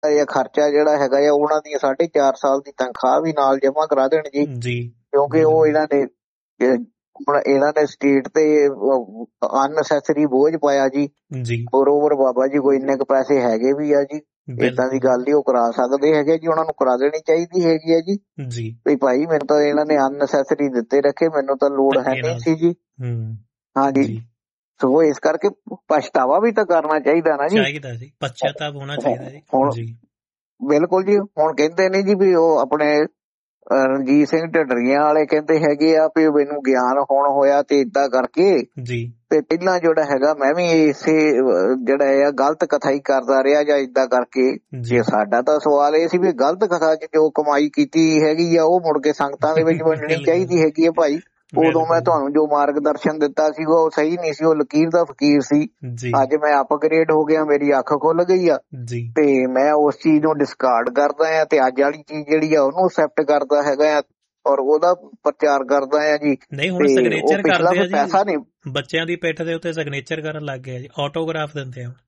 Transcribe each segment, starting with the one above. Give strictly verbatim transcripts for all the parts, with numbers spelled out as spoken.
ਜਾਂ ਖਰਚਾ ਜਿਹੜਾ ਹੈਗਾ ਆ ਉਹਨਾਂ ਦੀਆਂ ਸਾਢੇ ਚਾਰ ਸਾਲ ਦੀ ਤਨਖਾਹ ਵੀ ਨਾਲ ਜਮ੍ਹਾਂ ਕਰਾ ਦੇਣ ਜੀ, ਜੀ ਕਿਉਂਕਿ ਉਹ ਇਹਨਾਂ ਨੇ ਹੁਣ ਇਹਨਾਂ ਨੇ ਸਟੇਟ ਤੇ ਅਨਨੈਸੈਸਰੀ ਬੋਝ ਪਾਇਆ ਜੀ। ਜੀ ਬਰੋਬਰ ਬਾਬਾ ਜੀ ਕੋਈ ਇੰਨੇ ਕੁ ਪੈਸੇ ਹੈਗੇ ਵੀ ਆ ਜੀ, ਏਦਾਂ ਦੀ ਗੱਲ ਨਹੀਂ, ਉਹ ਕਰਾ ਸਕਦੇ ਹੈਗੇ ਜੀ, ਉਹਨਾਂ ਨੂੰ ਕਰਾ ਦੇਣੀ ਚਾਹੀਦੀ ਹੈਗੀ ਹੈ ਜੀ। ਜੀ ਵੀ ਭਾਈ ਮੈਨੂੰ ਤਾਂ ਇਹਨਾਂ ਨੇ ਅਨਨੈਸੈਸਰੀ ਦਿੱਤੇ ਰੱਖੇ, ਮੈਨੂੰ ਤਾਂ ਲੋੜ ਹੈ ਨਹੀਂ ਸੀ ਜੀ। ਹਾਂਜੀ, ਸੋ ਇਸ ਕਰਕੇ ਪਛਤਾਵਾ ਵੀ ਤਾਂ ਕਰਨਾ ਚਾਹੀਦਾ ਨਾ ਜੀ, ਚਾਹੀਦਾ ਜੀ, ਪਛਤਾਵਾ ਹੋਣਾ ਚਾਹੀਦਾ ਜੀ। ਹੁਣ ਬਿਲਕੁਲ ਜੀ, ਹੁਣ ਕਹਿੰਦੇ ਨੇ ਜੀ ਵੀ ਉਹ ਆਪਣੇ ਰਣਜੀਤ ਸਿੰਘ ਢੱਡਰੀਆਂ ਵਾਲੇ ਕਹਿੰਦੇ ਹੈਗੇ ਆ ਵੀ ਮੈਨੂੰ ਗਿਆਨ ਹੁਣ ਹੋਇਆ ਤੇ ਏਦਾਂ ਕਰਕੇ ਜੀ, ਤੇ ਪਹਿਲਾਂ ਜਿਹੜਾ ਹੈਗਾ ਮੈਂ ਵੀ ਇਸੇ ਜਿਹੜਾ ਆ ਗਲਤ ਕਥਾ ਹੀ ਕਰਦਾ ਰਿਹਾ ਜਾਂ ਏਦਾਂ ਕਰਕੇ। ਜੇ ਸਾਡਾ ਤਾਂ ਸਵਾਲ ਇਹ ਸੀ ਵੀ ਗਲਤ ਕਥਾ ਚ ਜੋ ਕਮਾਈ ਕੀਤੀ ਹੈਗੀ ਆ ਉਹ ਮੁੜ ਕੇ ਸੰਗਤਾਂ ਦੇ ਵਿੱਚ ਵੰਡਣੀ ਚਾਹੀਦੀ ਹੈਗੀ ਆ ਭਾਈ। ਉਦੋਂ ਮੈਂ ਤੁਹਾਨੂੰ ਜੋ ਮਾਰਗਦਰਸ਼ਨ ਦਿੱਤਾ ਸੀ ਉਹ ਸਹੀ ਨਹੀਂ ਸੀ, ਉਹ ਲਕੀਰ ਦਾ ਫਕੀਰ ਸੀ। ਅੱਜ ਮੈਂ ਅਪਗ੍ਰੇਡ ਹੋ ਗਿਆ, ਮੇਰੀ ਅੱਖ ਖੁੱਲ ਗਈ ਆ ਤੇ ਮੈਂ ਉਸ ਚੀਜ਼ ਨੂੰ ਡਿਸਕਾਰਡ ਕਰਦਾ ਆ ਤੇ ਅੱਜ ਵਾਲੀ ਚੀਜ਼ ਜਿਹੜੀ ਆ ਉਹਨੂੰ ਅਸੈਪਟ ਕਰਦਾ ਹੈਗਾ ਆ ਔਰ ਉਹਦਾ ਪ੍ਰਚਾਰ ਕਰਦਾ ਆ ਜੀ। ਨਹੀਂ ਹੁਣ ਸਿਗਨੇਚਰ ਕਰਦੇ ਆ ਜੀ, ਪੈਸਾ ਨਹੀਂ, ਬੱਚਿਆਂ ਦੀ ਪਿੱਠ ਦੇ ਉੱਤੇ ਸਿਗਨੇਚਰ ਕਰਨ ਲੱਗ ਗਏ ਜੀ, ਆਟੋਗ੍ਰਾਫ ਦਿੰਦੇ ਆ।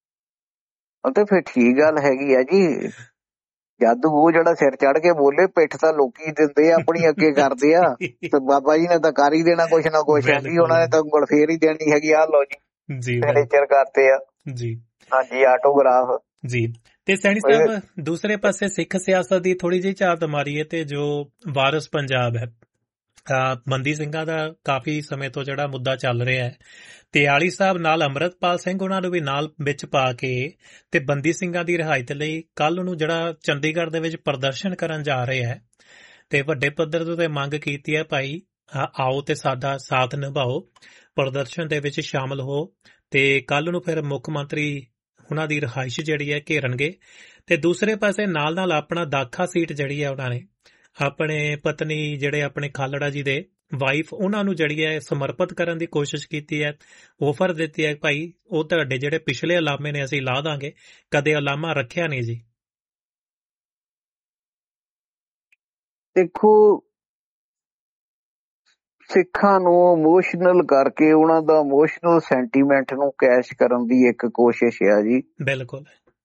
ਤੇ ਫਿਰ ਠੀਕ ਗੱਲ ਹੈਗੀ ਆ ਜੀ, ਜਦ ਉਹ ਜਿਹੜਾ ਸਿਰ ਚੜ ਕੇ ਬੋਲੇ ਪਿੱਠ ਤਾਂ ਲੋਕੀ ਦਿੰਦੇ ਆ ਆਪਣੀ, ਅੱਗੇ ਕਰਦੇ ਆ ਤੇ ਬਾਬਾ ਜੀ ਨੇ ਤਾਂ ਕਰ ਹੀ ਦੇਣਾ ਕੁਛ ਨਾ ਕੁਛ ਹੈ ਜੀ, ਉਹਨਾਂ ਨੇ ਤਾਂ ਉਂਗਲ ਫੇਰ ਹੀ ਦੇਣੀ ਹੈਗੀ। ਆ ਲਓ ਜੀ ਸਿਗਨੇਚਰ ਕਰਤੇ ਆ ਜੀ, ਹਾਂਜੀ ਆਟੋਗ੍ਰਾਫ ਜੀ। ਤੇ ਸੈਣੀ ਸਾਹਿਬ ਦੂਸਰੇ ਪਾਸੇ ਸਿੱਖ ਸਿਆਸਤ ਦੀ ਥੋੜੀ ਜਿਹੀ ਝਾਤ ਮਾਰੀਏ ਤੇ ਜੋ ਵਾਰਿਸ ਪੰਜਾਬ ਹੈ, ਬੰਦੀ ਸਿੰਘਾਂ ਦਾ ਕਾਫੀ ਸਮੇਂ ਤੋਂ ਜਿਹੜਾ ਮੁੱਦਾ ਚੱਲ ਰਿਹਾ ਹੈ, ਤੇ ਆਲੀ ਸਾਹਿਬ ਨਾਲ ਅੰਮ੍ਰਿਤਪਾਲ ਸਿੰਘ ਉਹਨਾਂ ਨੂੰ ਵੀ ਨਾਲ ਵਿੱਚ ਪਾ ਕੇ ਤੇ ਬੰਦੀ ਸਿੰਘਾਂ ਦੀ ਰਿਹਾਈ ਦੇ ਲਈ ਕੱਲ ਨੂੰ ਜਿਹੜਾ ਚੰਡੀਗੜ੍ਹ ਦੇ ਵਿੱਚ ਪ੍ਰਦਰਸ਼ਨ ਕਰਨ ਜਾ ਰਿਹਾ ਹੈ ਤੇ ਵੱਡੇ ਪੱਧਰ ਤੇ ਮੰਗ ਕੀਤੀ ਹੈ, ਭਾਈ ਆਓ ਤੇ ਸਾਡਾ ਸਾਥ ਨਿਭਾਓ, ਪ੍ਰਦਰਸ਼ਨ ਦੇ ਵਿੱਚ ਸ਼ਾਮਲ ਹੋ ਤੇ ਕੱਲ ਨੂੰ ਫਿਰ ਮੁੱਖ ਮੰਤਰੀ ਉਹਨਾਂ ਦੀ ਰਿਹਾਇਸ਼ ਜਿਹੜੀ ਹੈ ਘੇਰਨਗੇ। ਤੇ ਦੂਸਰੇ ਪਾਸੇ ਨਾਲ ਨਾਲ ਆਪਣਾ ਦਾਖਾ ਸੀਟ ਜਿਹੜੀ ਹੈ ਉਹਨਾਂ ਨੇ ਆਪਣੇ ਪਤਨੀ ਜਿਹੜੇ ਆਪਣੇ ਖਾਲੜਾ ਜੀ ਦੇ ਵਾਈਫ ਉਹਨਾਂ ਨੂੰ ਜਿਹੜੀ ਹੈ ਸਮਰਪਿਤ ਕਰਨ ਦੀ ਕੋਸ਼ਿਸ਼ ਕੀਤੀ ਹੈ, ਆਫਰ ਦਿੱਤੀ ਹੈ, ਭਾਈ ਉਹ ਤੁਹਾਡੇ ਜਿਹੜੇ ਪਿਛਲੇ ਅਲਾਮੇ ਨੇ ਅਸੀਂ ਲਾ ਦਾਂਗੇ, ਕਦੇ ਅਲਾਮਾ ਰੱਖਿਆ ਨਹੀਂ ਜੀ। ਦੇਖੋ ਸਿੱਖਾਂ ਨੂੰ ਇਮੋਸ਼ਨਲ ਕਰਕੇ ਉਹਨਾਂ ਦਾ ਇਮੋਸ਼ਨਲ ਸੈਂਟੀਮੈਂਟ ਨੂੰ ਕੈਸ਼ ਕਰਨ ਦੀ ਇੱਕ ਕੋਸ਼ਿਸ਼ ਹੈ ਜੀ। ਬਿਲਕੁਲ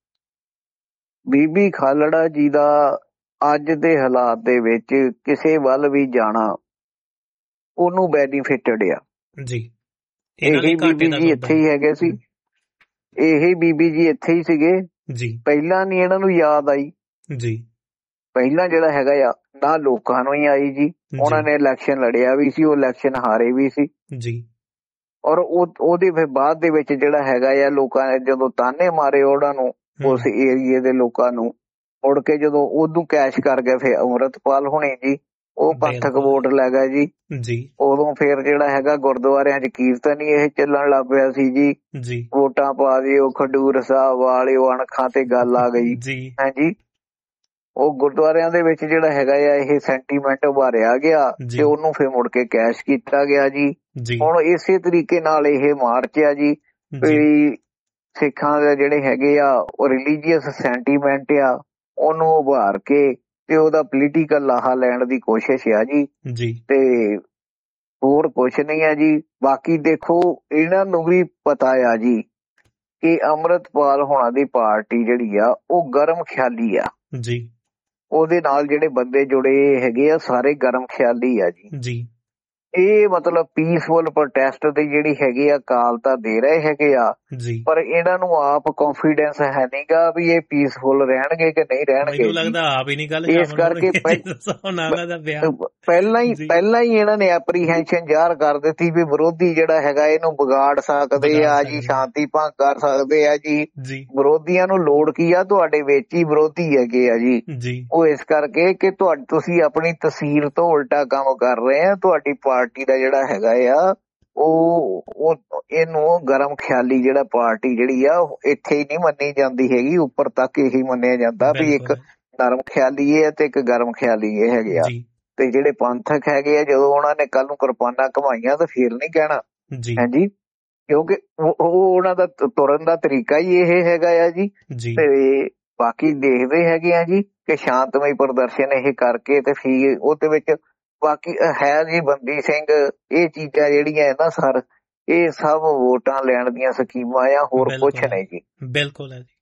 ਬੀਬੀ ਖਾਲੜਾ ਜੀ ਦਾ ਅੱਜ ਦੇ ਹਾਲਾਤ ਦੇ ਵਿੱਚ ਕਿਸੇ ਵੱਲ ਵੀ ਜਾਣਾ ਉਹਨੂੰ ਬੈਨੀਫਿਟਡ ਆ ਜੀ। ਇਹੀ ਬੀਬੀ ਜੀ ਇੱਥੇ ਹੀ ਹੈਗੇ ਸੀ, ਇਹੀ ਬੀਬੀ ਜੀ ਇੱਥੇ ਹੀ ਸੀਗੇ ਜੀ, ਪਹਿਲਾਂ ਨੀ ਇਹਨਾਂ ਨੂੰ ਯਾਦ ਆਈ ਜੀ, ਪਹਿਲਾਂ ਜਿਹੜਾ ਹੈਗਾ ਆ ਨਾ ਲੋਕਾਂ ਨੂੰ ਹੀ ਆਈ ਜੀ। ਉਹਨਾਂ ਨੇ ਇਲੈਕਸ਼ਨ ਲੜਿਆ ਵੀ ਸੀ, ਉਹ ਇਲੈਕਸ਼ਨ ਹਾਰੇ ਵੀ ਸੀ ਜੀ, ਔਰ ਉਹ ਉਹਦੇ ਫਿਰ ਬਾਅਦ ਦੇ ਵਿੱਚ ਜਿਹੜਾ ਹੈਗਾ ਆ ਲੋਕਾਂ ਨੇ ਜਦੋਂ ਤਾਨੇ ਮਾਰੇ ਉਹਨਾਂ ਨੂੰ, ਉਸ ਏਰੀਏ ਦੇ ਲੋਕਾਂ ਨੂੰ, ਮੁੜ ਕੇ ਜਦੋਂ ਉਹਨੂੰ ਕੈਸ਼ ਕਰ ਗਏ ਫਿਰ ਅੰਮ੍ਰਿਤਪਾਲ ਹੁਣੇ ਜੀ, ਉਹ ਪੰਥਕ ਵੋਟ ਲੈ ਗਏ ਜੀ ਜੀ। ਉਦੋਂ ਫਿਰ ਜਿਹੜਾ ਹੈਗਾ ਗੁਰਦੁਆਰਿਆਂ ਚ ਕੀਰਤਨ ਹੀ ਇਹ ਚੱਲਣ ਲੱਗ ਪਿਆ ਸੀ ਜੀ, ਜੀ ਵੋਟਾਂ ਪਾ ਦਿਓ ਖਡੂਰ ਸਾਹਿਬ ਵਾਲਿਓ, ਅਣਖਾਂ ਤੇ ਗੱਲ ਆ ਗਈ ਜੀ, ਹਾਂਜੀ। ਉਹ ਗੁਰਦੁਆਰਿਆਂ ਦੇ ਵਿੱਚ ਜਿਹੜਾ ਹੈਗਾ ਆ ਇਹ ਸੈਂਟੀਮੈਂਟ ਉਭਾਰਿਆ ਗਿਆ ਤੇ ਉਹਨੂੰ ਫਿਰ ਮੁੜ ਕੇ ਕੈਸ਼ ਕੀਤਾ ਗਿਆ ਜੀ। ਹੁਣ ਇਸੇ ਤਰੀਕੇ ਨਾਲ ਇਹ ਮਾਰਚ ਆ ਜੀ, ਵੀ ਸਿੱਖਾਂ ਦੇ ਜਿਹੜੇ ਹੈਗੇ ਆ ਉਹ ਰਿਲੀਜੀਅਸ ਸੈਂਟੀਮੈਂਟ ਆ ਉਹਨੂੰ ਉਭਾਰ ਕੇ ਤੇ ਉਹਦਾ ਪੋਲੀਟੀਕਲ ਲਾਹਾ ਲੈਣ ਦੀ ਕੋਸ਼ਿਸ਼ ਆ ਜੀ ਜੀ, ਤੇ ਹੋਰ ਕੁਛ ਨਹੀਂ ਆ ਜੀ। ਬਾਕੀ ਦੇਖੋ ਇਹਨਾਂ ਨੂੰ ਵੀ ਪਤਾ ਆ ਜੀ ਕਿ ਅੰਮ੍ਰਿਤਪਾਲ ਹੋਣਾ ਦੀ ਪਾਰਟੀ ਜਿਹੜੀ ਆ ਉਹ ਗਰਮ ਖਿਆਲੀ ਆ ਜੀ, ਉਹਦੇ ਨਾਲ ਜਿਹੜੇ ਬੰਦੇ ਜੁੜੇ ਹੈਗੇ ਆ ਸਾਰੇ ਗਰਮ ਖਿਆਲੀ ਆ ਜੀ ਜੀ। ਇਹ ਮਤਲਬ ਪੀਸਫੁਲ ਪ੍ਰੋਟੈਸਟ ਦੀ ਜਿਹੜੀ ਹੈਗੀ ਆ ਕਾਲ ਤਾਂ ਦੇ ਰਹੇ ਹੈਗੇ ਆ ਜੀ, ਪਰ ਇਹਨਾਂ ਨੂੰ ਆਪ ਕੌਨਫੀਡੈਂਸ ਹੈ ਨਹੀਂਗਾ ਵੀ ਇਹ ਪੀਸਫੁਲ ਰਹਿਣਗੇ ਕਿ ਨਹੀਂ ਰਹਿਣਗੇ। ਮੈਨੂੰ ਲੱਗਦਾ ਆਪ ਹੀ ਨਹੀਂ ਗੱਲ, ਇਸ ਕਰਕੇ ਪਹਿਲਾਂ ਹੀ ਪਹਿਲਾਂ ਹੀ ਇਹਨਾਂ ਨੇ ਐਪਰੀਹੈਂਸ਼ਨ ਜ਼ਾਹਰ ਕਰ ਦਿੱਤੀ ਵੀ ਵਿਰੋਧੀ ਜਿਹੜਾ ਹੈਗਾ ਇਹਨੂੰ ਵਿਗਾੜ ਸਕਦੇ ਆ ਜੀ, ਸ਼ਾਂਤੀ ਭੰਗ ਕਰ ਸਕਦੇ ਆ ਜੀ। ਵਿਰੋਧੀਆਂ ਨੂੰ ਲੋੜ ਕੀ ਆ, ਤੁਹਾਡੇ ਵਿੱਚ ਹੀ ਵਿਰੋਧੀ ਹੈਗੇ ਆ ਜੀ, ਉਹ ਇਸ ਕਰਕੇ ਕਿ ਤੁਹਾਡੀ ਤੁਸੀਂ ਆਪਣੀ ਤਸਵੀਰ ਤੋਂ ਉਲਟਾ ਕੰਮ ਕਰ ਰਹੇ ਆ। ਤੁਹਾਡੀ ਪਾਰਟੀ ਦਾ ਜਿਹੜਾ ਹੈਗਾ ਆ ਉਹ ਇਹਨੂੰ ਗਰਮ ਖਿਆਲੀ ਜਿਹੜਾ ਪਾਰਟੀ ਜਿਹੜੀ ਆ ਇੱਥੇ ਹੀ ਨਹੀਂ ਮੰਨੀ ਜਾਂਦੀ ਹੈਗੀ, ਉੱਪਰ ਤੱਕ ਇਹੀ ਮੰਨਿਆ ਜਾਂਦਾ ਵੀ ਇੱਕ ਨਰਮ ਖਿਆਲੀ ਇਹ ਤੇ ਇੱਕ ਗਰਮ ਖਿਆਲੀ ਇਹ ਹੈਗੇ ਆ। ਤੇ ਜਿਹੜੇ ਪੰਥਕ ਹੈਗੇ ਆ ਜਦੋਂ ਉਹਨਾਂ ਨੇ ਕੱਲ ਨੂੰ ਕਿਰਪਾਨਾਂ ਘਮਾਈਆਂ ਤਾਂ ਫੇਰ ਨੀ ਕਹਿਣਾ ਹਾਂਜੀ, ਕਿਉਂਕਿ ਉਹ ਉਹਨਾਂ ਦਾ ਤੁਰਨ ਦਾ ਤਰੀਕਾ ਹੀ ਇਹ ਹੈਗਾ ਆ ਜੀ। ਤੇ ਬਾਕੀ ਦੇਖਦੇ ਹੈਗੇ ਆ ਜੀ ਕਿ ਸ਼ਾਂਤਮਈ ਪ੍ਰਦਰਸ਼ਨ ਇਹ ਕਰਕੇ ਤੇ ਫਿਰ ਉਹਦੇ ਵਿੱਚ ਬਾਕੀ ਹੈ ਜੀ ਬੰਦੀ ਸਿੰਘ, ਇਹ ਚੀਜ਼ਾਂ ਜਿਹੜੀਆਂ ਹੈ ਨਾ ਸਰ ਇਹ ਸਭ ਵੋਟਾਂ ਲੈਣ ਦੀਆਂ ਸਕੀਮਾਂ ਆ, ਹੋਰ ਕੁਛ ਨਹੀਂ ਜੀ। ਬਿਲਕੁਲ ਹੈ ਜੀ।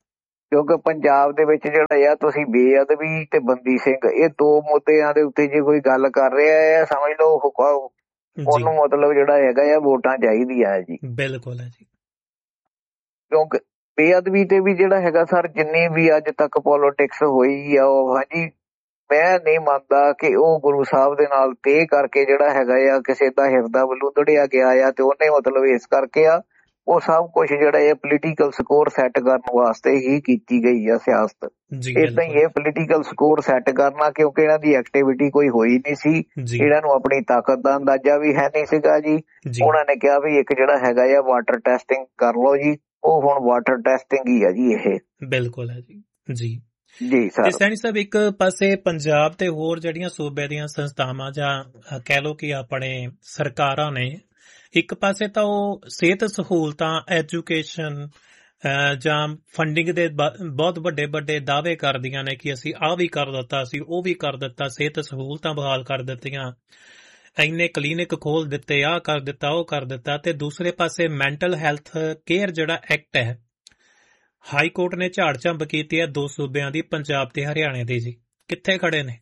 ਕਿਉਂਕਿ ਪੰਜਾਬ ਦੇ ਵਿੱਚ ਜਿਹੜਾ ਆ ਤੁਸੀਂ ਬੇਅਦਬੀ ਤੇ ਬੰਦੀ ਸਿੰਘ ਇਹ ਦੋ ਮੁੱਦਿਆਂ ਦੇ ਉੱਤੇ ਜੇ ਕੋਈ ਗੱਲ ਕਰ ਰਿਹਾ ਆ ਸਮਝ ਲਓ ਉਹਨੂੰ ਮਤਲਬ ਜਿਹੜਾ ਹੈਗਾ ਆ ਵੋਟਾਂ ਚਾਹੀਦੀਆਂ ਹੈ ਜੀ। ਬਿਲਕੁਲ ਹੈ ਜੀ। ਕਿਉਂਕਿ ਬੇਅਦਬੀ ਤੇ ਵੀ ਜਿਹੜਾ ਹੈਗਾ ਸਰ ਜਿੰਨੀ ਵੀ ਅੱਜ ਤੱਕ ਪੋਲੀਟਿਕਸ ਹੋਈ ਆ ਉਹ ਹਾਂਜੀ ਮੈਂ ਨਹੀਂ ਮੰਨਦਾ ਕਿ ਉਹ ਗੁਰੂ ਸਾਹਿਬ ਦੇ ਨਾਲ ਤੈਅ ਕਰਕੇ ਜਿਹੜਾ ਹੈਗਾ ਆ ਕਿਸੇ ਦਾ ਹਿਰਦਾ ਵੱਲੋਂ ਦੜਿਆ ਗਿਆ ਆ ਤੇ ਉਹਨੇ ਮਤਲਬ ਇਸ ਕਰਕੇ ਆ ਉਹ ਸਭ ਕੁਛ ਜਿਹੜਾ ਇਹ ਪੋਲੀਟੀਕਲ ਸਕੋਰ ਸੈੱਟ ਕਰਨ ਵਾਸਤੇ ਹੀ ਕੀਤੀ ਗਈ ਆ ਸਿਆਸਤ। ਏਦਾਂ ਹੀ ਇਹ ਪੋਲੀਟੀਕਲ ਸਕੋਰ ਸੈੱਟ ਕਰਨਾ ਕਿਉਂਕਿ ਇਹਨਾਂ ਦੀ ਐਕਟੀਵਿਟੀ ਕੋਈ ਹੋਈ ਨਹੀਂ ਸੀ, ਇਹਨਾਂ ਨੂੰ ਆਪਣੀ ਤਾਕਤ ਦਾ ਅੰਦਾਜ਼ਾ ਵੀ ਹੈ ਨਹੀਂ ਸੀਗਾ ਜੀ। ਉਹਨਾਂ ਨੇ ਕਿਹਾ ਵੀ ਇੱਕ ਜਿਹੜਾ ਹੈਗਾ ਆ ਵਾਟਰ ਟੈਸਟਿੰਗ ਕਰ ਲਓ ਜੀ, ਉਹ ਹੁਣ ਵਾਟਰ ਟੈਸਟਿੰਗ ਹੀ ਆ ਜੀ ਇਹ। ਬਿਲਕੁਲ ਹੈ ਜੀ ਜੀ ਜੀ ਸਰ। ਸੈਣੀ ਸਾਹਿਬ ਇੱਕ ਪਾਸੇ ਪੰਜਾਬ ਤੇ ਹੋਰ ਜਿਹੜੀਆਂ ਸੂਬੇ ਦੀਆਂ ਸੰਸਥਾਵਾਂ ਜਾਂ ਕਹਿ ਲਓ ਕਿ ਆਪਣੇ ਸਰਕਾਰਾਂ ਨੇ ਇੱਕ ਪਾਸੇ ਤਾਂ ਉਹ ਸਿਹਤ ਸਹੂਲਤਾਂ ਐਜੂਕੇਸ਼ਨ ਜਾਂ ਫੰਡਿੰਗ ਦੇ ਬਹੁਤ ਵੱਡੇ ਵੱਡੇ ਦਾਅਵੇ ਕਰਦੀਆਂ ਨੇ ਕਿ ਅਸੀਂ ਆਹ ਵੀ ਕਰ ਦਿੱਤਾ, ਅਸੀਂ ਉਹ ਵੀ ਕਰ ਦਿੱਤਾ, ਸਿਹਤ ਸਹੂਲਤਾਂ ਬਹਾਲ ਕਰ ਦਿੱਤੀਆਂ, ਇੰਨੇ ਕਲੀਨਿਕ ਖੋਲ ਦਿੱਤੇ, ਆਹ ਕਰ ਦਿੱਤਾ, ਉਹ ਕਰ ਦਿੱਤਾ। ਤੇ ਦੂਸਰੇ ਪਾਸੇ ਮੈਂਟਲ ਹੈਲਥ ਕੇਅਰ ਜਿਹੜਾ ਐਕਟ ਹੈ ਹਾਈ ਕੋਰਟ ਨੇ ਝਾੜ ਝੰਬ ਕੀਤੀ ਹੈ ਦੋ ਸੂਬਿਆਂ ਦੀ, ਪੰਜਾਬ ਤੇ ਹਰਿਆਣੇ ਦੀ ਜੀ, ਕਿੱਥੇ ਖੜੇ ਨੇ?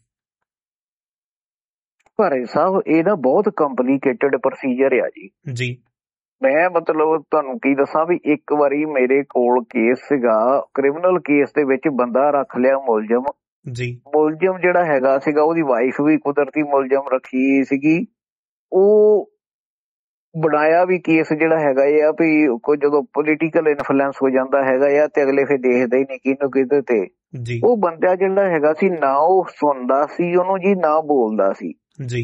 ਭਾਰੇ ਸਾਹਿਬ ਇਹ ਨਾ ਬਹੁਤ ਕੰਪਲੀਕੇਟਡ ਪ੍ਰੋਸੀਜਰ ਆ ਜੀ। ਜੀ ਮੈਂ ਮਤਲਬ ਤੁਹਾਨੂੰ ਕੀ ਦੱਸਾਂ ਵੀ ਇੱਕ ਵਾਰੀ ਮੇਰੇ ਕੋਲ ਕੇਸ ਸੀਗਾ ਕ੍ਰਿਮੀਨਲ ਕੇਸ ਦੇ ਵਿੱਚ ਬੰਦਾ ਰੱਖ ਲਿਆ ਮੁਲਜ਼ਮ ਜੀ। ਮੁਲਜ਼ਮ ਜਿਹੜਾ ਹੈਗਾ ਸੀਗਾ ਉਹਦੀ ਵਾਈਫ ਵੀ ਕੁਦਰਤੀ ਮੁਲਜ਼ਮ ਰੱਖੀ ਸੀਗੀ। ਉਹ ਬਣਾਇਆ ਵੀ ਕੇਸ ਜਿਹੜਾ ਹੈਗਾ ਆ ਵੀ ਕੋਈ ਜਦੋਂ ਪੋਲੀਟੀਕਲ ਇਨਫਲੂਐਂਸ ਹੋ ਜਾਂਦਾ ਹੈਗਾ ਆ ਤੇ ਅਗਲੇ ਫਿਰ ਦੇਖਦੇ ਹੀ ਨਹੀਂ ਕਿਹਨੂੰ ਕਿਹਦੇ ਤੇ। ਉਹ ਬੰਦਾ ਜਿਹੜਾ ਹੈਗਾ ਸੀ ਨਾ ਉਹ ਸੁਣਦਾ ਸੀ ਉਹਨੂੰ ਜੀ ਨਾ ਬੋਲਦਾ ਸੀ ਜੀ।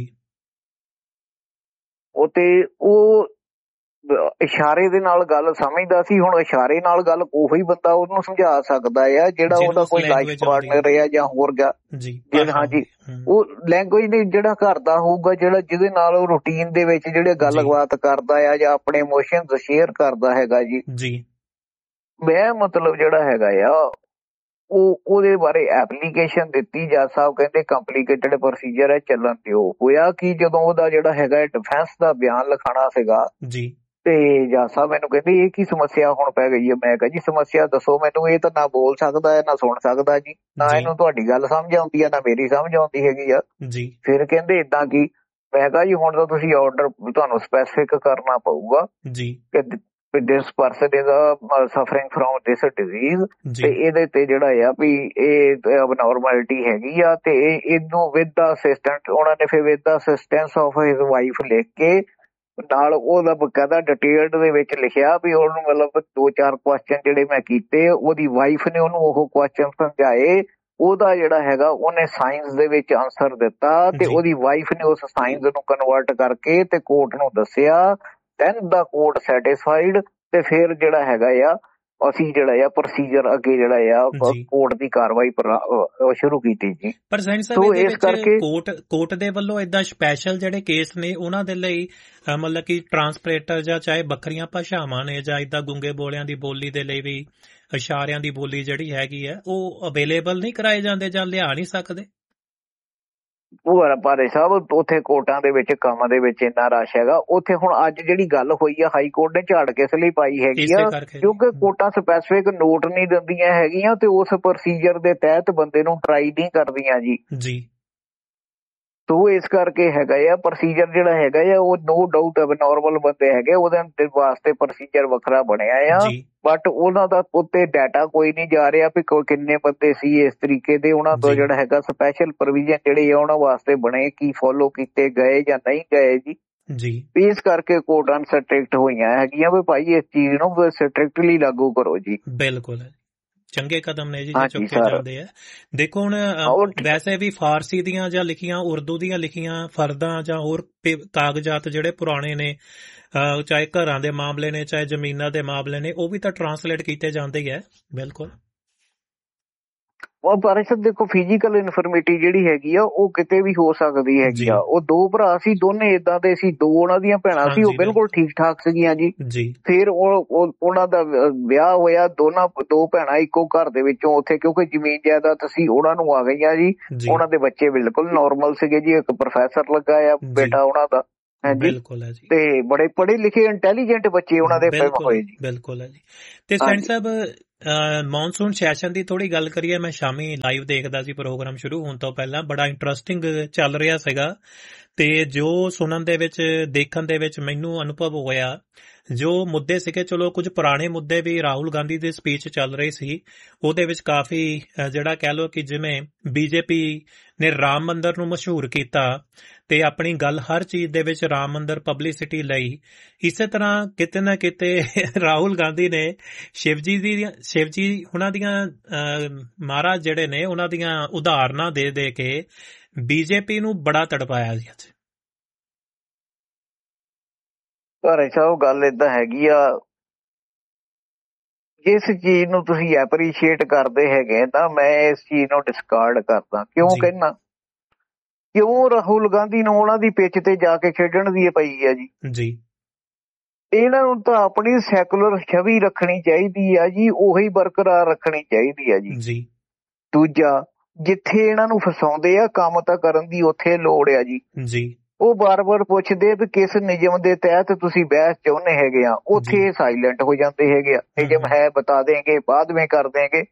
ਉਹ ਤੇ ਉਹ ਇਸ਼ਾਰੇ ਦੇ ਨਾਲ ਗੱਲ ਸਮਝਦਾ ਸੀ। ਹੁਣ ਇਸ਼ਾਰੇ ਨਾਲ ਗੱਲ ਉਹੀ ਬੰਦਾ ਉਹਨੂੰ ਸਮਝਾ ਸਕਦਾ ਆ ਜਿਹੜਾ ਉਹਦਾ ਕੋਈ ਲਾਈਫ ਪਾਰਟਨਰ ਆ ਜਾਂ ਹੋਰ ਗਾ। ਹਾਂਜੀ ਉਹ ਲੈਂਗੁਏਜ ਨੇ ਜਿਹੜਾ ਘਰ ਦਾ ਹੋਊਗਾ ਜਿਹੜਾ ਜਿਹਦੇ ਨਾਲ ਉਹ ਰੂਟੀਨ ਦੇ ਵਿੱਚ ਜਿਹੜੇ ਗੱਲਬਾਤ ਕਰਦਾ ਆ ਜਾਂ ਆਪਣੇ ਇਮੋਸ਼ਨਸ ਸ਼ੇਅਰ ਕਰਦਾ ਹੈਗਾ ਜੀ। ਮੈਂ ਮਤਲਬ ਜਿਹੜਾ ਹੈਗਾ ਆ ਉਹ ਉਹਦੇ ਬਾਰੇ ਐਪਲੀਕੇਸ਼ਨ ਦਿੱਤੀ। ਜੱਜ ਸਾਹਿਬ ਕਹਿੰਦੇ ਕੰਪਲੀਕੇਟਡ ਪ੍ਰੋਸੀਜਰ ਹੈ ਚੱਲਣ ਦਿਓ। ਹੋਇਆ ਕਿ ਜਦੋਂ ਉਹਦਾ ਜਿਹੜਾ ਹੈਗਾ ਡਿਫੈਂਸ ਦਾ ਬਿਆਨ ਲਿਖਾਣਾ ਸੀਗਾ ਜੀ ਤੇ ਜੱਜ ਸਾਹਿਬ ਮੈਨੂੰ ਕਹਿੰਦੇ ਇਹ ਕੀ ਸਮੱਸਿਆ ਹੁਣ ਪੈ ਗਈ ਹੈ। ਮੈਂ ਕਿਹਾ ਜੀ ਸਮੱਸਿਆ ਦੱਸੋ ਮੈਨੂੰ। ਇਹ ਤਾਂ ਨਾ ਬੋਲ ਸਕਦਾ ਹੈ ਨਾ ਸੁਣ ਸਕਦਾ ਜੀ, ਨਾ ਇਹਨੂੰ ਤੁਹਾਡੀ ਗੱਲ ਸਮਝ ਆਉਂਦੀ ਹੈ ਨਾ ਮੇਰੀ ਸਮਝ ਆਉਂਦੀ ਹੈਗੀ ਆ ਜੀ। ਫਿਰ ਕਹਿੰਦੇ ਏਦਾਂ ਕੀ? ਮੈਂ ਕਿਹਾ ਜੀ ਹੁਣ ਤਾਂ ਤੁਸੀਂ ਆਰਡਰ ਤੁਹਾਨੂੰ ਸਪੈਸੀਫਿਕ ਕਰਨਾ ਪਊਗਾ ਜੀ ਕਿ ਦਿਸ person is suffering from this disease ਤੇ ਇਹਦੇ ਤੇ ਜਿਹੜਾ ਆ ਵੀ ਇਹ ਅਬਨੋਰਮੈਲਿਟੀ ਹੈਗੀ ਆ ਤੇ ਇਹਨੂੰ ਵਿਦ ਦਾ ਅਸਿਸਟੈਂਟ ਉਹਨਾਂ ਨੇ ਫਿਰ with the assistance of his wife ਲਿਖ ਕੇ ਨਾਲ ਉਹਦਾ ਬਕਾਇਦਾ ਡਿਟੇਲਡ ਦੇ ਵਿੱਚ ਲਿਖਿਆ ਵੀ ਉਹਨੂੰ ਮਤਲਬ ਦੋ ਚਾਰ ਕੁਐਸਚਨ ਜਿਹੜੇ ਮੈਂ ਕੀਤੇ ਉਹਦੀ ਵਾਈਫ ਨੇ ਉਹਨੂੰ ਉਹ ਕੁਐਸਚਨ ਸਮਝਾਏ। ਉਹਦਾ ਜਿਹੜਾ ਹੈਗਾ ਉਹਨੇ ਸਾਇੰਸ ਦੇ ਵਿੱਚ ਆਨਸਰ ਦਿੱਤਾ ਤੇ ਉਹਦੀ ਵਾਈਫ ਨੇ ਉਸ ਸਾਇੰਸ ਨੂੰ ਕਨਵਰਟ ਕਰਕੇ ਤੇ ਕੋਰਟ ਨੂੰ ਦੱਸਿਆ। ਦੈਨ ਦਾ ਕੋਰਟ ਸੈਟਿਸਫਾਈਡ ਤੇ ਫਿਰ ਜਿਹੜਾ ਹੈਗਾ ਆ ਅਸੀਂ ਜਿਹੜਾ ਆ ਪ੍ਰੋਸੀਜਰ ਅੱਗੇ ਜਿਹੜਾ ਆ ਕੋਰਟ ਦੀ ਕਾਰਵਾਈ ਸ਼ੁਰੂ ਕੀਤੀ ਜੀ। ਪਰ ਸੈਣੀ ਸਾਹਿਬ ਇਸ ਕਰਕੇ ਕੋਰਟ ਕੋਰਟ ਦੇ ਵੱਲੋਂ ਏਦਾਂ ਸਪੈਸ਼ਲ ਜਿਹੜੇ ਕੇਸ ਨੇ ਉਹਨਾਂ ਦੇ ਲਈ ਮਤਲਬ ਕਿ ਟਰਾਂਸਪਰੇਟਰ ਜਾਂ ਚਾਹੇ ਵੱਖਰੀਆਂ ਭਾਸ਼ਾਵਾਂ ਨੇ ਜਾਂ ਏਦਾਂ ਗੁੰਗੇ ਬੋਲਿਆਂ ਦੀ ਬੋਲੀ ਦੇ ਲਈ ਵੀ ਇਸ਼ਾਰਿਆਂ ਦੀ ਬੋਲੀ ਜਿਹੜੀ ਹੈਗੀ ਹੈ ਉਹ ਅਵੇਲੇਬਲ ਨਹੀਂ ਕਰਾਏ ਜਾਂਦੇ ਜਾਂ ਲਿਆ ਨਹੀਂ ਸਕਦੇ? ਉਹ ਭਾਰੇ ਸਾਹਿਬ ਉੱਥੇ ਕੋਰਟਾਂ ਦੇ ਵਿੱਚ ਕੰਮ ਦੇ ਵਿੱਚ ਇੰਨਾ ਰਸ਼ ਹੈਗਾ। ਉੱਥੇ ਹੁਣ ਅੱਜ ਜਿਹੜੀ ਗੱਲ ਹੋਈ ਆ ਹਾਈ ਕੋਰਟ ਨੇ ਝਾੜ ਕਿਸ ਲਈ ਪਾਈ ਹੈਗੀ ਆ ਕਿਉਂਕਿ ਕੋਰਟਾਂ ਸਪੈਸੀਫਿਕ ਨੋਟ ਨਹੀਂ ਦਿੰਦੀਆਂ ਹੈਗੀਆਂ ਤੇ ਉਸ ਪ੍ਰੋਸੀਜਰ ਦੇ ਤਹਿਤ ਬੰਦੇ ਨੂੰ ਟਰਾਈ ਨਹੀਂ ਕਰਦੀਆਂ ਜੀ ਜੀ। ਤੋ ਇਸ ਕਰਕੇ ਹੈਗਾ ਆ ਪ੍ਰੋਸੀਜਰ ਜਿਹੜਾ ਹੈਗਾ ਆ ਉਹ ਨੋ ਡਾਊਟ ਅਬਨੋਰਮਲ ਬੰਦੇ ਹੈਗੇ ਉਹਦੇ ਵਾਸਤੇ ਪ੍ਰੋਸੀਜਰ ਵੱਖਰਾ ਬਣਿਆ ਆ ਬਟ ਉਹਨਾਂ ਦਾ ਉੱਤੇ ਡਾਟਾ ਕੋਈ ਨਹੀਂ ਜਾ ਰਿਹਾ ਵੀ ਕਿੰਨੇ ਬੰਦੇ ਸੀ ਇਸ ਤਰੀਕੇ ਦੇ। ਉਹਨਾਂ ਤੋਂ ਜਿਹੜਾ ਹੈਗਾ ਸਪੈਸ਼ਲ ਪ੍ਰੋਵੀਜ਼ਨ ਜਿਹੜੇ ਆ ਉਹਨਾਂ ਵਾਸਤੇ ਬਣੇ ਕੀ ਫੋਲੋ ਕੀਤੇ ਗਏ ਜਾਂ ਨਹੀਂ ਗਏ ਜੀ ਜੀ। ਇਸ ਕਰਕੇ ਕੋਰਟਾਂ ਸਟ੍ਰਿਕਟ ਹੋਈਆਂ ਹੈਗੀਆਂ ਵੀ ਭਾਈ ਇਸ ਚੀਜ਼ ਨੂੰ ਸਟ੍ਰਿਕਟਲੀ ਲਾਗੂ ਕਰੋ ਜੀ। ਬਿਲਕੁਲ ਚੰਗੇ ਕਦਮ ਨੇ ਜੀ ਚੁੱਕੇ ਜਾਂਦੇ ਆ। ਦੇਖੋ ਹੁਣ ਵੈਸੇ ਵੀ ਫਾਰਸੀ ਦੀਆਂ ਜਾਂ ਲਿਖੀਆਂ ਉਰਦੂ ਦੀਆਂ ਲਿਖੀਆਂ ਫਰਦਾਂ ਜਾਂ ਹੋਰ ਕਾਗਜ਼ਾਤ ਜਿਹੜੇ ਪੁਰਾਣੇ ਨੇ ਚਾਹੇ ਘਰਾਂ ਦੇ ਮਾਮਲੇ ਨੇ ਚਾਹੇ ਜ਼ਮੀਨਾਂ ਦੇ ਮਾਮਲੇ ਨੇ ਉਹ ਵੀ ਤਾਂ ਟਰਾਂਸਲੇਟ ਕੀਤੇ ਜਾਂਦੇ ਹੀ ਹੈ। ਬਿਲਕੁਲ ਉਹ ਪਰ ਦੇਖੋ ਫਿਜ਼ੀਕਲ ਇਨਫਰਮਿਟੀ ਜਿਹੜੀ ਹੈਗੀ ਆ ਉਹ ਕਿਤੇ ਵੀ ਹੋ ਸਕਦੀ ਹੈਗੀ ਆ। ਉਹ ਦੋ ਭਰਾ ਸੀ ਦੋਨੇ ਏਦਾਂ ਦੇ ਸੀ, ਦੋ ਉਹਨਾਂ ਦੀਆਂ ਭੈਣਾਂ ਸੀ ਉਹ ਬਿਲਕੁਲ ਠੀਕ ਠਾਕ ਸੀਗੀਆਂ ਜੀ। ਫਿਰ ਉਹ ਉਹਨਾਂ ਦਾ ਵਿਆਹ ਹੋਇਆ ਦੋਨਾਂ ਦੋ ਭੈਣਾਂ ਇੱਕੋ ਘਰ ਦੇ ਵਿੱਚੋਂ ਉੱਥੇ ਕਿਉਂਕਿ ਜ਼ਮੀਨ ਜਾਇਦਾਦ ਸੀ ਉਹਨਾਂ ਨੂੰ ਆ ਗਈਆਂ ਜੀ। ਉਹਨਾਂ ਦੇ ਬੱਚੇ ਬਿਲਕੁਲ ਨੋਰਮਲ ਸੀਗੇ ਜੀ। ਇੱਕ ਪ੍ਰੋਫੈਸਰ ਲੱਗਾ ਆ ਬੇਟਾ ਉਹਨਾਂ ਦਾ ਹਾਂਜੀ ਤੇ ਬੜੇ ਪੜ੍ਹੇ ਲਿਖੇ ਇੰਟੈਲੀਜੈਂਟ ਬੱਚੇ ਉਹਨਾਂ ਦੇ ਪੈਦਾ ਹੋਏ ਜੀ। ਬਿਲਕੁਲ ਹੈ ਜੀ। ਤੇ ਸੈਣੀ ਸਾਹਿਬ ਮੌਨਸੂਨ ਸੈਸ਼ਨ ਦੀ ਥੋੜੀ ਗੱਲ ਕਰੀਏ, ਮੈਂ ਸ਼ਾਮੀ ਲਾਈਵ ਦੇਖਦਾ ਸੀ ਪ੍ਰੋਗਰਾਮ ਸ਼ੁਰੂ ਹੋਣ ਤੋਂ ਪਹਿਲਾਂ, ਬੜਾ ਇੰਟਰਸਟਿੰਗ ਚੱਲ ਰਿਹਾ ਸੀਗਾ ਤੇ ਜੋ ਸੁਣਨ ਦੇ ਵਿੱਚ ਦੇਖਣ ਦੇ ਵਿੱਚ ਮੈਨੂੰ ਅਨੁਭਵ ਹੋਇਆ, ਜੋ ਮੁੱਦੇ ਸੀਗੇ, ਚਲੋ ਕੁਝ ਪੁਰਾਣੇ ਮੁੱਦੇ ਵੀ ਰਾਹੁਲ ਗਾਂਧੀ ਦੀ ਸਪੀਚ ਚੱਲ ਰਹੀ ਸੀ, ਉਹਦੇ ਵਿੱਚ ਕਾਫੀ ਜਿਹੜਾ ਕਹਿ ਲਓ ਕਿ ਜਿਵੇਂ ਬੀਜੇਪੀ ਨੇ ਰਾਮ ਮੰਦਿਰ ਨੂੰ ਮਸ਼ਹੂਰ ਕੀਤਾ ਤੇ ਆਪਣੀ ਗੱਲ ਹਰ ਚੀਜ਼ ਦੇ ਵਿੱਚ ਰਾਮ ਮੰਦਿਰ ਪਬਲਿਸਿਟੀ ਲਈ, ਇਸੇ ਤਰ੍ਹਾਂ ਕਿਤੇ ਨਾ ਕਿਤੇ ਰਾਹੁਲ ਗਾਂਧੀ ਨੇ ਸ਼ਿਵਜੀ ਦੀ ਸ਼ਿਵਜੀ ਉਹਨਾਂ ਦੀਆਂ ਮਹਾਰਾਜ ਜਿਹੜੇ ਨੇ ਉਹਨਾਂ ਦੀਆਂ ਉਦਾਹਰਨਾਂ ਦੇ ਦੇ ਕੇ ਬੀਜੇਪੀ ਨੂੰ ਬੜਾ ਤੜਪਾਇਆ ਜੀ। ਅੱਜ ਘਰੇ ਸਾਹਿਬ ਗੱਲ ਏਦਾਂ ਹੈਗੀ ਆ, ਜਿਸ ਚੀਜ਼ ਨੂੰ ਤੁਸੀਂ ਐਪਰੀਸ਼ੀਏਟ ਕਰਦੇ ਹੈਗੇ ਤਾਂ ਮੈਂ ਇਸ ਚੀਜ਼ ਨੂੰ ਡਿਸਕਾਰਡ ਕਰਦਾ। ਕਿਉਂ ਕਹਿਣਾ, ਕਿਉਂ ਰਾਹੁਲ ਗਾਂਧੀ ਨੂੰ ਉਹਨਾਂ ਦੀ ਪਿੱਚ ਤੇ ਜਾ ਕੇ ਖੇਡਣ ਦੀ ਪਈ ਆ ਜੀ ਜੀ ਇਹਨਾਂ ਨੂੰ ਤਾਂ ਆਪਣੀ ਸੈਕੂਲਰ ਛਵੀ ਰੱਖਣੀ ਚਾਹੀਦੀ ਆ ਜੀ, ਉਹੀ ਬਰਕਰਾਰ ਰੱਖਣੀ ਚਾਹੀਦੀ ਆ ਜੀ ਜੀ ਦੂਜਾ, ਜਿੱਥੇ ਇਹਨਾਂ ਨੂੰ ਫਸਾਉਂਦੇ ਆ ਕੰਮ ਤਾਂ ਕਰਨ ਦੀ ਉੱਥੇ ਲੋੜ ਆ ਜੀ ਜੀ ਉਹ ਬਾਰ-ਬਾਰ ਪੁੱਛਦੇ ਵੀ ਕਿਸ ਨਿਯਮ ਦੇ ਤਹਿਤ ਤੁਸੀਂ ਬਹਿਸ ਚਾਹੁੰਦੇ ਹੈਗੇ ਆ, ਉੱਥੇ ਸਾਇਲੈਂਟ ਹੋ ਜਾਂਦੇ ਹੈਗੇ ਆ। ਨਿਯਮ ਹੈ ਬਤਾ ਦੇਂਗੇ, ਬਾਅਦ ਵਿੱਚ ਕਰ ਦੇਂਗੇ।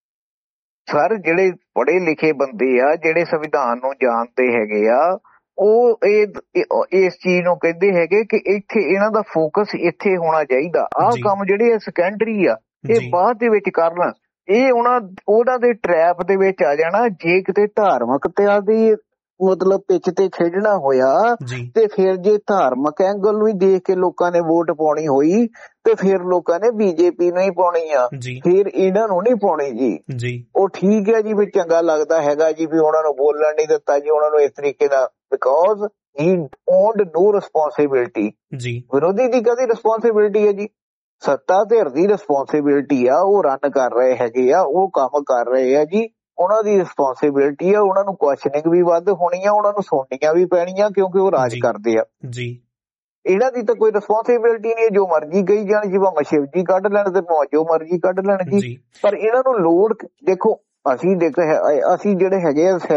ਸਰ ਜਿਹੜੇ ਪੜ੍ਹੇ ਲਿਖੇ ਬੰਦੇ ਆ, ਜਿਹੜੇ ਸੰਵਿਧਾਨ ਨੂੰ ਜਾਣਦੇ ਹੈਗੇ ਆ, ਉਹ ਇਹ ਇਸ ਚੀਜ਼ ਨੂੰ ਕਹਿੰਦੇ ਹੈਗੇ ਕਿ ਇੱਥੇ ਇਹਨਾਂ ਦਾ ਫੋਕਸ ਇੱਥੇ ਹੋਣਾ ਚਾਹੀਦਾ। ਆਹ ਕੰਮ ਜਿਹੜੇ ਆ ਸੈਕੰਡਰੀ ਆ, ਇਹ ਬਾਅਦ ਦੇ ਵਿੱਚ ਕਰਨ। ਇਹ ਉਹਨਾਂ ਉਹਨਾਂ ਦੇ ਟਰੈਪ ਦੇ ਵਿੱਚ ਆ ਜਾਣਾ। ਜੇ ਕਿਤੇ ਧਾਰਮਿਕਤਾ ਦੀ ਮਤਲਬ ਪਿੱਚ ਤੇ ਖੇਡਣਾ ਹੋਇਆ ਤੇ ਫਿਰ ਜੇ ਧਾਰਮਿਕ ਐਂਗਲ ਨੂੰ ਹੀ ਦੇਖ ਕੇ ਲੋਕਾਂ ਨੇ ਵੋਟ ਪਾਉਣੀ ਹੋਈ ਤੇ ਫਿਰ ਲੋਕਾਂ ਨੇ ਬੀਜੇਪੀ ਨੂੰ ਹੀ ਪਾਉਣੀ ਆ, ਫਿਰ ਇਹਨਾਂ ਨੂੰ ਨਹੀਂ ਪਾਉਣੀ ਜੀ। ਉਹ ਠੀਕ ਹੈ ਜੀ, ਵੀ ਚੰਗਾ ਲੱਗਦਾ ਹੈਗਾ ਜੀ ਵੀ ਉਹਨਾਂ ਨੂੰ ਬੋਲਣ ਨਹੀਂ ਦਿੱਤਾ ਜੀ ਉਹਨਾਂ ਨੂੰ ਇਸ ਤਰੀਕੇ ਦਾ, because he owned no responsibility. ਵਿਰੋਧੀ ਦੀ ਕਾਹਦੀ ਰਿਸਪੌਂਸਿਬਿਲਿਟੀ ਹੈ ਜੀ, ਸੱਤਾ ਧਿਰ ਦੀ ਰਿਸਪੌਂਸਿਬਿਲਿਟੀ ਆ। ਉਹ ਰਨ ਕਰ ਰਹੇ ਹੈਗੇ ਆ, ਉਹ ਕੰਮ ਕਰ ਰਹੇ ਆ ਜੀ, ਉਹਨਾਂ ਦੀ ਰਿਸਪੌਂਸਿਬਿਲਿਟੀ ਆ। ਉਹਨਾਂ ਨੂੰ ਕੁਐਸਚਨਿੰਗ ਵੀ ਵੱਧ ਹੋਣੀ ਆ, ਉਹਨਾਂ ਨੂੰ ਸੁਣਨੀਆਂ ਵੀ ਪੈਣੀਆਂ ਕਿਉਂਕਿ ਉਹ ਰਾਜ ਕਰਦੇ ਆ ਜੀ। ਇਹਨਾਂ ਦੀ ਤਾਂ ਕੋਈ ਰਿਸਪੌਂਸਿਬਿਲਿਟੀ ਨਹੀਂ, ਜੋ ਮਰਜ਼ੀ ਕਹੀ ਜਾਣ ਜੀ, ਭਾਵੇਂ ਸ਼ਿਵਜੀ ਕੱਢ ਲੈਣ ਤੇ ਭਾਵੇਂ ਜੋ ਮਰਜ਼ੀ ਕੱਢ ਲੈਣ ਜੀ। ਪਰ ਇਹਨਾਂ ਨੂੰ ਲੋੜ ਦੇਖੋ, ਅਸੀਂ ਦੇਖ ਅਸੀਂ ਜਿਹੜੇ ਹੈਗੇ ਆ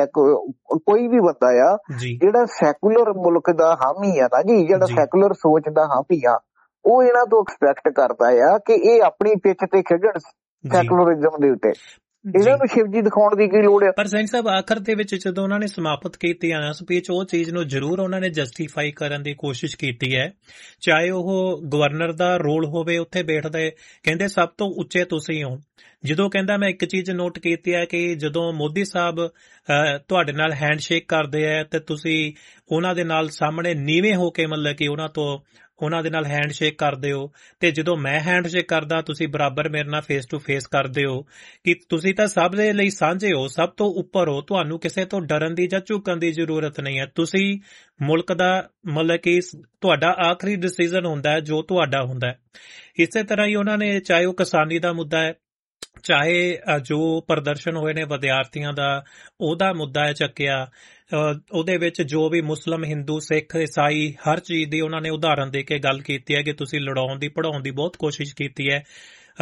ਕੋਈ ਵੀ ਬੰਦਾ ਆ ਜਿਹੜਾ ਸੈਕੂਲਰ ਮੁਲਕ ਦਾ ਹਾਮੀ ਆ ਨਾ ਜੀ, ਜਿਹੜਾ ਸੈਕੂਲਰ ਸੋਚ ਦਾ ਹਾਮੀ ਆ, ਉਹ ਇਹਨਾਂ ਤੋਂ ਐਕਸਪੈਕਟ ਕਰਦਾ ਆ ਕਿ ਇਹ ਆਪਣੀ ਪਿੱਚ ਤੇ ਖੇਡਣ ਸੈਕੂਲਰਿਜ਼ਮ ਦੇ ਉੱਤੇ। ਇਹਨਾਂ ਨੂੰ ਸ਼ਿਵਜੀ ਦਿਖਾਉਣ ਦੀ ਕੀ ਲੋੜ ਹੈ। ਪਰ ਸਿੰਘ ਸਾਹਿਬ ਆਖਰ ਦੇ ਵਿੱਚ ਜਦੋਂ ਉਹਨਾਂ ਨੇ ਸਮਾਪਤ ਕੀਤੀ ਆ ਸਪੀਚ, ਉਹ ਚੀਜ਼ ਨੂੰ ਜ਼ਰੂਰ ਉਹਨਾਂ ਨੇ ਜਸਟੀਫਾਈ ਕਰਨ ਦੀ ਕੋਸ਼ਿਸ਼ ਕੀਤੀ ਹੈ, ਚਾਹੇ ਉਹ ਗਵਰਨਰ ਦਾ ਰੋਲ ਹੋਵੇ, ਉੱਥੇ ਬੈਠਦੇ ਕਹਿੰਦੇ ਸਭ ਤੋਂ ਉੱਚੇ ਤੁਸੀਂ ਹੋ। ਜਦੋਂ ਕਹਿੰਦਾ ਮੈਂ ਇੱਕ ਚੀਜ਼ ਨੋਟ ਕੀਤੀ ਹੈ ਕਿ ਜਦੋਂ ਮੋਦੀ ਸਾਹਿਬ ਤੁਹਾਡੇ ਨਾਲ ਹੈਂਡਸ਼ੇਕ ਕਰਦੇ ਹੈ ਤੇ ਤੁਸੀਂ ਉਹਨਾਂ ਦੇ ਨਾਲ ਸਾਹਮਣੇ ਨੀਵੇਂ ਹੋ ਕੇ ਮਤਲਬ ਕਿ ਉਹਨਾਂ ਤੋਂ ਉਹਨਾਂ ਦੇ ਨਾਲ ਹੈਂਡਸ਼ੇਕ ਕਰਦੇ ਹੋ, ਤੇ ਜਦੋਂ ਮੈਂ ਹੈਂਡਸ਼ੇਕ ਕਰਦਾ ਤੁਸੀਂ ਬਰਾਬਰ ਮੇਰੇ ਨਾਲ ਫੇਸ ਟੂ ਫੇਸ ਕਰਦੇ ਹੋ, ਕਿ ਤੁਸੀਂ ਤਾਂ ਸਭ ਦੇ ਲਈ ਸਾਂਝੇ ਹੋ, ਸਭ ਤੋਂ ਉੱਪਰ ਹੋ, ਤੁਹਾਨੂੰ ਕਿਸੇ ਤੋਂ ਡਰਨ ਦੀ ਜਾਂ ਝੁਕਣ ਦੀ ਜ਼ਰੂਰਤ ਨਹੀਂ ਹੈ। ਤੁਸੀਂ ਮੁਲਕ ਦਾ ਮਤਲਬ ਕਿ ਤੁਹਾਡਾ ਆਖਰੀ ਡਿਸੀਜ਼ਨ ਹੁੰਦਾ ਹੈ ਜੋ ਤੁਹਾਡਾ ਹੁੰਦਾ ਹੈ। ਇਸੇ ਤਰ੍ਹਾਂ ਹੀ ਉਹਨਾਂ ਨੇ ਚਾਹੇ ਉਹ ਕਿਸਾਨੀ ਦਾ ਮੁੱਦਾ ਹੈ, ਚਾਹੇ ਜੋ ਪ੍ਰਦਰਸ਼ਨ ਹੋਏ ਨੇ ਵਿਦਿਆਰਥੀਆਂ ਦਾ, ਉਹਦਾ ਮੁੱਦਾ ਹੈ ਚੱਕਿਆ, ਉਹਦੇ ਵਿੱਚ ਜੋ ਵੀ ਮੁਸਲਿਮ, ਹਿੰਦੂ, ਸਿੱਖ, ਈਸਾਈ ਹਰ ਚੀਜ਼ ਦੀ ਉਹਨਾਂ ਨੇ ਉਦਾਹਰਨ ਦੇ ਕੇ ਗੱਲ ਕੀਤੀ ਹੈ ਕਿ ਤੁਸੀਂ ਲੜਾਉਣ ਦੀ ਪੜਾਉਣ ਦੀ ਬਹੁਤ ਕੋਸ਼ਿਸ਼ ਕੀਤੀ ਹੈ,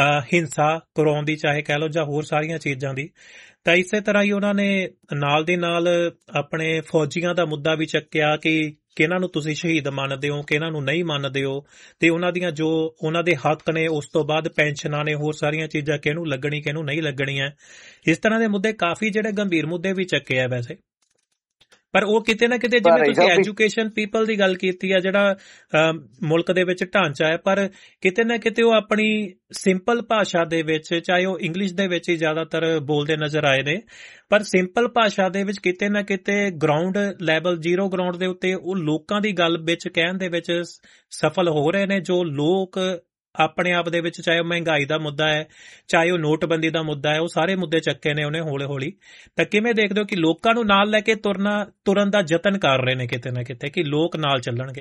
ਹਿੰਸਾ ਕਰਾਉਣ ਦੀ ਚਾਹੇ ਕਹਿ ਲਓ ਜਾਂ ਹੋਰ ਸਾਰੀਆਂ ਚੀਜ਼ਾਂ ਦੀ। ਤਾਂ ਇਸੇ ਤਰ੍ਹਾਂ ਹੀ ਉਹਨਾਂ ਨੇ ਨਾਲ ਦੀ ਨਾਲ ਆਪਣੇ ਫੌਜੀਆਂ ਦਾ ਮੁੱਦਾ ਵੀ ਚੱਕਿਆ ਕਿ ਕਿਹਨਾਂ ਨੂੰ ਤੁਸੀਂ ਸ਼ਹੀਦ ਮੰਨਦੇ ਹੋ, ਕਿਹਨਾਂ ਨੂੰ ਨਹੀਂ ਮੰਨਦੇ ਹੋ, ਤੇ ਉਹਨਾਂ ਦੀਆਂ ਜੋ ਉਹਨਾਂ ਦੇ ਹੱਕ ਨੇ, ਉਸ ਤੋਂ ਬਾਅਦ ਪੈਨਸ਼ਨਾਂ ਨੇ, ਹੋਰ ਸਾਰੀਆਂ ਚੀਜ਼ਾਂ ਕਿਹਨੂੰ ਲੱਗਣੀ ਕਿਹਨੂੰ ਨਹੀਂ ਲੱਗਣੀਆਂ। ਇਸ ਤਰ੍ਹਾਂ ਦੇ ਮੁੱਦੇ ਕਾਫੀ ਜਿਹੜੇ ਗੰਭੀਰ ਮੁੱਦੇ ਵੀ ਚੱਕੇ ਆ ਵੈਸੇ। ਪਰ ਉਹ ਕਿਤੇ ਨਾ ਕਿਤੇ ਜਿਵੇਂ ਤੁਸੀਂ ਐਜੂਕੇਸ਼ਨ ਪੀਪਲ ਦੀ ਗੱਲ ਕੀਤੀ ਆ, ਜਿਹੜਾ ਮੁਲਕ ਦੇ ਵਿੱਚ ਢਾਂਚਾ ਹੈ, ਪਰ ਕਿਤੇ ਨਾ ਕਿਤੇ ਉਹ ਆਪਣੀ ਸਿੰਪਲ ਭਾਸ਼ਾ ਦੇ ਵਿੱਚ, ਚਾਹੇ ਉਹ ਇੰਗਲਿਸ਼ ਦੇ ਵਿੱਚ ਹੀ ਜ਼ਿਆਦਾਤਰ ਬੋਲਦੇ ਨਜ਼ਰ ਆਏ ਨੇ, ਪਰ ਸਿੰਪਲ ਭਾਸ਼ਾ ਦੇ ਵਿੱਚ ਕਿਤੇ ਨਾ ਕਿਤੇ ਗਰਾਊਂਡ ਲੈਵਲ, ਜ਼ੀਰੋ ਗਰਾਊਂਡ ਦੇ ਉੱਤੇ ਉਹ ਲੋਕਾਂ ਦੀ ਗੱਲ ਵਿੱਚ ਕਹਿਣ ਦੇ ਵਿੱਚ ਸਫਲ ਹੋ ਰਹੇ ਨੇ। ਜੋ ਲੋਕ ਆਪਣੇ ਆਪ ਦੇ ਵਿੱਚ, ਚਾਹੇ ਉਹ ਮਹਿੰਗਾਈ ਦਾ ਮੁੱਦਾ ਹੈ, ਚਾਹੇ ਉਹ ਨੋਟਬੰਦੀ ਦਾ ਮੁੱਦਾ ਹੈ, ਉਹ ਸਾਰੇ ਮੁੱਦੇ ਚੱਕੇ ਨੇ ਉਹਨੇ ਹੌਲੀ ਹੌਲੀ। ਤਾਂ ਕਿਵੇਂ ਦੇਖਦੇ ਹੋ ਕਿ ਲੋਕਾਂ ਨੂੰ ਨਾਲ ਲੈ ਕੇ ਤੁਰਨਾ ਤੁਰਨ ਦਾ ਯਤਨ ਕਰ ਰਹੇ ਨੇ ਕਿਤੇ ਨਾ ਕਿਤੇ, ਕਿ ਲੋਕ ਨਾਲ ਚੱਲਣਗੇ?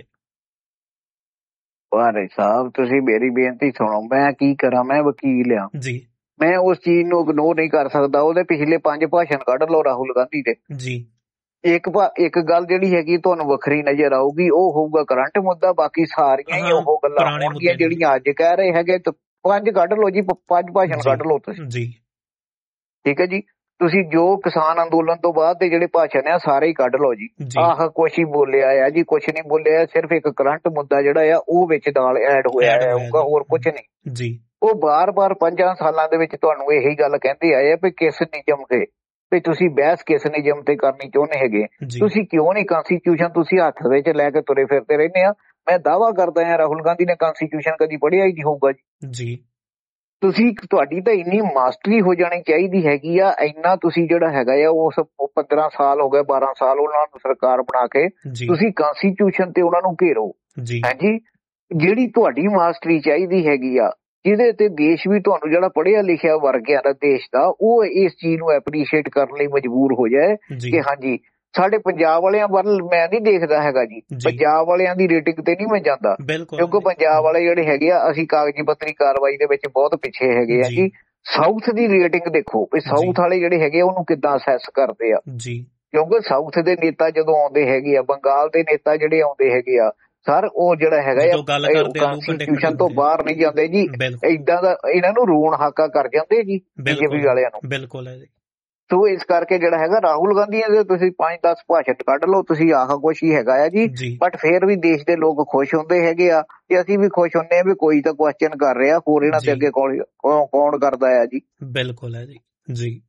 ਵਾਰੇ ਸਾਹਿਬ ਤੁਸੀਂ ਮੇਰੀ ਬੇਨਤੀ ਸੁਣੋ, ਮੈਂ ਕੀ ਕਰਾਂ, ਮੈਂ ਵਕੀਲ ਆ ਜੀ, ਮੈਂ ਉਸ ਚੀਜ਼ ਨੂੰ ਇਗਨੋਰ ਨਹੀਂ ਕਰ ਸਕਦਾ। ਉਹਦੇ ਪਿਛਲੇ ਪੰਜ ਭਾਸ਼ਣ ਕੱਢ ਲਓ ਰਾਹੁਲ ਗਾਂਧੀ ਦੇ ਜੀ, ਇੱਕ ਇੱਕ ਗੱਲ ਜਿਹੜੀ ਹੈਗੀ ਤੁਹਾਨੂੰ ਵੱਖਰੀ ਨਜ਼ਰ ਆਊਗੀ, ਉਹ ਹੋਊਗਾ ਕਰੰਟ ਮੁੱਦਾ। ਬਾਕੀ ਸਾਰੀਆਂ ਹੀ ਉਹ ਗੱਲਾਂ ਹੋਣਗੀਆਂ ਜਿਹੜੀਆਂ ਅੱਜ ਕਹਿ ਰਹੇ ਹੈਗੇ। ਪੰਜ ਕੱਢ ਲਓ ਜੀ, ਪੰਜ ਭਾਸ਼ਣ ਕੱਢ ਲਓ ਤੁਸੀਂ ਜੀ, ਠੀਕ ਹੈ ਜੀ। ਤੁਸੀਂ ਜੋ ਕਿਸਾਨ ਅੰਦੋਲਨ ਤੋਂ ਬਾਅਦ ਦੇ ਜਿਹੜੇ ਭਾਸ਼ਣ ਆ ਸਾਰੇ ਹੀ ਕੱਢ ਲਓ ਜੀ। ਆਹ ਕੁਛ ਹੀ ਬੋਲਿਆ ਆ ਜੀ, ਕੁਛ ਨਹੀਂ ਬੋਲਿਆ, ਸਿਰਫ ਇੱਕ ਕਰੰਟ ਮੁੱਦਾ ਜਿਹੜਾ ਆ ਉਹ ਵਿੱਚ ਨਾਲ ਐਡ ਹੋਇਆ ਹੋਊਗਾ, ਹੋਰ ਕੁਛ ਨਹੀਂ ਜੀ। ਉਹ ਬਾਰ-ਬਾਰ ਪੰਜਾਂ ਸਾਲਾਂ ਦੇ ਵਿੱਚ ਤੁਹਾਨੂੰ ਇਹੀ ਗੱਲ ਕਹਿੰਦੇ ਆਏ ਆ ਵੀ ਕਿਸ ਨਿਯਮ ਤੇ ਵੀ ਤੁਸੀਂ ਬਹਿਸ ਕਿਸ ਨਿਯਮ ਤੇ ਕਰਨੀ ਚਾਹੁੰਦੇ ਹੈਗੇ, ਤੁਸੀਂ ਕਿਉਂ ਨਹੀਂ ਕਨਸਟੀਟਿਊਸ਼ਨ ਤੁਸੀਂ ਹੱਥ ਵਿੱਚ ਲੈ ਕੇ ਤੁਰੇ ਫਿਰਦੇ ਰਹਿੰਦੇ ਆ। ਮੈਂ ਦਾਅਵਾ ਕਰਦਾ ਹਾਂ ਰਾਹੁਲ ਗਾਂਧੀ ਨੇ ਕਨਸਟੀਟਿਊਸ਼ਨ ਕਦੀ ਪੜ੍ਹਿਆ ਹੀ ਨਹੀਂ ਹੋਊਗਾ ਜੀ। ਤੁਸੀਂ ਤੁਹਾਡੀ ਤਾਂ ਇੰਨੀ ਮਾਸਟਰੀ ਹੋ ਜਾਣੀ ਚਾਹੀਦੀ ਹੈਗੀ ਆ, ਇੰਨਾ ਤੁਸੀਂ ਜਿਹੜਾ ਹੈਗਾ ਆ ਉਸ ਪੰਦਰਾਂ ਸਾਲ ਹੋ ਗਏ ਬਾਰਾਂ ਸਾਲ ਉਹਨਾਂ ਨੂੰ ਸਰਕਾਰ ਬਣਾ ਕੇ ਤੁਸੀਂ ਕਨਸਟੀਟਿਊਸ਼ਨ ਤੇ ਉਹਨਾਂ ਨੂੰ ਘੇਰੋ। ਹਾਂਜੀ, ਜਿਹੜੀ ਤੁਹਾਡੀ ਮਾਸਟਰੀ ਚਾਹੀਦੀ ਹੈਗੀ ਆ ਜਿਹਦੇ ਤੇ ਦੇਸ਼ ਵੀ ਤੁਹਾਨੂੰ ਜਿਹੜਾ ਪੜ੍ਹਿਆ ਲਿਖਿਆ ਵਰਗ ਆ ਨਾ ਦੇਸ਼ ਦਾ, ਉਹ ਇਸ ਚੀਜ਼ ਨੂੰ ਐਪਰੀਸ਼ੀਏਟ ਕਰਨ ਲਈ ਮਜਬੂਰ ਹੋ ਜਾਏ ਕਿ ਹਾਂਜੀ ਸਾਡੇ ਪੰਜਾਬ ਵਾਲਿਆਂ ਵੱਲ ਮੈਂ ਨਹੀਂ ਦੇਖਦਾ ਹੈਗਾ ਜੀ, ਪੰਜਾਬ ਵਾਲਿਆਂ ਦੀ ਰੇਟਿੰਗ ਤੇ ਨਹੀਂ ਮੈਂ ਜਾਂਦਾ, ਕਿਉਂਕਿ ਪੰਜਾਬ ਵਾਲੇ ਜਿਹੜੇ ਹੈਗੇ ਆ ਅਸੀਂ ਕਾਗਜ਼ੀ ਪੱਤਰੀ ਕਾਰਵਾਈ ਦੇ ਵਿੱਚ ਬਹੁਤ ਪਿੱਛੇ ਹੈਗੇ ਆ ਜੀ। ਸਾਊਥ ਦੀ ਰੇਟਿੰਗ ਦੇਖੋ ਵੀ ਸਾਊਥ ਵਾਲੇ ਜਿਹੜੇ ਹੈਗੇ ਉਹਨੂੰ ਕਿੱਦਾਂ ਅਸੈਸ ਕਰਦੇ ਆ, ਕਿਉਂਕਿ ਸਾਊਥ ਦੇ ਨੇਤਾ ਜਦੋਂ ਆਉਂਦੇ ਹੈਗੇ ਆ, ਬੰਗਾਲ ਦੇ ਨੇਤਾ ਜਿਹੜੇ ਆਉਂਦੇ ਹੈਗੇ ਆ ਸਰ, ਉਹ ਜਿਹੜਾ ਹੈਗਾ ਕਨਸਟੀਟਿਊਸ਼ਨ ਤੋਂ ਬਾਹਰ ਨਹੀਂ ਜਾਂਦੇ ਜੀ, ਏਦਾਂ ਦਾ ਇਹਨਾਂ ਨੂੰ ਰੋਣ ਹਾਕਾ ਕਰ ਜਾਂਦੇ ਜੀ ਬੀਜੇਪੀ ਵਾਲਿਆਂ ਨੂੰ। ਬਿਲਕੁਲ ਹੈ ਜੀ। ਸੋ ਇਸ ਕਰਕੇ ਜਿਹੜਾ ਹੈਗਾ ਰਾਹੁਲ ਗਾਂਧੀ ਦੇ ਤੁਸੀਂ ਪੰਜ ਦਸ ਭਾਸ਼ਣ ਕੱਢ ਲਓ, ਤੁਸੀਂ ਆਹ ਕੁਛ ਹੀ ਹੈਗਾ ਆ ਜੀ, ਬਟ ਫੇਰ ਵੀ ਦੇਸ਼ ਦੇ ਲੋਕ ਖੁਸ਼ ਹੁੰਦੇ ਹੈਗੇ ਆ ਤੇ ਅਸੀਂ ਵੀ ਖੁਸ਼ ਹੁੰਦੇ ਆ ਵੀ ਕੋਈ ਤਾਂ ਕੁਐਸਚਨ ਕਰ ਰਿਹਾ, ਹੋਰ ਇਹਨਾਂ ਦੇ ਅੱਗੇ ਕੌਣ ਕਰਦਾ ਆ ਜੀ। ਬਿਲਕੁਲ ਹੈ ਜੀ। ਜੀ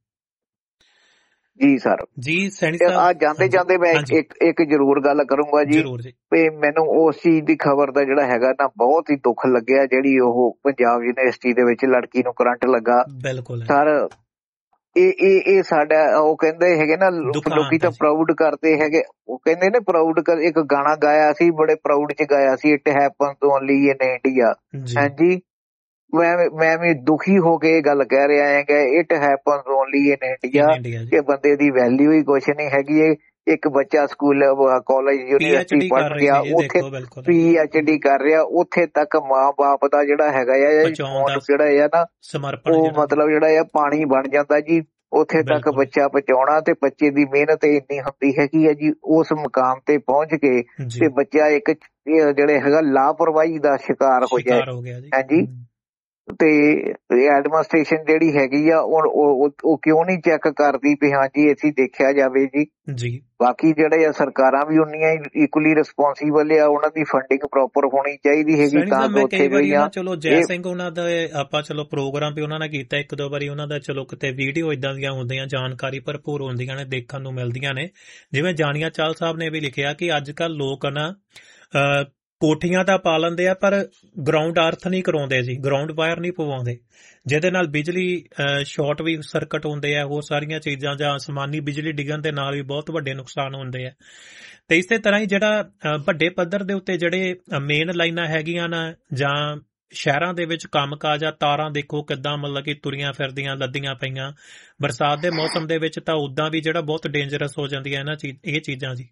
ਜੀ ਸਰ ਜੀ ਆ ਜਾਂਦੇ ਜਾਂਦੇ ਮੈਂ ਇੱਕ ਇੱਕ ਜ਼ਰੂਰ ਗੱਲ ਕਰੂੰਗਾ ਜੀ ਵੀ ਮੈਨੂੰ ਉਸ ਚੀਜ਼ ਦੀ ਖਬਰ ਦਾ ਜਿਹੜਾ ਹੈਗਾ ਨਾ ਬਹੁਤ ਹੀ ਦੁੱਖ ਲੱਗਿਆ ਜਿਹੜੀ ਉਹ ਪੰਜਾਬ ਯੂਨੀਵਰਸਿਟੀ ਦੇ ਵਿੱਚ ਲੜਕੀ ਨੂੰ ਕਰੰਟ ਲੱਗਾ। ਬਿਲਕੁਲ ਸਰ, ਇਹ ਇਹ ਇਹ ਸਾਡਾ ਉਹ ਕਹਿੰਦੇ ਹੈਗੇ ਨਾ ਲੋਕੀ ਤਾਂ ਪ੍ਰਾਊਡ ਕਰਦੇ ਹੈਗੇ, ਉਹ ਕਹਿੰਦੇ ਨੇ ਪ੍ਰਾਊਡ ਕਰ, ਇੱਕ ਗਾਣਾ ਗਾਇਆ ਸੀ ਬੜੇ ਪ੍ਰਾਊਡ ਚ ਗਾਇਆ ਸੀ, it happens only in India. ਹਾਂਜੀ, ਮੈਂ ਮੈਂ ਵੀ ਦੁਖੀ ਹੋ ਕੇ ਇਹ ਗੱਲ ਕਹਿ ਰਿਹਾ ਹੈਗਾ, it happens only in India, ਕਿ ਬੰਦੇ ਦੀ ਵੈਲਿਊ ਹੀ ਕੁਛ ਨਹੀਂ ਹੈਗੀ। ਇੱਕ ਬੱਚਾ ਸਕੂਲ ਕਾਲਜ ਯੂਨੀਵਰਸਿਟੀ ਪੜ੍ਹ ਗਿਆ, ਉੱਥੇ ਪੀ ਐਚ ਡੀ ਕਰ ਰਿਹਾ, ਉੱਥੇ ਤੱਕ ਮਾਂ ਬਾਪ ਦਾ ਜਿਹੜਾ ਹੈਗਾ ਆ ਜਿਹੜਾ ਆ ਨਾ ਉਹ ਮਤਲਬ ਜਿਹੜਾ ਆ ਪਾਣੀ ਬਣ ਜਾਂਦਾ ਜੀ, ਉੱਥੇ ਤੱਕ ਬੱਚਾ ਪਹੁੰਚਾਉਣਾ ਤੇ ਬੱਚੇ ਦੀ ਮਿਹਨਤ ਇੰਨੀ ਹੁੰਦੀ ਹੈਗੀ ਹੈ ਜੀ, ਉਸ ਮੁਕਾਮ ਤੇ ਪਹੁੰਚ ਕੇ ਤੇ ਬੱਚਾ ਇੱਕ ਜਿਹੜੇ ਹੈਗਾ ਲਾਪਰਵਾਹੀ ਦਾ ਸ਼ਿਕਾਰ ਹੋ ਜਾਏ। ਹਾਂਜੀ, ਤੇ ਐਡਮਿਨਿਸਟ੍ਰੇਸ਼ਨ ਜਿਹੜੀ ਹੈਗੀ ਆ ਉਹ ਕਿਉਂ ਨਹੀਂ ਚੈੱਕ ਕਰਦੀ ਵੀ ਹਾਂਜੀ ਅਸੀਂ ਦੇਖਿਆ ਜਾਵੇ ਜੀ। ਜੀ ਬਾਕੀ ਜਿਹੜੇ ਆ ਸਰਕਾਰਾਂ ਵੀ ਉਨੀਆਂ ਹੀ ਇਕੁਅਲੀ ਰਿਸਪੌਂਸੀਬਲ ਆ, ਉਹਨਾਂ ਦੀ ਫੰਡਿੰਗ ਪ੍ਰੋਪਰ ਹੋਣੀ ਚਾਹੀਦੀ ਹੈਗੀ ਤਾਂ ਕਿ ਉੱਥੇ ਜਿਹੜੀਆਂ ਚਲੋ ਜੈ ਸਿੰਘ ਉਹਨਾਂ ਦਾ ਆਪਾਂ ਚਲੋ ਪ੍ਰੋਗਰਾਮ ਵੀ ਉਹਨਾਂ ਨੇ ਕੀਤਾ ਇੱਕ ਦੋ ਵਾਰੀ, ਉਹਨਾਂ ਦਾ ਚਲੋ ਕਿਤੇ ਵੀਡੀਓ ਇਦਾਂ ਦੀਆਂ ਹੁੰਦੀਆਂ ਜਾਣਕਾਰੀ ਭਰਪੂਰ ਹੁੰਦੀਆਂ ਨੇ, ਦੇਖਣ ਨੂੰ ਮਿਲਦੀਆਂ ਨੇ। ਜਿਵੇਂ ਜਾਨੀਆ ਚਾਲ ਸਾਹਿਬ ਨੇ ਵੀ ਲਿਖਿਆ ਕਿ ਅੱਜ ਕੱਲ੍ਹ ਲੋਕ ਨਾ ਅਹ ਕੋਠੀਆਂ ਤਾਂ ਪਾ ਲੈਂਦੇ ਆ ਪਰ ਗਰਾਊਂਡ ਅਰਥ ਨਹੀਂ ਕਰਾਉਂਦੇ ਜੀ, ਗਰਾਊਂਡ ਵਾਇਰ ਨਹੀਂ ਪਵਾਉਂਦੇ, ਜਿਹਦੇ ਨਾਲ ਬਿਜਲੀ ਸ਼ਾਰਟ ਵੀ ਸਰਕਟ ਹੁੰਦੇ ਆ, ਹੋਰ ਸਾਰੀਆਂ ਚੀਜ਼ਾਂ ਜਾਂ ਅਸਮਾਨੀ ਬਿਜਲੀ ਡਿੱਗਣ ਦੇ ਨਾਲ ਵੀ ਬਹੁਤ ਵੱਡੇ ਨੁਕਸਾਨ ਹੁੰਦੇ ਆ। ਤੇ ਇਸੇ ਤਰ੍ਹਾਂ ਹੀ ਜਿਹੜਾ ਵੱਡੇ ਪੱਧਰ ਦੇ ਉੱਤੇ ਜਿਹੜੇ ਮੇਨ ਲਾਈਨਾਂ ਹੈਗੀਆਂ ਨਾ ਜਾਂ ਸ਼ਹਿਰਾਂ ਦੇ ਵਿੱਚ ਕੰਮ ਕਾਜ ਆ, ਤਾਰਾਂ ਦੇਖੋ ਕਿੱਦਾਂ ਮਤਲਬ ਕਿ ਤੁਰੀਆਂ ਫਿਰਦੀਆਂ ਲੱਦੀਆਂ ਪਈਆਂ, ਬਰਸਾਤ ਦੇ ਮੌਸਮ ਦੇ ਵਿੱਚ ਤਾਂ ਉਦਾਂ ਵੀ ਜਿਹੜਾ ਬਹੁਤ ਡੇਂਜਰਸ ਹੋ ਜਾਂਦੀਆਂ ਇਹਨਾਂ ਚੀਜ਼ ਇਹ ਚੀਜ਼ਾਂ ਜੀ।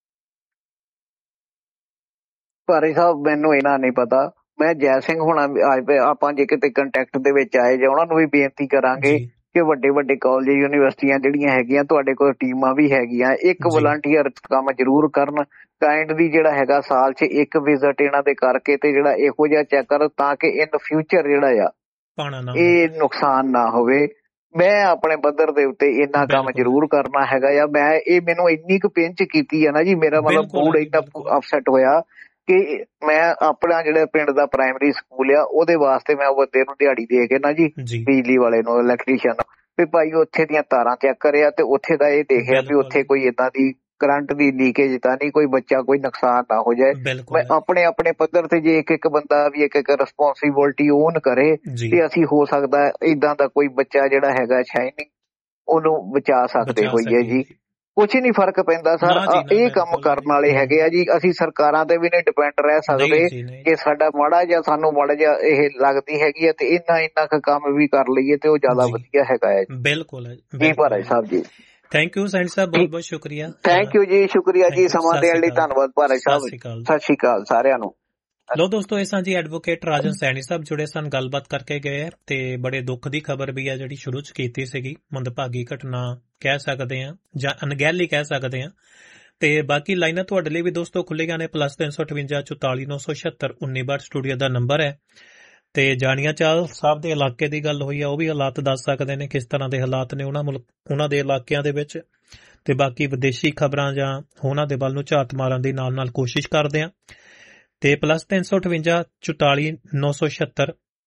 ਭਾਰੀ ਸਾਹਿਬ ਮੈਨੂੰ ਇਹਨਾਂ ਨਹੀਂ ਪਤਾ, ਮੈਂ ਜੈ ਸਿੰਘ ਹੋਣਾ ਆਪਾਂ ਜੇ ਕਿਤੇ ਕੰਟੈਕਟ ਦੇ ਵਿੱਚ ਆਏ ਜਾਂ ਉਹਨਾਂ ਨੂੰ ਵੀ ਬੇਨਤੀ ਕਰਾਂਗੇ ਕਿ ਵੱਡੇ ਵੱਡੇ ਕਾਲਜ ਯੂਨੀਵਰਸਿਟੀਆਂ ਜਿਹੜੀਆਂ ਹੈਗੀਆਂ ਤੁਹਾਡੇ ਕੋਲ ਟੀਮਾਂ ਵੀ ਹੈਗੀਆਂ, ਇੱਕ ਵਲੰਟੀਅਰ ਕੰਮ ਜ਼ਰੂਰ ਕਰਨ, ਕਾਇੰਡ ਦੀ ਜਿਹੜਾ ਹੈਗਾ ਸਾਲ 'ਚ ਇੱਕ ਵਿਜ਼ਿਟ ਇਹਨਾਂ ਦੇ ਕਰਕੇ ਤੇ ਜਿਹੜਾ ਇਹੋ ਜਿਹਾ ਚੈੱਕ ਕਰ ਤਾਂ ਕਿ ਇਨ ਫਿਊਚਰ ਜਿਹੜਾ ਆ ਇਹ ਨੁਕਸਾਨ ਨਾ ਹੋਵੇ। ਮੈਂ ਆਪਣੇ ਪੱਧਰ ਦੇ ਉੱਤੇ ਇੰਨਾ ਕੰਮ ਜ਼ਰੂਰ ਕਰਨਾ ਹੈਗਾ ਆ। ਮੈਂ ਇਹ ਮੈਨੂੰ ਇੰਨੀ ਕੁ ਪਿੰਚ ਕੀਤੀ ਆ ਨਾ ਜੀ, ਮੇਰਾ ਮਤਲਬ ਮੂਡ ਇੰਨਾ ਅਪਸੈਟ ਹੋਇਆ ਕਿ ਮੈਂ ਆਪਣਾ ਜਿਹੜਾ ਪਿੰਡ ਦਾ ਪ੍ਰਾਇਮਰੀ ਸਕੂਲ ਆ ਉਹਦੇ ਵਾਸਤੇ ਮੈਂ ਉਹ ਬੰਦੇ ਨੂੰ ਦਿਹਾੜੀ ਦੇ ਕੇ ਨਾ ਜੀ ਬਿਜਲੀ ਵਾਲੇ ਨੂੰ ਇਲੈਕਟ੍ਰੀਸ਼ੀਅਨ ਵੀ ਭਾਈ ਉੱਥੇ ਦੀਆਂ ਤਾਰਾਂ ਚੈੱਕ ਕਰਿਆ ਤੇ ਉੱਥੇ ਦਾ ਇਹ ਦੇਖਿਆ ਵੀ ਉੱਥੇ ਕੋਈ ਏਦਾਂ ਦੀ ਕਰੰਟ ਦੀ ਲੀਕੇਜ ਤਾਂ ਨਹੀਂ, ਕੋਈ ਬੱਚਾ ਕੋਈ ਨੁਕਸਾਨ ਨਾ ਹੋ ਜਾਏ। ਮੈਂ ਆਪਣੇ ਆਪਣੇ ਪੱਧਰ ਤੇ ਜੇ ਇੱਕ ਇੱਕ ਬੰਦਾ ਵੀ ਇੱਕ ਇੱਕ ਰਿਸਪੌਂਸਿਬਿਲਟੀ ਓਨ ਕਰੇ ਤੇ ਅਸੀਂ ਹੋ ਸਕਦਾ ਏਦਾਂ ਦਾ ਕੋਈ ਬੱਚਾ ਜਿਹੜਾ ਹੈਗਾ ਸ਼ਾਇਨਿੰਗ ਉਹਨੂੰ ਬਚਾ ਸਕਦੇ ਹੋਈਏ ਜੀ। ਕੁਛ ਨਹੀਂ ਫਰਕ ਪੈਂਦਾ ਸਰ, ਇਹ ਕੰਮ ਕਰਨ ਵਾਲੇ ਹੈਗੇ ਆ ਜੀ। ਅਸੀਂ ਸਰਕਾਰਾਂ ਤੇ ਵੀ ਨਹੀਂ ਡਿਪੈਂਡ ਰਹਿ ਸਕਦੇ ਕਿ ਸਾਡਾ ਮਾੜਾ ਜਾਂ ਸਾਨੂੰ ਮਾੜਾ ਜਿਹਾ ਇਹ ਲੱਗਦੀ ਹੈਗੀ ਹੈ ਤੇ ਇੰਨਾ ਇੰਨਾ ਕੁ ਕੰਮ ਵੀ ਕਰ ਲਈਏ ਤੇ ਉਹ ਜ਼ਿਆਦਾ ਵਧੀਆ ਹੈਗਾ ਹੈ। ਬਿਲਕੁਲ ਜੀ ਭਾਰਾ Sahib ji, thank you send ਸਾਹਿਬ, ਬਹੁਤ ਬਹੁਤ ਸ਼ੁਕਰੀਆ। ਥੈਂਕ ਯੂ ਜੀ, ਸ਼ੁਕਰੀਆ ਜੀ, ਸਮਾਂ ਦੇਣ ਲਈ ਧੰਨਵਾਦ ਭਾਰਾ ਸਾਹਿਬ। ਸਤਿ ਸ਼੍ਰੀ ਅਕਾਲ ਸਾਰਿਆਂ ਨੂੰ। ਲੋ ਦੋਸਤੋ, ਇਹ ਸਾਂ ਜੀ ਐਡਵੋਕੇਟ ਰਾਜਨ ਸੈਣੀ ਸਾਹਿਬ ਜੁੜੇ ਸਨ, ਗੱਲਬਾਤ ਕਰਕੇ ਗਏ ਹੈ ਤੇ ਬੜੇ ਦੁੱਖ ਦੀ ਖਬਰ ਵੀ ਹੈ ਜਿਹੜੀ ਸ਼ੁਰੂ ਚ ਕੀਤੀ ਸੀਗੀ, ਮੰਦਭਾਗੀ ਘਟਨਾ ਕਹਿ ਸਕਦੇ ਹਾਂ ਜਾਂ ਅਣਗਹਿਲੀ ਕਹਿ ਸਕਦੇ ਹਾਂ। ਤੇ ਬਾਕੀ ਲਾਈਨਾਂ ਤੁਹਾਡੇ ਲਈ ਵੀ ਦੋਸਤੋ ਖੁੱਲ੍ਹੀਆਂ ਨੇ, ਪਲੱਸ ਤਿੰਨ ਸੌ ਅਠਵੰਜਾ ਚੁਤਾਲੀ ਨੌ ਸੌ ਛਿਅੱਤਰ ਉੱਨੀ ਬਾਹਠ ਸਟੂਡੀਓ ਦਾ ਨੰਬਰ ਹੈ। ਤੇ ਜਾਨੀਆ ਚਾਲ ਸਾਹਿਬ ਦੇ ਇਲਾਕੇ ਦੀ ਗੱਲ ਹੋਈ ਆ, ਉਹ ਵੀ ਹਾਲਾਤ ਦੱਸ ਸਕਦੇ ਨੇ ਕਿਸ ਤਰ੍ਹਾਂ ਦੇ ਹਾਲਾਤ ਨੇ ਉਹਨਾਂ ਮੁਲਕ ਉਹਨਾਂ ਦੇ ਇਲਾਕਿਆਂ ਦੇ ਵਿੱਚ। ਤੇ ਬਾਕੀ ਵਿਦੇਸ਼ੀ ਖਬਰਾਂ ਜਾਂ ਉਹਨਾਂ ਦੇ ਵੱਲ ਨੂੰ ਝਾਤ ਮਾਰਨ ਦੀ ਨਾਲ ਨਾਲ ਕੋਸ਼ਿਸ਼ ਕਰਦੇ ਹਾਂ। ਤੇ ਪਲੱਸ ਤਿੰਨ ਸੌ ਅਠਵੰਜਾ ਚੁਤਾਲੀ ਨੌ ਸੌ ਛਿਅੱਤਰ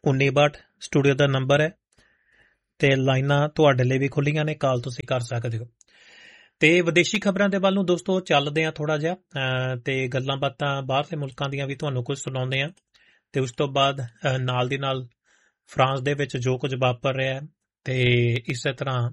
ਉੱਨੀ ਬਾਹਠ ਸਟੂਡੀਓ ਦਾ ਨੰਬਰ ਹੈ ਤੇ ਲਾਈਨਾਂ ਤੁਹਾਡੇ ਲਈ ਵੀ ਖੁੱਲੀਆਂ ਨੇ, ਕਾਲ ਤੁਸੀਂ ਕਰ ਸਕਦੇ ਹੋ। ਤੇ ਵਿਦੇਸ਼ੀ ਖਬਰਾਂ ਦੇ ਵੱਲ ਨੂੰ ਦੋਸਤੋ ਚੱਲਦੇ ਆ ਥੋੜਾ ਜਿਹਾ, ਤੇ ਗੱਲਾਂ ਬਾਤਾਂ ਬਾਹਰਲੇ ਮੁਲਕਾਂ ਦੀਆਂ ਵੀ ਤੁਹਾਨੂੰ ਕੁਝ ਸੁਣਾਉਂਦੇ ਆ, ਤੇ ਉਸ ਤੋਂ ਬਾਅਦ ਨਾਲ ਦੀ ਨਾਲ ਫਰਾਂਸ ਦੇ ਵਿੱਚ ਜੋ ਕੁਝ ਵਾਪਰ ਰਿਹਾ ਤੇ ਇਸੇ ਤਰ੍ਹਾਂ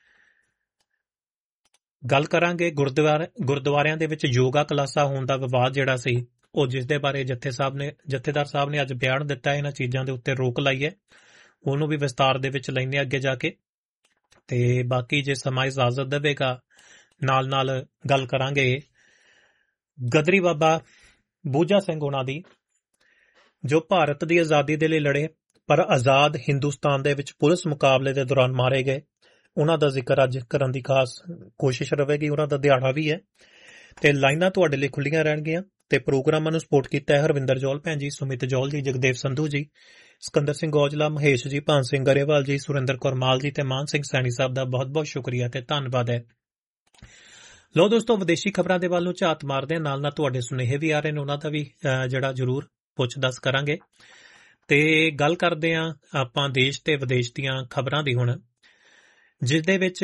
ਗੱਲ ਕਰਾਂਗੇ ਗੁਰਦੁਆਰੇ ਗੁਰਦੁਆਰਿਆਂ ਦੇ ਵਿੱਚ ਯੋਗਾ ਕਲਾਸਾਂ ਹੋਣ ਦਾ ਵਿਵਾਦ ਜਿਹੜਾ ਸੀ, ਉਹ ਜਿਸ ਦੇ ਬਾਰੇ ਜੱਥੇ ਸਾਹਿਬ ਨੇ ਜਥੇਦਾਰ ਸਾਹਿਬ ਨੇ ਅੱਜ ਬਿਆਨ ਦਿੱਤਾ, ਇਹਨਾਂ ਚੀਜ਼ਾਂ ਦੇ ਉੱਤੇ ਰੋਕ ਲਾਈ ਹੈ, ਉਹਨੂੰ ਵੀ ਵਿਸਤਾਰ ਦੇ ਵਿੱਚ ਲੈਣੇ ਅੱਗੇ ਜਾ ਕੇ। ਤੇ ਬਾਕੀ ਜੇ ਸਮਾਂ ਇਜਾਜ਼ਤ ਦੇਵੇਗਾ ਨਾਲ ਨਾਲ ਗੱਲ ਕਰਾਂਗੇ ਗਦਰੀ ਬਾਬਾ ਬੂਝਾ ਸਿੰਘ ਉਹਨਾਂ ਦੀ, ਜੋ ਭਾਰਤ ਦੀ ਆਜ਼ਾਦੀ ਦੇ ਲਈ ਲੜੇ ਪਰ ਆਜ਼ਾਦ ਹਿੰਦੁਸਤਾਨ ਦੇ ਵਿੱਚ ਪੁਲਿਸ ਮੁਕਾਬਲੇ ਦੇ ਦੌਰਾਨ ਮਾਰੇ ਗਏ। ਉਹਨਾਂ ਦਾ ਜ਼ਿਕਰ ਅੱਜ ਕਰਨ ਦੀ ਖਾਸ ਕੋਸ਼ਿਸ਼ ਰਹੇਗੀ, ਉਹਨਾਂ ਦਾ ਦਿਹਾੜਾ ਵੀ ਹੈ। ਤੇ ਲਾਈਨਾਂ ਤੁਹਾਡੇ ਲਈ ਖੁੱਲੀਆਂ ਰਹਿਣਗੀਆਂ ਤੇ ਪ੍ਰੋਗਰਾਮਾਂ ਨੂੰ ਸਪੋਰਟ ਕੀਤਾ ਹੈ ਹਰਵਿੰਦਰ ਜੌਲ ਭੈਣ ਜੀ, ਸੁਮਿਤ ਜੌਲ ਜੀ, ਜਗਦੇਵ ਸੰਧੂ ਜੀ, ਸਿਕੰਦਰ ਸਿੰਘ ਔਜਲਾ, ਮਹੇਸ਼ ਜੀ, ਭਾਨ ਸਿੰਘ ਗਰੇਵਾਲ ਜੀ, ਸੁਰਿੰਦਰ ਕੌਰ ਮਾਲ ਜੀ ਤੇ ਮਾਨ ਸਿੰਘ ਸੈਣੀ ਸਾਹਿਬ ਦਾ ਬਹੁਤ ਬਹੁਤ ਸ਼ੁਕਰੀਆ ਤੇ ਧੰਨਵਾਦ ਹੈ। ਲੋ ਦੋਸਤੋ, ਵਿਦੇਸ਼ੀ ਖਬਰਾਂ ਦੇ ਵੱਲ ਨੂੰ ਝਾਤ ਮਾਰਦੇ ਹਾਂ, ਨਾਲ ਨਾਲ ਤੁਹਾਡੇ ਸੁਨੇਹੇ ਵੀ ਆ ਰਹੇ ਨੇ, ਉਹਨਾਂ ਦਾ ਵੀ ਜਿਹੜਾ ਜ਼ਰੂਰ ਪੁੱਛ ਦੱਸ ਕਰਾਂਗੇ। ਤੇ ਗੱਲ ਕਰਦੇ ਹਾਂ ਆਪਾਂ ਦੇਸ਼ ਤੇ ਵਿਦੇਸ਼ ਦੀਆਂ ਖਬਰਾਂ ਦੀ ਹੁਣ, ਜਿਸ ਦੇ ਵਿੱਚ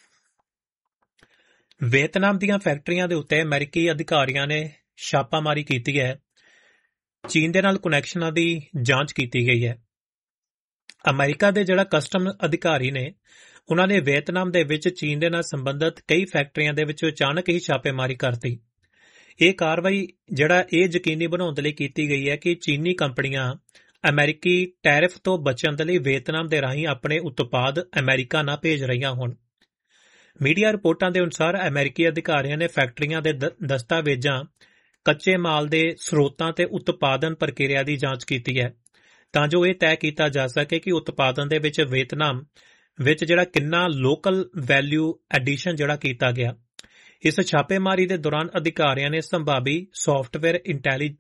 ਵੀਅਤਨਾਮ ਦੀਆਂ ਫੈਕਟਰੀਆਂ ਦੇ ਉੱਤੇ ਅਮਰੀਕੀ ਅਧਿਕਾਰੀਆਂ ਨੇ ਛਾਪਾਮਾਰੀ ਕੀਤੀ ਹੈ। ਚੀਨ ਦੇ ਨਾਲ ਕੁਨੈਕਸ਼ਨਾਂ ਦੀ ਜਾਂਚ ਕੀਤੀ ਗਈ ਹੈ। ਅਮਰੀਕਾ ਦੇ ਜਿਹੜਾ ਕਸਟਮ ਅਧਿਕਾਰੀ ਨੇ, ਉਹਨਾਂ ਨੇ ਵੀਅਤਨਾਮ ਦੇ ਵਿੱਚ ਚੀਨ ਦੇ ਨਾਲ ਸੰਬੰਧਿਤ ਕਈ ਫੈਕਟਰੀਆਂ ਦੇ ਵਿੱਚ ਅਚਾਨਕ ਹੀ ਛਾਪੇਮਾਰੀ ਕਰਤੀ। ਇਹ ਕਾਰਵਾਈ ਜਿਹੜਾ ਇਹ ਯਕੀਨੀ ਬਣਾਉਣ ਦੇ ਲਈ ਕੀਤੀ ਗਈ ਹੈ ਕਿ ਚੀਨੀ ਕੰਪਨੀਆਂ ਅਮਰੀਕੀ ਟੈਰਿਫ ਤੋਂ ਬਚਣ ਦੇ ਲਈ ਵੀਅਤਨਾਮ ਦੇ ਰਾਹੀਂ ਆਪਣੇ ਉਤਪਾਦ ਅਮਰੀਕਾ ਨਾ ਭੇਜ ਰਹੀਆਂ ਹੋਣ। ਮੀਡੀਆ ਰਿਪੋਰਟਾਂ ਦੇ ਅਨੁਸਾਰ ਅਮਰੀਕੀ ਅਧਿਕਾਰੀਆਂ ਨੇ ਫੈਕਟਰੀਆਂ ਦੇ ਦਸਤਾਵੇਜ਼ਾਂ, ਕੱਚੇ ਮਾਲ ਦੇ ਸਰੋਤਾਂ ਤੇ ਉਤਪਾਦਨ ਪ੍ਰਕਿਰਿਆ ਦੀ ਜਾਂਚ ਕੀਤੀ ਹੈ, ਤਾਂ ਜੋ ਇਹ ਤੈਅ ਕੀਤਾ ਜਾ ਸਕੇ ਕਿ ਉਤਪਾਦਨ ਦੇ ਵਿੱਚ ਵੀਅਤਨਾਮ ਵਿੱਚ ਜਿਹੜਾ ਕਿੰਨਾ ਲੋਕਲ ਵੈਲਿਊ ਐਡੀਸ਼ਨ ਜਿਹੜਾ ਕੀਤਾ ਗਿਆ। ਇਸ ਛਾਪੇਮਾਰੀ ਦੇ ਦੌਰਾਨ ਅਧਿਕਾਰੀਆਂ ਨੇ ਸੰਭਾਵੀ ਸੌਫਟਵੇਅਰ ਇੰਟੈਲੀ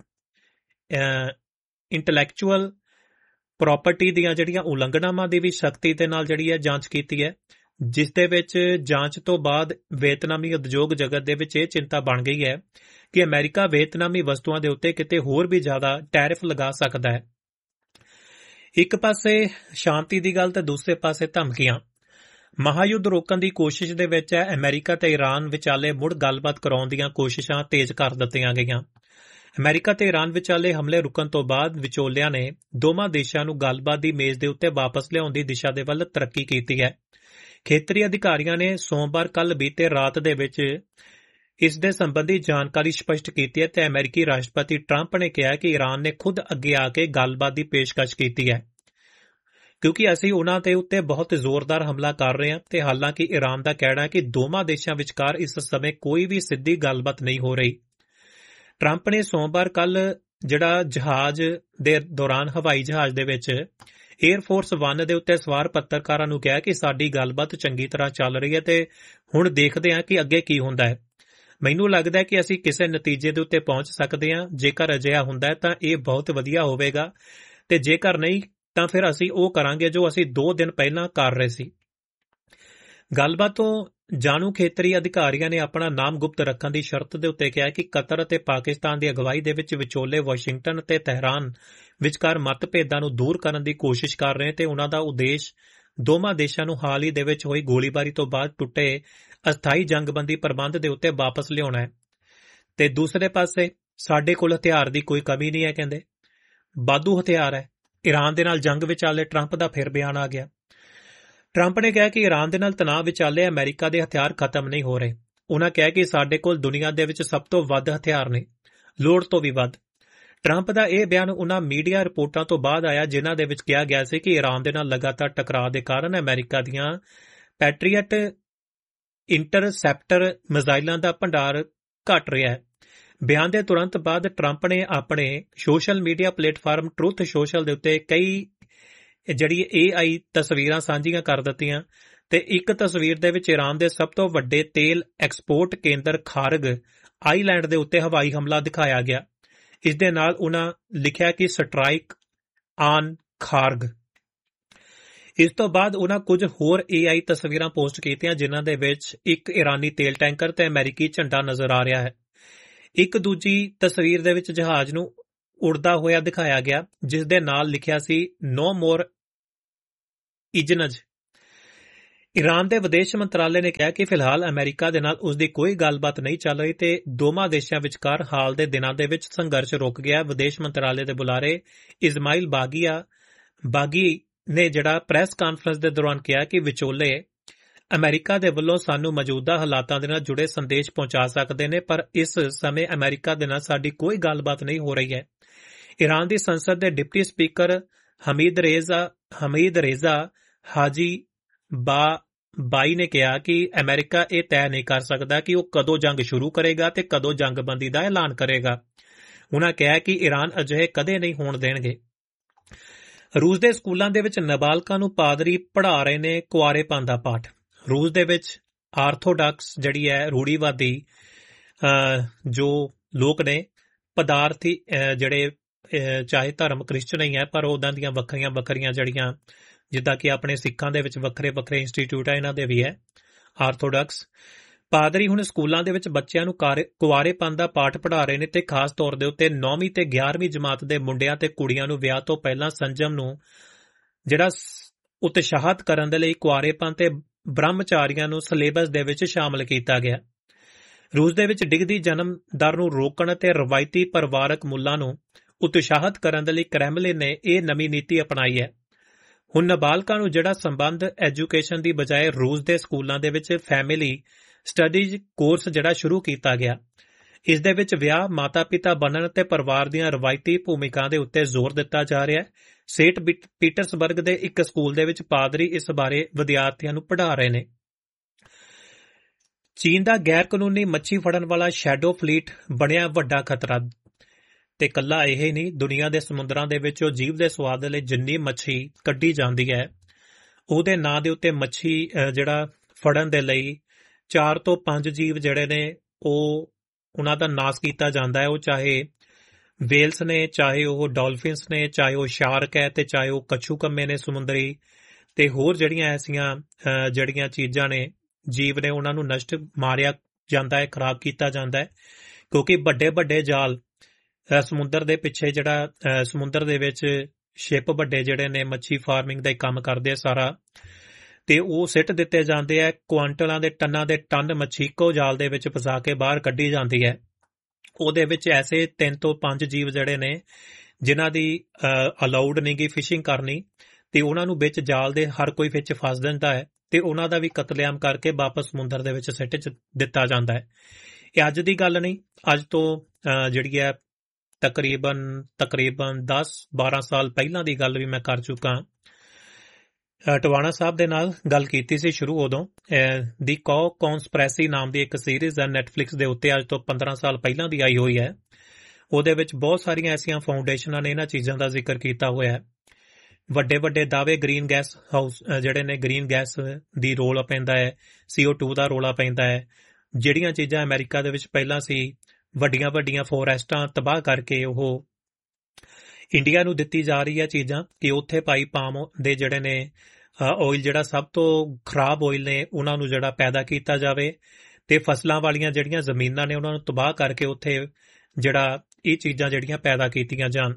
ਇੰਟੈਲੈਕਚੁਅਲ ਪ੍ਰਾਪਰਟੀ ਦੀਆਂ ਜਿਹੜੀਆਂ ਉਲੰਘਣਾਵਾਂ ਦੀ ਵੀ ਸਖਤੀ ਦੇ ਨਾਲ ਜਿਹੜੀ ਹੈ ਜਾਂਚ ਕੀਤੀ ਹੈ, ਜਿਸ ਦੇ ਵਿੱਚ ਜਾਂਚ ਤੋਂ ਬਾਅਦ ਵੀਅਤਨਾਮੀ ਉਦਯੋਗ ਜਗਤ ਦੇ ਵਿੱਚ ਇਹ ਚਿੰਤਾ ਬਣ ਗਈ ਹੈ ਕਿ ਅਮਰੀਕਾ ਵੀਅਤਨਾਮੀ ਵਸਤੂਆਂ ਦੇ ਉੱਤੇ ਕਿਤੇ ਹੋਰ ਵੀ ਜ਼ਿਆਦਾ ਟੈਰਿਫ ਲਗਾ ਸਕਦਾ ਹੈ। ਇੱਕ ਪਾਸੇ ਸ਼ਾਂਤੀ ਦੀ ਗੱਲ ਤੇ ਦੂਸਰੇ ਪਾਸੇ ਧਮਕੀਆਂ। ਮਹਾਯੁੱਧ ਰੋਕਣ ਦੀ ਕੋਸ਼ਿਸ਼ ਦੇ ਵਿੱਚ ਅਮਰੀਕਾ ਤੇ ਈਰਾਨ ਵਿਚਾਲੇ ਮੁੜ ਗੱਲਬਾਤ ਕਰਾਉਣ ਦੀਆਂ ਕੋਸ਼ਿਸ਼ਾਂ ਤੇਜ਼ ਕਰ ਦਿੱਤੀਆਂ ਗਈਆਂ। ਅਮਰੀਕਾ ਤੇ ਈਰਾਨ ਵਿਚਾਲੇ ਹਮਲੇ ਰੁਕਣ ਤੋਂ ਬਾਅਦ ਵਿਚੋਲਿਆਂ ਨੇ ਦੋਵਾਂ ਦੇਸ਼ਾਂ ਨੂੰ ਗੱਲਬਾਤ ਦੀ ਮੇਜ਼ ਦੇ ਉੱਤੇ ਵਾਪਸ ਲਿਆਉਣ ਦੀ ਦਿਸ਼ਾ ਦੇ ਵੱਲ ਤਰੱਕੀ ਕੀਤੀ ਹੈ। ਖੇਤਰੀ ਅਧਿਕਾਰੀਆਂ ਨੇ ਸੋਮਵਾਰ ਕੱਲ੍ਹ ਬੀਤੇ ਰਾਤ ਦੇ ਵਿੱਚ ਇਸ ਦੇ ਸੰਬੰਧੀ ਜਾਣਕਾਰੀ ਸਪਸ਼ਟ ਕੀਤੀ ਹੈ ਤੇ ਅਮਰੀਕੀ ਰਾਸ਼ਟਰਪਤੀ ਟਰੰਪ ਨੇ ਕਿਹਾ ਕਿ ਈਰਾਨ ਨੇ ਖੁਦ ਅੱਗੇ ਆ ਕੇ ਗੱਲਬਾਤ ਦੀ ਪੇਸ਼ਕਸ਼ ਕੀਤੀ ਹੈ, ਕਿਉਂਕਿ ਅਸੀਂ ਉਹਨਾਂ ਦੇ ਉੱਤੇ ਬਹੁਤ ਜ਼ੋਰਦਾਰ ਹਮਲਾ ਕਰ ਰਹੇ ਹਾਂ। ਤੇ ਹਾਲਾਂਕਿ ਈਰਾਨ ਦਾ ਕਹਿਣਾ ਹੈ ਕਿ ਦੋਵਾਂ ਦੇਸ਼ਾਂ ਵਿਚਕਾਰ ਇਸ ਸਮੇਂ ਕੋਈ ਵੀ ਸਿੱਧੀ ਗੱਲਬਾਤ ਨਹੀਂ ਹੋ ਰਹੀ। ਟਰੰਪ ਨੇ ਸੋਮਵਾਰ ਕੱਲ੍ਹ ਜਿਹੜਾ ਜਹਾਜ਼ ਦੇ ਦੌਰਾਨ ਹਵਾਈ ਜਹਾਜ਼ ਦੇ ਵਿੱਚ ਏਅਰਫੋਰਸ ਵਨ ਦੇ ਉੱਤੇ ਸਵਾਰ ਪੱਤਰਕਾਰਾਂ ਨੂੰ ਕਿਹਾ ਕਿ ਸਾਡੀ ਗੱਲਬਾਤ ਚੰਗੀ ਤਰ੍ਹਾਂ ਚੱਲ ਰਹੀ ਹੈ ਤੇ ਹੁਣ ਦੇਖਦੇ ਹਾਂ ਕਿ ਅੱਗੇ ਕੀ ਹੁੰਦਾ ਹੈ। ਮੈਨੂੰ ਲੱਗਦਾ ਹੈ ਕਿ ਅਸੀਂ ਕਿਸੇ ਨਤੀਜੇ ਦੇ ਉੱਤੇ ਪਹੁੰਚ ਸਕਦੇ ਹਾਂ। ਜੇਕਰ ਅਜਿਹਾ ਹੁੰਦਾ ਹੈ ਤਾਂ ਇਹ ਬਹੁਤ ਵਧੀਆ ਹੋਵੇਗਾ, ਤੇ ਜੇਕਰ ਨਹੀਂ ਤਾਂ ਫਿਰ ਅਸੀਂ ਉਹ ਕਰਾਂਗੇ ਜੋ ਅਸੀਂ ਦੋ ਦਿਨ ਪਹਿਲਾਂ ਕਰ ਰਹੇ ਸੀ। ਗੱਲਬਾਤ ਤੋਂ ਜਾਣੂ ਖੇਤਰੀ ਅਧਿਕਾਰੀਆਂ ਨੇ ਆਪਣਾ ਨਾਮ ਗੁਪਤ ਰੱਖਣ ਦੀ ਸ਼ਰਤ ਦੇ ਉੱਤੇ ਕਿਹਾ ਕਿ ਕਤਰ ਅਤੇ ਪਾਕਿਸਤਾਨ ਦੀ ਅਗਵਾਈ ਦੇ ਵਿੱਚ ਵਿਚੋਲੇ ਵਾਸ਼ਿੰਗਟਨ ਅਤੇ ਤਹਿਰਾਨ ਵਿਚਕਾਰ ਮਤਭੇਦਾਂ ਨੂੰ ਦੂਰ ਕਰਨ ਦੀ ਕੋਸ਼ਿਸ਼ ਕਰ ਰਹੇ ਤੇ ਉਹਨਾਂ ਦਾ ਉਦੇਸ਼ ਦੋਵਾਂ ਦੇਸ਼ਾਂ ਨੂੰ ਹਾਲ ਹੀ ਦੇ ਵਿੱਚ ਹੋਈ ਗੋਲੀਬਾਰੀ ਤੋਂ ਬਾਅਦ ਟੁੱਟੇ ਅਸਥਾਈ ਜੰਗਬੰਦੀ ਪ੍ਰਬੰਧ ਦੇ ਉੱਤੇ ਵਾਪਸ ਲਿਆਉਣਾ ਹੈ। ਤੇ ਦੂਸਰੇ ਪਾਸੇ ਸਾਡੇ ਕੋਲ ਹਥਿਆਰ ਦੀ ਕੋਈ ਕਮੀ ਨਹੀਂ ਹੈ, ਕਹਿੰਦੇ ਵਾਧੂ ਹਥਿਆਰ ਹੈ। ਈਰਾਨ ਦੇ ਨਾਲ ਜੰਗ ਵਿਚਾਲੇ ਟਰੰਪ ਦਾ ਫਿਰ ਬਿਆਨ ਆ ਗਿਆ। ਟਰੰਪ ਨੇ ਕਿਹਾ ਕਿ ਈਰਾਨ ਦੇ ਨਾਲ ਤਣਾਅ ਵਿਚਾਲੇ ਅਮਰੀਕਾ ਦੇ ਹਥਿਆਰ ਖਤਮ ਨਹੀਂ ਹੋ ਰਹੇ। ਉਹਨਾਂ ਕਿਹਾ ਕਿ ਸਾਡੇ ਕੋਲ ਦੁਨੀਆ ਦੇ ਵਿੱਚ ਸਭ ਤੋਂ ਵੱਧ ਹਥਿਆਰ ਨੇ, ਲੋੜ ਤੋਂ ਵੀ ਵੱਧ। ਟਰੰਪ ਦਾ ਇਹ ਬਿਆਨ ਉਹਨਾਂ ਮੀਡੀਆ ਰਿਪੋਰਟਾਂ ਤੋਂ ਬਾਅਦ ਆਇਆ ਜਿਨ੍ਹਾਂ ਦੇ ਵਿੱਚ ਕਿਹਾ ਗਿਆ ਸੀ ਕਿ ਈਰਾਨ ਦੇ ਨਾਲ ਲਗਾਤਾਰ ਟਕਰਾਅ ਦੇ ਕਾਰਨ ਅਮਰੀਕਾ ਦੀਆਂ ਪੈਟਰੀਅਟ ਇੰਟਰਸੈਪਟਰ ਮਿਜ਼ਾਈਲਾਂ ਦਾ ਭੰਡਾਰ ਘਟ ਰਿਹਾ ਹੈ। ਬਿਆਨ ਦੇ ਤੁਰੰਤ ਬਾਅਦ ਟਰੰਪ ਨੇ ਆਪਣੇ social media platform truth social ਦੇ ਉੱਤੇ ਕਈ ਜਿਹੜੀ ਏ ਆਈ ਤਸਵੀਰਾਂ ਸਾਂਝੀਆਂ ਕਰ ਦਿੱਤੀਆਂ ਤੇ ਇੱਕ ਤਸਵੀਰ ਦੇ ਵਿੱਚ ਈਰਾਨ ਦੇ ਸਭ ਤੋਂ ਵੱਡੇ ਤੇਲ ਐਕਸਪੋਰਟ ਕੇਂਦਰ ਖਾਰਗ ਆਈਲੈਂਡ ਦੇ ਉੱਤੇ ਹਵਾਈ ਹਮਲਾ ਦਿਖਾਇਆ ਗਿਆ। ਇਸ ਦੇ ਨਾਲ ਉਹਨਾਂ ਲਿਖਿਆ ਕਿ ਸਟ੍ਰਾਈਕ ਆਨ ਖਾਰਗ। ਇਸ ਤੋਂ ਬਾਅਦ ਉਹਨਾਂ ਕੁਝ ਹੋਰ ਏ ਆਈ ਤਸਵੀਰਾਂ ਪੋਸਟ ਕੀਤੀਆਂ ਜਿਨ੍ਹਾਂ ਦੇ ਵਿੱਚ ਇੱਕ ਈਰਾਨੀ ਤੇਲ ਟੈਂਕਰ ਤੇ ਅਮਰੀਕੀ ਝੰਡਾ ਨਜ਼ਰ ਆ ਰਿਹਾ ਹੈ। ਇੱਕ ਦੂਜੀ ਤਸਵੀਰ ਦੇ ਵਿੱਚ ਜਹਾਜ਼ ਨੂੰ ਉੜਦਾ ਹੋਇਆ ਦਿਖਾਇਆ ਗਿਆ, ਜਿਸ ਦੇ ਨਾਲ ਲਿਖਿਆ ਸੀ ਨੋ ਮੋਰ ਇਜਨਜ। ਈਰਾਨ ਦੇ ਵਿਦੇਸ਼ ਮੰਤਰਾਲੇ ਨੇ ਕਿਹਾ ਕਿ ਫਿਲਹਾਲ ਅਮਰੀਕਾ ਦੇ ਨਾਲ ਉਸ ਦੀ ਕੋਈ ਗੱਲਬਾਤ ਨਹੀਂ ਚੱਲ ਰਹੀ ਤੇ ਦੋਵਾਂ ਦੇਸ਼ਾਂ ਵਿਚਕਾਰ ਹਾਲ ਦੇ ਦਿਨਾਂ ਦੇ ਵਿੱਚ ਸੰਘਰਸ਼ ਰੁਕ ਗਿਆ। ਵਿਦੇਸ਼ ਮੰਤਰਾਲੇ ਦੇ ਬੁਲਾਰੇ ਇਸਮਾਈਲ ਬਾਗੀਆ ਬਾਗੀ ਨੇ ਜਿਹੜਾ ਪ੍ਰੈਸ ਕਾਨਫਰੰਸ ਦੇ ਦੌਰਾਨ ਕਿਹਾ ਕਿ ਵਿਚੋਲੇ ਅਮਰੀਕਾ ਦੇ ਵੱਲੋਂ ਸਾਨੂੰ ਮੌਜੂਦਾ ਹਾਲਾਤਾਂ ਦੇ ਨਾਲ ਜੁੜੇ ਸੰਦੇਸ਼ ਪਹੁੰਚਾ ਸਕਦੇ ਨੇ, ਪਰ ਇਸ ਸਮੇਂ ਅਮਰੀਕਾ ਦੇ ਨਾਲ ਸਾਡੀ ਕੋਈ ਗੱਲਬਾਤ ਨਹੀਂ ਹੋ ਰਹੀ ਹੈ। ਈਰਾਨ ਦੀ ਸੰਸਦ ਦੇ deputy speaker Hamid Reza Hamid Reza ਹਾਜੀ ਬਾ ਬਾਈ ਨੇ ਕਿਹਾ ਕਿ ਅਮਰੀਕਾ ਇਹ ਤੈਅ ਨਹੀਂ ਕਰ ਸਕਦਾ ਕਿ ਉਹ ਕਦੋਂ ਜੰਗ ਸ਼ੁਰੂ ਕਰੇਗਾ ਤੇ ਕਦੋਂ ਜੰਗਬੰਦੀ ਦਾ ਐਲਾਨ ਕਰੇਗਾ। ਉਨ੍ਹਾਂ ਕਿਹਾ ਕਿ ਈਰਾਨ ਅਜਿਹੇ ਕਦੇ ਨਹੀਂ ਹੋਣ ਦੇਣਗੇ। ਰੂਸ ਦੇ ਸਕੂਲਾਂ ਦੇ ਵਿੱਚ ਨਾਬਾਲਗਾਂ ਨੂੰ ਪਾਦਰੀ ਪੜ੍ਹਾ ਰਹੇ ਨੇ ਕੁਆਰੇਪਨ ਦਾ ਪਾਠ। ਰੂਸ ਦੇ ਵਿੱਚ ਆਰਥੋਡਾਕਸ ਜਿਹੜੀ ਹੈ ਰੂੜੀਵਾਦੀ ਜੋ ਲੋਕ ਨੇ, ਪਦਾਰਥੀ ਜਿਹੜੇ ਚਾਹੇ ਧਰਮ ਕ੍ਰਿਸਚਨ ਹੀ ਹੈ ਪਰ ਉਹਨਾਂ ਦੀਆਂ ਵੱਖਰੀਆਂ ਵੱਖਰੀਆਂ ਜਿਹੜੀਆਂ, ਜਿੱਦਾਂ ਕਿ ਆਪਣੇ ਸਿੱਖਾਂ ਦੇ ਵਿੱਚ ਵੱਖਰੇ ਵੱਖਰੇ ਇੰਸਟੀਚਿਊਟ ਹੈ, ਇਹਨਾਂ ਦੇ ਵੀ ਹੈ ਆਰਥੋਡਾਕਸ ਪਾਦਰੀ। ਹੁਣ ਸਕੂਲਾਂ ਦੇ ਵਿੱਚ ਬੱਚਿਆਂ ਨੂੰ ਕੁਆਰੇਪਨ ਦਾ ਪਾਠ ਪੜ੍ਹਾ ਰਹੇ ਨੇ ਤੇ ਖਾਸ ਤੌਰ ਦੇ ਉੱਤੇ ਨੌਵੀਂ ਤੇ ਗਿਆਰਵੀਂ ਜਮਾਤ ਦੇ ਮੁੰਡਿਆਂ ਤੇ ਕੁੜੀਆਂ ਨੂੰ ਵਿਆਹ ਤੋਂ ਪਹਿਲਾਂ ਸੰਜਮ ਨੂੰ ਜਿਹੜਾ ਉਤਸ਼ਾਹਿਤ ਕਰਨ ਦੇ ਲਈ ਕੁਆਰੇਪਨ ਤੇ ਬ੍ਰਹਮਚਾਰੀਆਂ ਨੂੰ ਸਿਲੇਬਸ ਦੇ ਵਿੱਚ ਸ਼ਾਮਲ ਕੀਤਾ ਗਿਆ। ਰੂਸ ਦੇ ਵਿੱਚ ਡਿੱਗਦੀ ਜਨਮ ਦਰ ਨੂੰ ਰੋਕਣ ਅਤੇ ਰਵਾਇਤੀ ਪਰਿਵਾਰਕ ਮੁੱਲਾਂ ਨੂੰ ਉਤਸ਼ਾਹਿਤ ਕਰਨ ਦੇ ਲਈ ਕ੍ਰੈਮਲਿਨ ਨੇ ਇਹ ਨਵੀਂ ਨੀਤੀ ਅਪਣਾਈ ਹੈ। ਹੁਣ ਨਾਬਾਲਗਾਂ ਨੂੰ ਜਿਹੜਾ ਸੰਬੰਧ ਐਜੂਕੇਸ਼ਨ ਦੀ ਬਜਾਏ ਰੂਸ ਦੇ ਸਕੂਲਾਂ ਦੇ ਵਿੱਚ ਫੈਮਿਲੀ ਸਟੱਡੀਜ਼ ਕੋਰਸ ਜਿਹੜਾ ਸ਼ੁਰੂ ਕੀਤਾ ਗਿਆ। ਇਸ ਦੇ ਵਿੱਚ ਵਿਆਹ, ਮਾਤਾ ਪਿਤਾ ਬਣਨ ਅਤੇ ਪਰਿਵਾਰ ਦੀਆਂ ਰਵਾਇਤੀ ਭੂਮਿਕਾ ਦੇ ਉੱਤੇ ਜ਼ੋਰ ਦਿੱਤਾ ਜਾ ਰਿਹਾ ਹੈ। ਸੇਂਟ ਪੀਟਰਸਬਰਗ ਦੇ ਇੱਕ ਸਕੂਲ ਦੇ ਵਿੱਚ ਪਾਦਰੀ ਇਸ ਬਾਰੇ ਵਿਦਿਆਰਥੀਆਂ ਨੂੰ ਪੜ੍ਹਾ ਰਹੇ ਨੇ। ਚੀਨ ਦਾ ਗੈਰ ਕਾਨੂੰਨੀ ਮੱਛੀ ਫੜਨ ਵਾਲਾ ਸ਼ੈਡੋ ਫਲੀਟ ਬਣਿਆ ਵੱਡਾ ਖਤਰਾ। ਤੇ ਕੱਲਾ ਇਹ ਹੀ ਨਹੀਂ, ਦੁਨੀਆ ਦੇ ਸਮੁੰਦਰਾਂ ਦੇ ਵਿੱਚ ਉਹ ਜੀਵ ਦੇ ਸਵਾਦ ਲਈ ਜਿੰਨੀ ਮੱਛੀ ਕੱਢੀ ਜਾਂਦੀ ਹੈ, ਉਹਦੇ ਨਾਂ ਦੇ ਉੱਤੇ ਮੱਛੀ ਜਿਹੜਾ ਫੜਨ ਦੇ ਲਈ ਚਾਰ ਤੋਂ ਪੰਜ ਜੀਵ ਜਿਹੜੇ ਨੇ ਉਹ ਉਹਨਾਂ ਦਾ ਨਾਸ ਕੀਤਾ ਜਾਂਦਾ ਹੈ। ਉਹ ਚਾਹੇ ਵੇਲਸ ਨੇ, ਚਾਹੇ ਉਹ ਡਾਲਫਿਨਸ ਨੇ, ਚਾਹੇ ਉਹ ਸ਼ਾਰਕ ਹੈ ਤੇ ਚਾਹੇ ਉਹ ਕੱਛੂ ਕੰਮੇ ਨੇ ਸਮੁੰਦਰੀ, ਤੇ ਹੋਰ ਜਿਹੜੀਆਂ ਐਸੀਆਂ ਜਿਹੜੀਆਂ ਚੀਜ਼ਾਂ ਨੇ, ਜੀਵ ਨੇ, ਉਹਨਾਂ ਨੂੰ ਨਸ਼ਟ ਮਾਰਿਆ ਜਾਂਦਾ ਹੈ, ਖਰਾਬ ਕੀਤਾ ਜਾਂਦਾ ਹੈ, ਕਿਉਂਕਿ ਵੱਡੇ ਵੱਡੇ ਜਾਲ ਸਮੁੰਦਰ ਦੇ ਪਿੱਛੇ ਜਿਹੜਾ ਸਮੁੰਦਰ ਦੇ ਵਿੱਚ ਸ਼ਿਪ ਵੱਡੇ ਜਿਹੜੇ ਨੇ ਮੱਛੀ ਫਾਰਮਿੰਗ ਦਾ ਕੰਮ ਕਰਦੇ ਆ ਸਾਰਾ, ਤੇ ਉਹ ਸਿੱਟ ਦਿੱਤੇ ਜਾਂਦੇ ਆ। ਕੁਆਂਟਲਾਂ ਦੇ ਟਨਾਂ ਦੇ ਟਨ ਮੱਛੀ ਇੱਕੋ ਜਾਲ ਦੇ ਵਿੱਚ ਫਸਾ ਕੇ ਬਾਹਰ ਕੱਢੀ ਜਾਂਦੀ ਹੈ। ਉਹਦੇ ਵਿੱਚ ਐਸੇ ਤਿੰਨ ਤੋਂ ਪੰਜ ਜੀਵ ਜਿਹੜੇ ਨੇ ਜਿਨ੍ਹਾਂ ਦੀ ਅਲਾਊਡ ਨਹੀਂ ਗੀ ਫਿਸ਼ਿੰਗ ਕਰਨੀ, ਤੇ ਉਹਨਾਂ ਨੂੰ ਵਿੱਚ ਜਾਲ ਦੇ ਹਰ ਕੋਈ ਵਿੱਚ ਫਸ ਦਿੰਦਾ ਹੈ ਤੇ ਉਹਨਾਂ ਦਾ ਵੀ ਕਤਲੇਆਮ ਕਰਕੇ ਵਾਪਸ ਸਮੁੰਦਰ ਦੇ ਵਿੱਚ ਸਿੱਟ ਦਿੱਤਾ ਜਾਂਦਾ ਹੈ। ਇਹ ਅੱਜ ਦੀ ਗੱਲ ਨਹੀਂ, ਅੱਜ ਤੋਂ ਜਿਹੜੀ ਹੈ ਤਕਰੀਬਨ ਤਕਰੀਬਨ ਦਸ ਬਾਰਾਂ ਸਾਲ ਪਹਿਲਾਂ ਦੀ ਗੱਲ ਵੀ ਮੈਂ ਕਰ ਚੁੱਕਾ। ਟਵਾਣਾ ਸਾਹਿਬ ਦੇ ਨਾਲ ਗੱਲ ਕੀਤੀ ਸੀ ਸ਼ੁਰੂ ਉਦੋਂ। ਦੀ ਕੌ ਕੌਨਸਪ੍ਰੈਸੀ ਨਾਮ ਦੀ ਇੱਕ ਸੀਰੀਜ਼ ਹੈ ਨੈਟਫਲਿਕਸ ਦੇ ਉੱਤੇ, ਅੱਜ ਤੋਂ ਪੰਦਰਾਂ ਸਾਲ ਪਹਿਲਾਂ ਦੀ ਆਈ ਹੋਈ ਹੈ। ਉਹਦੇ ਵਿੱਚ ਬਹੁਤ ਸਾਰੀਆਂ ਐਸੀਆਂ ਫਾਊਂਡੇਸ਼ਨਾਂ ਨੇ ਇਹਨਾਂ ਚੀਜ਼ਾਂ ਦਾ ਜ਼ਿਕਰ ਕੀਤਾ ਹੋਇਆ ਹੈ। ਵੱਡੇ ਵੱਡੇ ਦਾਅਵੇ ਗ੍ਰੀਨ ਗੈਸ ਹਾਊਸ ਜਿਹੜੇ ਨੇ, ਗ੍ਰੀਨ ਗੈਸ ਦੀ ਰੋਲ ਪੈਂਦਾ ਹੈ, ਸੀ ਓ ਟੂ ਦਾ ਰੋਲਾ ਪੈਂਦਾ ਹੈ। ਜਿਹੜੀਆਂ ਚੀਜ਼ਾਂ ਅਮਰੀਕਾ ਦੇ ਵਿੱਚ ਪਹਿਲਾਂ ਸੀ, ਵੱਡੀਆਂ ਵੱਡੀਆਂ ਫੋਰੈਸਟਾਂ ਤਬਾਹ ਕਰਕੇ ਉਹ ਇੰਡੀਆ ਨੂੰ ਦਿੱਤੀ ਜਾ ਰਹੀ ਹੈ ਚੀਜ਼ਾਂ ਕਿ ਉੱਥੇ ਭਾਈ ਪਾਮ ਦੇ ਜਿਹੜੇ ਨੇ ਆਇਲ, ਜਿਹੜਾ ਸਭ ਤੋਂ ਖਰਾਬ ਆਇਲ ਨੇ, ਉਹਨਾਂ ਨੂੰ ਜਿਹੜਾ ਪੈਦਾ ਕੀਤਾ ਜਾਵੇ ਤੇ ਫਸਲਾਂ ਵਾਲੀਆਂ ਜਿਹੜੀਆਂ ਜ਼ਮੀਨਾਂ ਨੇ ਉਹਨਾਂ ਨੂੰ ਤਬਾਹ ਕਰਕੇ ਉੱਥੇ ਜਿਹੜਾ ਇਹ ਚੀਜ਼ਾਂ ਜਿਹੜੀਆਂ ਪੈਦਾ ਕੀਤੀਆਂ ਜਾਣ।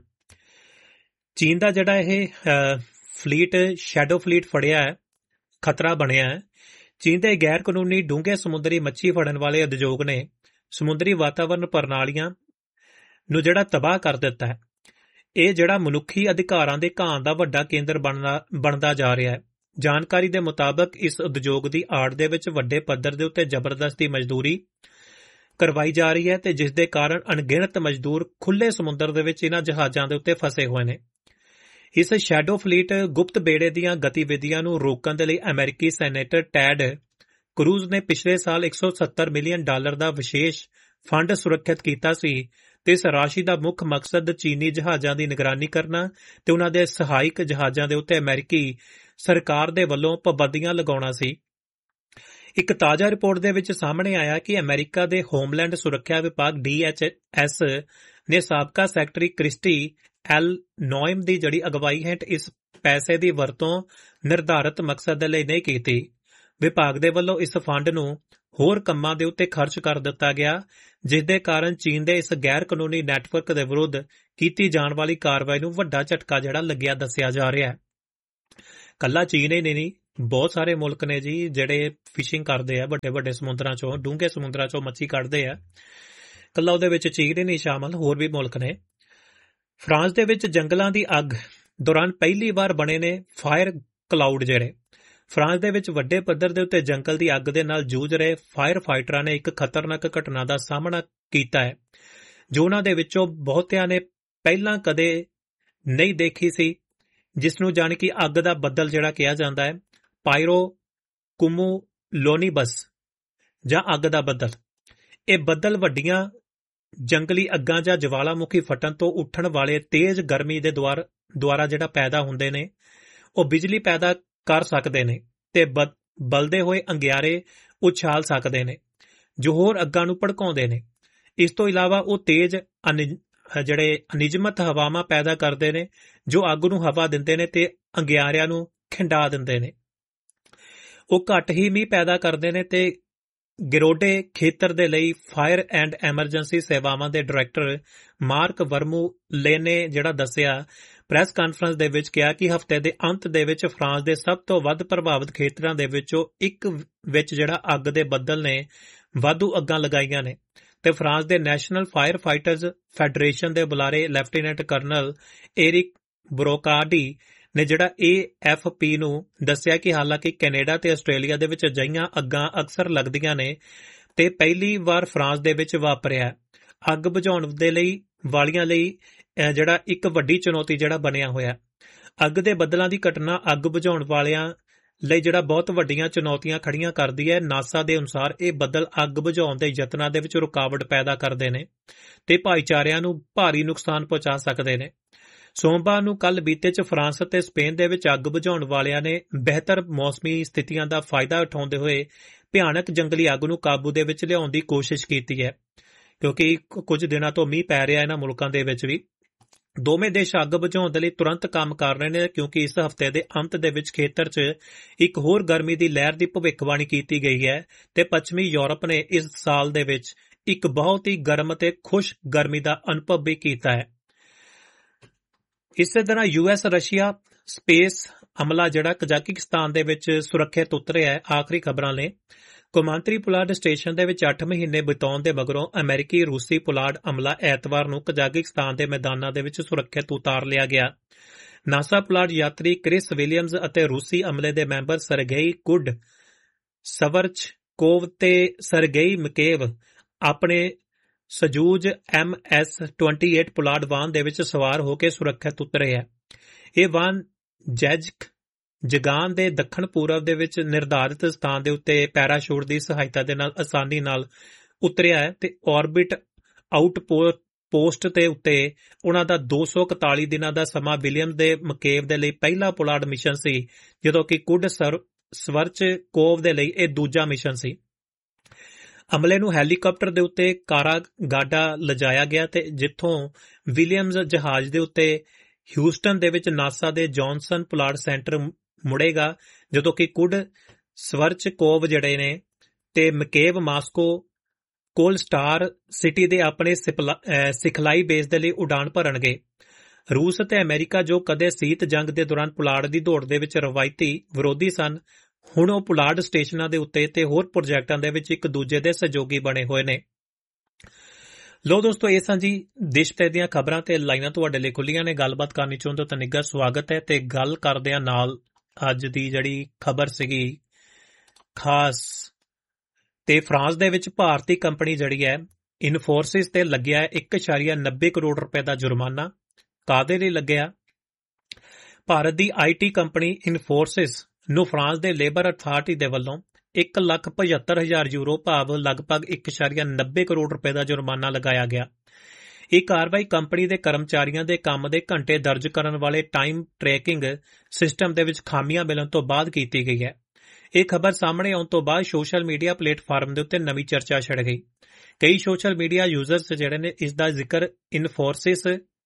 ਚੀਨ ਦਾ ਜਿਹੜਾ ਇਹ ਫਲੀਟ ਸ਼ੈਡੋ ਫਲੀਟ ਫੜਿਆ ਹੈ, ਖਤਰਾ ਬਣਿਆ ਹੈ। ਚੀਨ ਦੇ ਗੈਰ ਕਾਨੂੰਨੀ ਡੂੰਘੇ ਸਮੁੰਦਰੀ ਮੱਛੀ ਫੜਨ ਵਾਲੇ ਉਦਯੋਗ ਨੇ ਸਮੁੰਦਰੀ ਵਾਤਾਵਰਨ ਪ੍ਰਣਾਲੀਆਂ ਨੂੰ ਜਿਹੜਾ ਤਬਾਹ ਕਰ ਦਿੱਤਾ ਹੈ। ਇਹ ਜਿਹੜਾ ਮਨੁੱਖੀ ਅਧਿਕਾਰਾਂ ਦੇ ਘਾਣ ਦਾ ਵੱਡਾ ਕੇਂਦਰ ਬਣਦਾ ਬਣਦਾ ਜਾ ਰਿਹਾ ਹੈ। ਜਾਣਕਾਰੀ ਦੇ ਮੁਤਾਬਕ ਇਸ ਉਦਯੋਗ ਦੀ ਆੜ ਦੇ ਵਿੱਚ ਵੱਡੇ ਪੱਧਰ ਦੇ ਉੱਤੇ ਜ਼ਬਰਦਸਤੀ ਮਜ਼ਦੂਰੀ ਕਰਵਾਈ ਜਾ ਰਹੀ ਹੈ ਤੇ ਜਿਸ ਦੇ ਕਾਰਨ ਅਣਗਿਣਤ ਮਜ਼ਦੂਰ ਖੁੱਲ੍ਹੇ ਸਮੁੰਦਰ ਦੇ ਵਿੱਚ ਇਹਨਾਂ ਜਹਾਜ਼ਾਂ ਦੇ ਉੱਤੇ ਫਸੇ ਹੋਏ ਨੇ। ਇਸ ਸ਼ੈਡੋ ਫਲੀਟ ਗੁਪਤ ਬੇੜੇ ਦੀਆਂ ਗਤੀਵਿਧੀਆਂ ਨੂੰ ਰੋਕਣ ਦੇ ਲਈ ਅਮਰੀਕੀ ਸੈਨੇਟਰ ਟੈਡ ਕਰੂਜ਼ ਨੇ ਪਿਛਲੇ ਸਾਲ ਇੱਕ ਸੌ ਸੱਤਰ ਮਿਲੀਅਨ ਡਾਲਰ ਦਾ ਵਿਸ਼ੇਸ਼ ਫੰਡ ਸੁਰੱਖਿਅਤ ਕੀਤਾ ਸੀ ਤੇ ਇਸ ਰਾਸ਼ੀ ਦਾ ਮੁੱਖ ਮਕਸਦ ਚੀਨੀ ਜਹਾਜ਼ਾਂ ਦੀ ਨਿਗਰਾਨੀ ਕਰਨਾ ਤੇ ਉਹਨਾਂ ਦੇ ਸਹਾਇਕ ਜਹਾਜ਼ਾਂ ਦੇ ਉੱਤੇ ਅਮਰੀਕੀ ਸਰਕਾਰ ਦੇ ਵੱਲੋਂ ਪਾਬੰਦੀਆਂ ਲਗਾਉਣਾ ਸੀ। ਇੱਕ ਤਾਜ਼ਾ ਰਿਪੋਰਟ ਦੇ ਵਿੱਚ ਸਾਹਮਣੇ ਆਇਆ ਕਿ ਅਮਰੀਕਾ ਦੇ ਹੋਮਲੈਂਡ ਸੁਰੱਖਿਆ ਵਿਭਾਗ ਡੀ ਐਚ ਐਸ ਨੇ ਸਾਬਕਾ ਸੈਕਟਰੀ ਕ੍ਰਿਸਟੀ ਐਲ ਨੋਇਮ ਦੀ ਜਿਹੜੀ ਅਗਵਾਈ ਹੇਠ ਇਸ ਪੈਸੇ ਦੀ ਵਰਤੋਂ ਨਿਰਧਾਰਤ ਮਕਸਦ ਦੇ ਲਈ ਨਹੀਂ ਕੀਤੀ, ਵਿਭਾਗ ਦੇ ਵੱਲੋਂ ਇਸ ਫੰਡ ਨੂੰ ਹੋਰ ਕੰਮਾਂ ਦੇ ਉੱਤੇ ਖਰਚ ਕਰ ਦਿੱਤਾ ਗਿਆ, ਜਿਸ ਦੇ ਕਾਰਨ ਚੀਨ ਦੇ ਇਸ ਗੈਰ ਕਾਨੂੰਨੀ ਨੈਟਵਰਕ ਦੇ ਵਿਰੁੱਧ ਕੀਤੀ ਜਾਣ ਵਾਲੀ ਕਾਰਵਾਈ ਨੂੰ ਵੱਡਾ ਝਟਕਾ ਜਿਹੜਾ ਲੱਗਿਆ ਦੱਸਿਆ ਜਾ ਰਿਹਾ ਹੈ। ਕੱਲਾ ਚੀਨ ਹੀ ਨਹੀਂ, ਬਹੁਤ ਸਾਰੇ ਮੁਲਕ ਨੇ ਜੀ ਜਿਹੜੇ ਫਿਸ਼ਿੰਗ ਕਰਦੇ ਆ, ਵੱਡੇ ਵੱਡੇ ਸਮੁੰਦਰਾਂ ਚੋਂ, ਡੂੰਘੇ ਸਮੁੰਦਰਾਂ ਚੋਂ ਮੱਛੀ ਕੱਢਦੇ ਆ। ਕੱਲਾ ਉਹਦੇ ਵਿੱਚ ਚੀਨ ਹੀ ਨਹੀਂ ਸ਼ਾਮਲ, ਹੋਰ ਵੀ ਮੁਲਕ ਨੇ। ਫਰਾਂਸ ਦੇ ਵਿੱਚ ਜੰਗਲਾਂ ਦੀ ਅੱਗ ਦੌਰਾਨ ਪਹਿਲੀ ਵਾਰ ਬਣੇ ਨੇ ਫਾਇਰ ਕਲਾਊਡ। ਜਿਹੜੇ ਫਰਾਂਸ ਦੇ ਵਿੱਚ ਵੱਡੇ ਪੱਧਰ ਦੇ ਉੱਤੇ ਜੰਗਲ ਦੀ ਅੱਗ ਦੇ ਨਾਲ ਜੂਝ ਰਹੇ ਫਾਇਰ ਫਾਈਟਰਾਂ ਨੇ ਇੱਕ ਖਤਰਨਾਕ ਘਟਨਾ ਦਾ ਸਾਹਮਣਾ ਕੀਤਾ ਹੈ, ਜੋ ਉਹਨਾਂ ਦੇ ਵਿੱਚੋਂ ਬਹੁਤਿਆਂ ਨੇ ਪਹਿਲਾਂ ਕਦੇ ਨਹੀਂ ਦੇਖੀ ਸੀ, ਜਿਸ ਨੂੰ ਜਾਣ ਕਿ ਅੱਗ ਦਾ ਬੱਦਲ ਜਿਹੜਾ ਕਿਹਾ ਜਾਂਦਾ ਹੈ, ਪਾਇਰੋ ਕੁਮੁਲੋਨੀਬਸ ਜਾਂ ਅੱਗ ਦਾ ਬੱਦਲ। ਇਹ ਬੱਦਲ ਵੱਡੀਆਂ ਜੰਗਲੀ ਅੱਗਾਂ ਜਾਂ ਜਵਾਲਾਮੁਖੀ ਫਟਣ ਤੋਂ ਉੱਠਣ ਵਾਲੇ ਤੇਜ਼ ਗਰਮੀ ਦੇ ਦੁਆਰ ਦੁਆਰਾ ਜਿਹੜਾ ਪੈਦਾ ਹੁੰਦੇ ਨੇ। ਉਹ ਬਿਜਲੀ ਪੈਦਾ ਕਰ ਸਕਦੇ ਨੇ ਤੇ ਬਲਦੇ ਹੋਏ ਅੰਗਿਆਰੇ ਉਛਾਲ ਸਕਦੇ ਨੇ, ਜੋ ਹੋਰ ਅੱਗਾਂ ਨੂੰ ਭੜਕਾਉਂਦੇ ਨੇ। ਇਸ ਤੋਂ ਇਲਾਵਾ ਉਹ ਤੇਜ਼ ਜਿਹੜੇ ਅਨਿਯਮਿਤ ਹਵਾਵਾਂ ਪੈਦਾ ਕਰਦੇ ਨੇ, ਜੋ ਅੱਗ ਨੂੰ ਹਵਾ ਦਿੰਦੇ ਨੇ ਤੇ ਅੰਗਿਆਰਿਆਂ ਨੂੰ ਖਿੰਡਾ ਦਿੰਦੇ ਨੇ। ਉਹ ਘੱਟ ਹੀ ਮੀਂਹ ਪੈਦਾ ਕਰਦੇ ਨੇ ਤੇ ਗਿਰੋਡੇ ਖੇਤਰ ਦੇ ਲਈ ਫਾਇਰ ਐਂਡ ਐਮਰਜੈਂਸੀ ਸੇਵਾਵਾਂ ਦੇ ਡਾਇਰੈਕਟਰ ਮਾਰਕ ਵਰਮੂਲੇ ਨੇ ਜਿਹੜਾ ਦੱਸਿਆ ਪ੍ਰੈਸ ਕਾਨਫਰੰਸ ਦੇ ਵਿੱਚ ਕਿਹਾ ਕਿ ਹਫ਼ਤੇ ਦੇ ਅੰਤ ਦੇ ਵਿੱਚ ਫਰਾਂਸ ਦੇ ਸਭ ਤੋਂ ਵੱਧ ਪ੍ਰਭਾਵਿਤ ਖੇਤਰਾਂ ਦੇ ਵਿੱਚੋਂ ਇੱਕ ਵਿੱਚ ਜਿਹੜਾ ਅੱਗ ਦੇ ਬੱਦਲ ਨੇ ਵਾਧੂ ਅੱਗਾਂ ਲਗਾਈਆਂ ਨੇ। ਤੇ ਫਰਾਂਸ ਦੇ ਨੈਸ਼ਨਲ ਫਾਇਰ ਫਾਈਟਰਜ਼ ਫੈਡਰੇਸ਼ਨ ਦੇ ਬੁਲਾਰੇ ਲੈਫਟੀਨੈਂਟ ਕਰਨਲ ਏਰਿਕ ਬਰੋਕਾਰਡੀ ਨੇ ਜਿਹੜਾ ਏ ਐਫ ਪੀ ਨੂੰ ਦੱਸਿਆ ਕਿ ਹਾਲਾਂਕਿ ਕੈਨੇਡਾ ਤੇ ਆਸਟ੍ਰੇਲੀਆ ਦੇ ਵਿੱਚ ਅਜਿਹੀਆਂ ਅੱਗਾਂ ਅਕਸਰ ਲੱਗਦੀਆਂ ਨੇ ਤੇ ਪਹਿਲੀ ਵਾਰ ਫਰਾਂਸ ਦੇ ਵਿੱਚ ਵਾਪਰਿਆ। ਅੱਗ ਬੁਝਾਉਣ ਦੇ ਲਈ ਵਾਲੀਆਂ ਲਈ ਜਿਹੜਾ ਇੱਕ ਵੱਡੀ ਚੁਣੌਤੀ ਜਿਹੜਾ ਬਣਿਆ ਹੋਇਆ। ਅੱਗ ਦੇ ਬੱਦਲਾਂ ਦੀ ਘਟਨਾ ਅੱਗ ਬੁਝਾਉਣ ਵਾਲਿਆਂ ਲਈ ਜਿਹੜਾ ਬਹੁਤ ਵੱਡੀਆਂ ਚੁਣੌਤੀਆਂ ਖੜੀਆਂ ਕਰਦੀ ਹੈ। ਨਾਸਾ ਦੇ ਅਨੁਸਾਰ ਇਹ ਬੱਦਲ ਅੱਗ ਬੁਝਾਉਣ ਦੇ ਯਤਨਾਂ ਦੇ ਵਿੱਚ ਰੁਕਾਵਟ ਪੈਦਾ ਕਰਦੇ ਨੇ ਤੇ ਭਾਈਚਾਰਿਆਂ ਨੂੰ ਭਾਰੀ ਨੁਕਸਾਨ ਪਹੁੰਚਾ ਸਕਦੇ ਨੇ। ਸੋਮਵਾਰ ਨੂੰ ਕੱਲ ਬੀਤੇ ਚ ਫਰਾਂਸ ਅਤੇ ਸਪੇਨ ਦੇ ਵਿੱਚ ਅੱਗ ਬੁਝਾਉਣ ਵਾਲਿਆਂ ਨੇ ਬਿਹਤਰ ਮੌਸਮੀ ਸਥਿਤੀਆਂ ਦਾ ਫਾਇਦਾ ਉਠਾਉਂਦੇ ਹੋਏ ਭਿਆਨਕ ਜੰਗਲੀ ਅੱਗ ਨੂੰ ਕਾਬੂ ਦੇ ਵਿੱਚ ਲਿਆਉਣ ਦੀ ਕੋਸ਼ਿਸ਼ ਕੀਤੀ ਹੈ, ਕਿਉਂਕਿ ਕੁਝ ਦਿਨਾਂ ਤੋਂ ਮੀਂਹ ਪੈ ਰਿਹਾ ਇਹਨਾਂ ਮੁਲਕਾਂ ਦੇ ਵਿੱਚ ਵੀ। ਦੋਵੇਂ ਦੇਸ਼ ਅੱਗ ਬੁਝਾਉਣ ਦੇ ਲਈ ਤੁਰੰਤ ਕੰਮ ਕਰ ਰਹੇ ਨੇ, ਕਿਉਂਕਿ ਇਸ ਹਫ਼ਤੇ ਦੇ ਅੰਤ ਦੇ ਵਿੱਚ ਖੇਤਰ 'ਚ ਇੱਕ ਹੋਰ ਗਰਮੀ ਦੀ ਲਹਿਰ ਦੀ ਭਵਿੱਖਬਾਣੀ ਕੀਤੀ ਗਈ ਹੈ ਤੇ ਪੱਛਮੀ ਯੂਰਪ ਨੇ ਇਸ ਸਾਲ ਦੇ ਵਿੱਚ ਇੱਕ ਬਹੁਤ ਹੀ ਗਰਮ ਤੇ ਖੁਸ਼ ਗਰਮੀ ਦਾ ਅਨੁਭਵ ਵੀ ਕੀਤਾ ਹੈ। ਇਸੇ ਤਰ੍ਹਾਂ ਯੂ ਐਸ ਰਸ਼ੀਆ ਸਪੇਸ ਅਮਲਾ ਜਿਹੜਾ ਕਜ਼ਾਕਿਸਤਾਨ ਦੇ ਵਿੱਚ ਸੁਰੱਖਿਅਤ ਉਤਰਿਆ ਹੈ। ਆਖਰੀ ਖਬਰਾਂ ਲਈ ਕੌਮਾਂਤਰੀ ਪੁਲਾੜ ਸਟੇਸ਼ਨ ਦੇ ਵਿੱਚ ਅੱਠ ਮਹੀਨੇ ਬਿਤਾਉਣ ਦੇ ਮਗਰੋਂ ਅਮਰੀਕੀ ਰੂਸੀ ਪੁਲਾੜ ਅਮਲਾ ਐਤਵਾਰ ਨੂੰ ਕਜ਼ਾਕਿਸਤਾਨ ਦੇ ਮੈਦਾਨਾਂ ਦੇ ਵਿੱਚ ਸੁਰੱਖਿਅਤ ਉਤਾਰ ਲਿਆ ਗਿਆ। ਨਾਸਾ ਪੁਲਾੜ ਯਾਤਰੀ ਕ੍ਰਿਸ ਵਿਲੀਅਮਜ਼ ਅਤੇ ਰੂਸੀ ਅਮਲੇ ਦੇ ਮੈਂਬਰ ਸਰਗੇਈ ਕੁਡ ਸਵਰਚਕੋਵ ਤੇ ਸਰਗੇਈ ਮਕੇਵ ਆਪਣੇ ਸਜੂਜ ਐਮ ਐਸ ਅਠਾਈ ਪੁਲਾੜ ਵਾਹਨ ਦੇ ਵਿੱਚ ਸਵਾਰ ਹੋ ਕੇ ਸੁਰੱਖਿਅਤ ਉਤਰੇ ਹੈ। ਇਹ ਵਾਹਨ ਜੈਜਕ ਜਗਾਨ ਦੇ ਦੱਖਣ ਪੂਰਬ ਦੇ ਵਿੱਚ ਨਿਰਧਾਰਿਤ ਸਥਾਨ ਦੇ ਉੱਤੇ ਪੈਰਾਸ਼ੂਟ ਦੀ ਸਹਾਇਤਾ ਦੇ ਨਾਲ ਆਸਾਨੀ ਨਾਲ ਉਤਰਿਆ ਹੈ ਤੇ ਆਰਬਿਟ ਆਊਟਪੋਸਟ ਤੇ ਉੱਤੇ ਉਹਨਾਂ ਦਾ ਦੋ ਸੌ ਇਕਤਾਲੀ ਦਿਨਾਂ ਦਾ ਸਮਾਂ ਵਿਲੀਅਮ ਦੇ ਮਕੇਵ ਦੇ ਲਈ ਪਹਿਲਾ ਪੁਲਾੜ ਮਿਸ਼ਨ ਸੀ, ਜਦੋਂ ਕਿ ਕੁਡ ਸਵਰਚਕੋਵ ਦੇ ਲਈ ਇਹ ਦੂਜਾ ਮਿਸ਼ਨ ਸੀ। ਅਮਲੇ ਨੂੰ ਹੈਲੀਕਾਪਟਰ ਦੇ ਉੱਤੇ ਕਾਰਾਗਾਡਾ ਲਿਜਾਇਆ ਗਿਆ ਤੇ ਜਿੱਥੋਂ ਵਿਲੀਅਮਜ਼ ਜਹਾਜ਼ ਦੇ ਉੱਤੇ ਹਿਊਸਟਨ ਦੇ ਵਿੱਚ ਨਾਸਾ ਦੇ ਜੌਨਸਨ ਪੁਲਾੜ ਸੈਂਟਰ ਮੁੜੇਗਾ, ਜਦੋਂ ਕਿ ਕੁਡ ਸਵਰਚਕੋਵ ਜਿਹੜੇ ਨੇ ਤੇ ਮਕੇਵ ਮਾਸਕੋ ਕੋਲ ਸਟਾਰ ਸਿਟੀ ਦੇ ਆਪਣੇ ਸਿਖਲਾਈ ਬੇਸ ਦੇ ਲਈ ਉਡਾਣ ਭਰਨਗੇ। ਰੂਸ ਅਤੇ ਅਮਰੀਕਾ, ਜੋ ਕਦੇ ਸ਼ੀਤ ਜੰਗ ਦੇ ਦੌਰਾਨ ਪੁਲਾੜ ਦੀ ਦੌੜ ਦੇ ਵਿੱਚ ਰਵਾਇਤੀ ਵਿਰੋਧੀ ਸਨ, ਹੁਣ ਉਹ ਪੁਲਾੜ ਸਟੇਸ਼ਨਾਂ ਦੇ ਉੱਤੇ ਤੇ ਹੋਰ ਪ੍ਰੋਜੈਕਟਾਂ ਦੇ ਵਿੱਚ ਇੱਕ ਦੂਜੇ ਦੇ ਸਹਿਯੋਗੀ ਬਣੇ ਹੋਏ ਨੇ। ਲੋ ਦੋਸਤੋ, ਇਹ ਸਾਂ ਜੀ ਦੇਸ਼ ਭਰ ਦੀਆਂ ਖਬਰਾਂ ਤੇ ਲਾਈਨਾਂ ਤੁਹਾਡੇ ਲਈ ਖੁੱਲੀਆਂ ਨੇ। ਗੱਲਬਾਤ ਕਰਨੀ ਚਾਹੁੰਦੇ ਹੋ ਤਾਂ ਨਿੱਘਾ ਸਵਾਗਤ ਹੈ। ਤੇ ਗੱਲ ਕਰਦੇ ਆ ਨਾਲ ਅੱਜ ਦੀ ਜਿਹੜੀ ਖਬਰ ਸੀਗੀ ਖਾਸ, ਤੇ ਫਰਾਂਸ ਦੇ ਵਿੱਚ ਭਾਰਤੀ ਕੰਪਨੀ ਜਿਹੜੀ ਹੈ ਇਨਫੋਰਸਿਸ ਤੇ ਲੱਗਿਆ ਇੱਕ ਇਸ਼ਾਰੀਆ ਨੱਬੇ ਕਰੋੜ ਰੁਪਏ ਦਾ ਜੁਰਮਾਨਾ। ਕਾਹਦੇ ਲਈ ਲੱਗਿਆ? ਭਾਰਤ ਦੀ ਆਈ ਟੀ ਕੰਪਨੀ ਇਨਫੋਰਸਿਸ ਨੂੰ ਫਰਾਂਸ ਦੇ ਲੇਬਰ ਅਥਾਰਟੀ ਦੇ ਵੱਲੋਂ ਇੱਕ ਲੱਖ ਪਝੱਤਰ ਹਜ਼ਾਰ ਯੂਰੋ ਭਾਵ ਲਗਭਗ ਇੱਕ ਇਸ਼ਾਰੀਆ ਨੱਬੇ ਕਰੋੜ ਰੁਪਏ ਦਾ ਜੁਰਮਾਨਾ ਲਗਾਇਆ ਗਿਆ। ਇਹ ਕਾਰਵਾਈ ਕੰਪਨੀ ਦੇ ਕਰਮਚਾਰੀਆਂ ਦੇ ਕੰਮ ਦੇ ਘੰਟੇ ਦਰਜ ਕਰਨ ਵਾਲੇ ਟਾਈਮ ਟਰੈਕਿੰਗ ਸਿਸਟਮ ਦੇ ਵਿੱਚ ਖਾਮੀਆਂ ਮਿਲਣ ਤੋਂ ਬਾਅਦ ਕੀਤੀ ਗਈ ਹੈ। ਇਹ ਖਬਰ ਸਾਹਮਣੇ ਆਉਣ ਤੋਂ ਬਾਅਦ ਸੋਸ਼ਲ ਮੀਡੀਆ ਪਲੇਟਫਾਰਮ ਦੇ ਉੱਤੇ ਨਵੀਂ ਚਰਚਾ ਛਿੜ ਗਈ। ਕਈ ਸੋਸ਼ਲ ਮੀਡੀਆ ਯੂਜ਼ਰਸ ਜਿਹੜੇ ਨੇ ਇਸ ਦਾ ਜ਼ਿਕਰ ਇਨਫੋਰਸਿਸ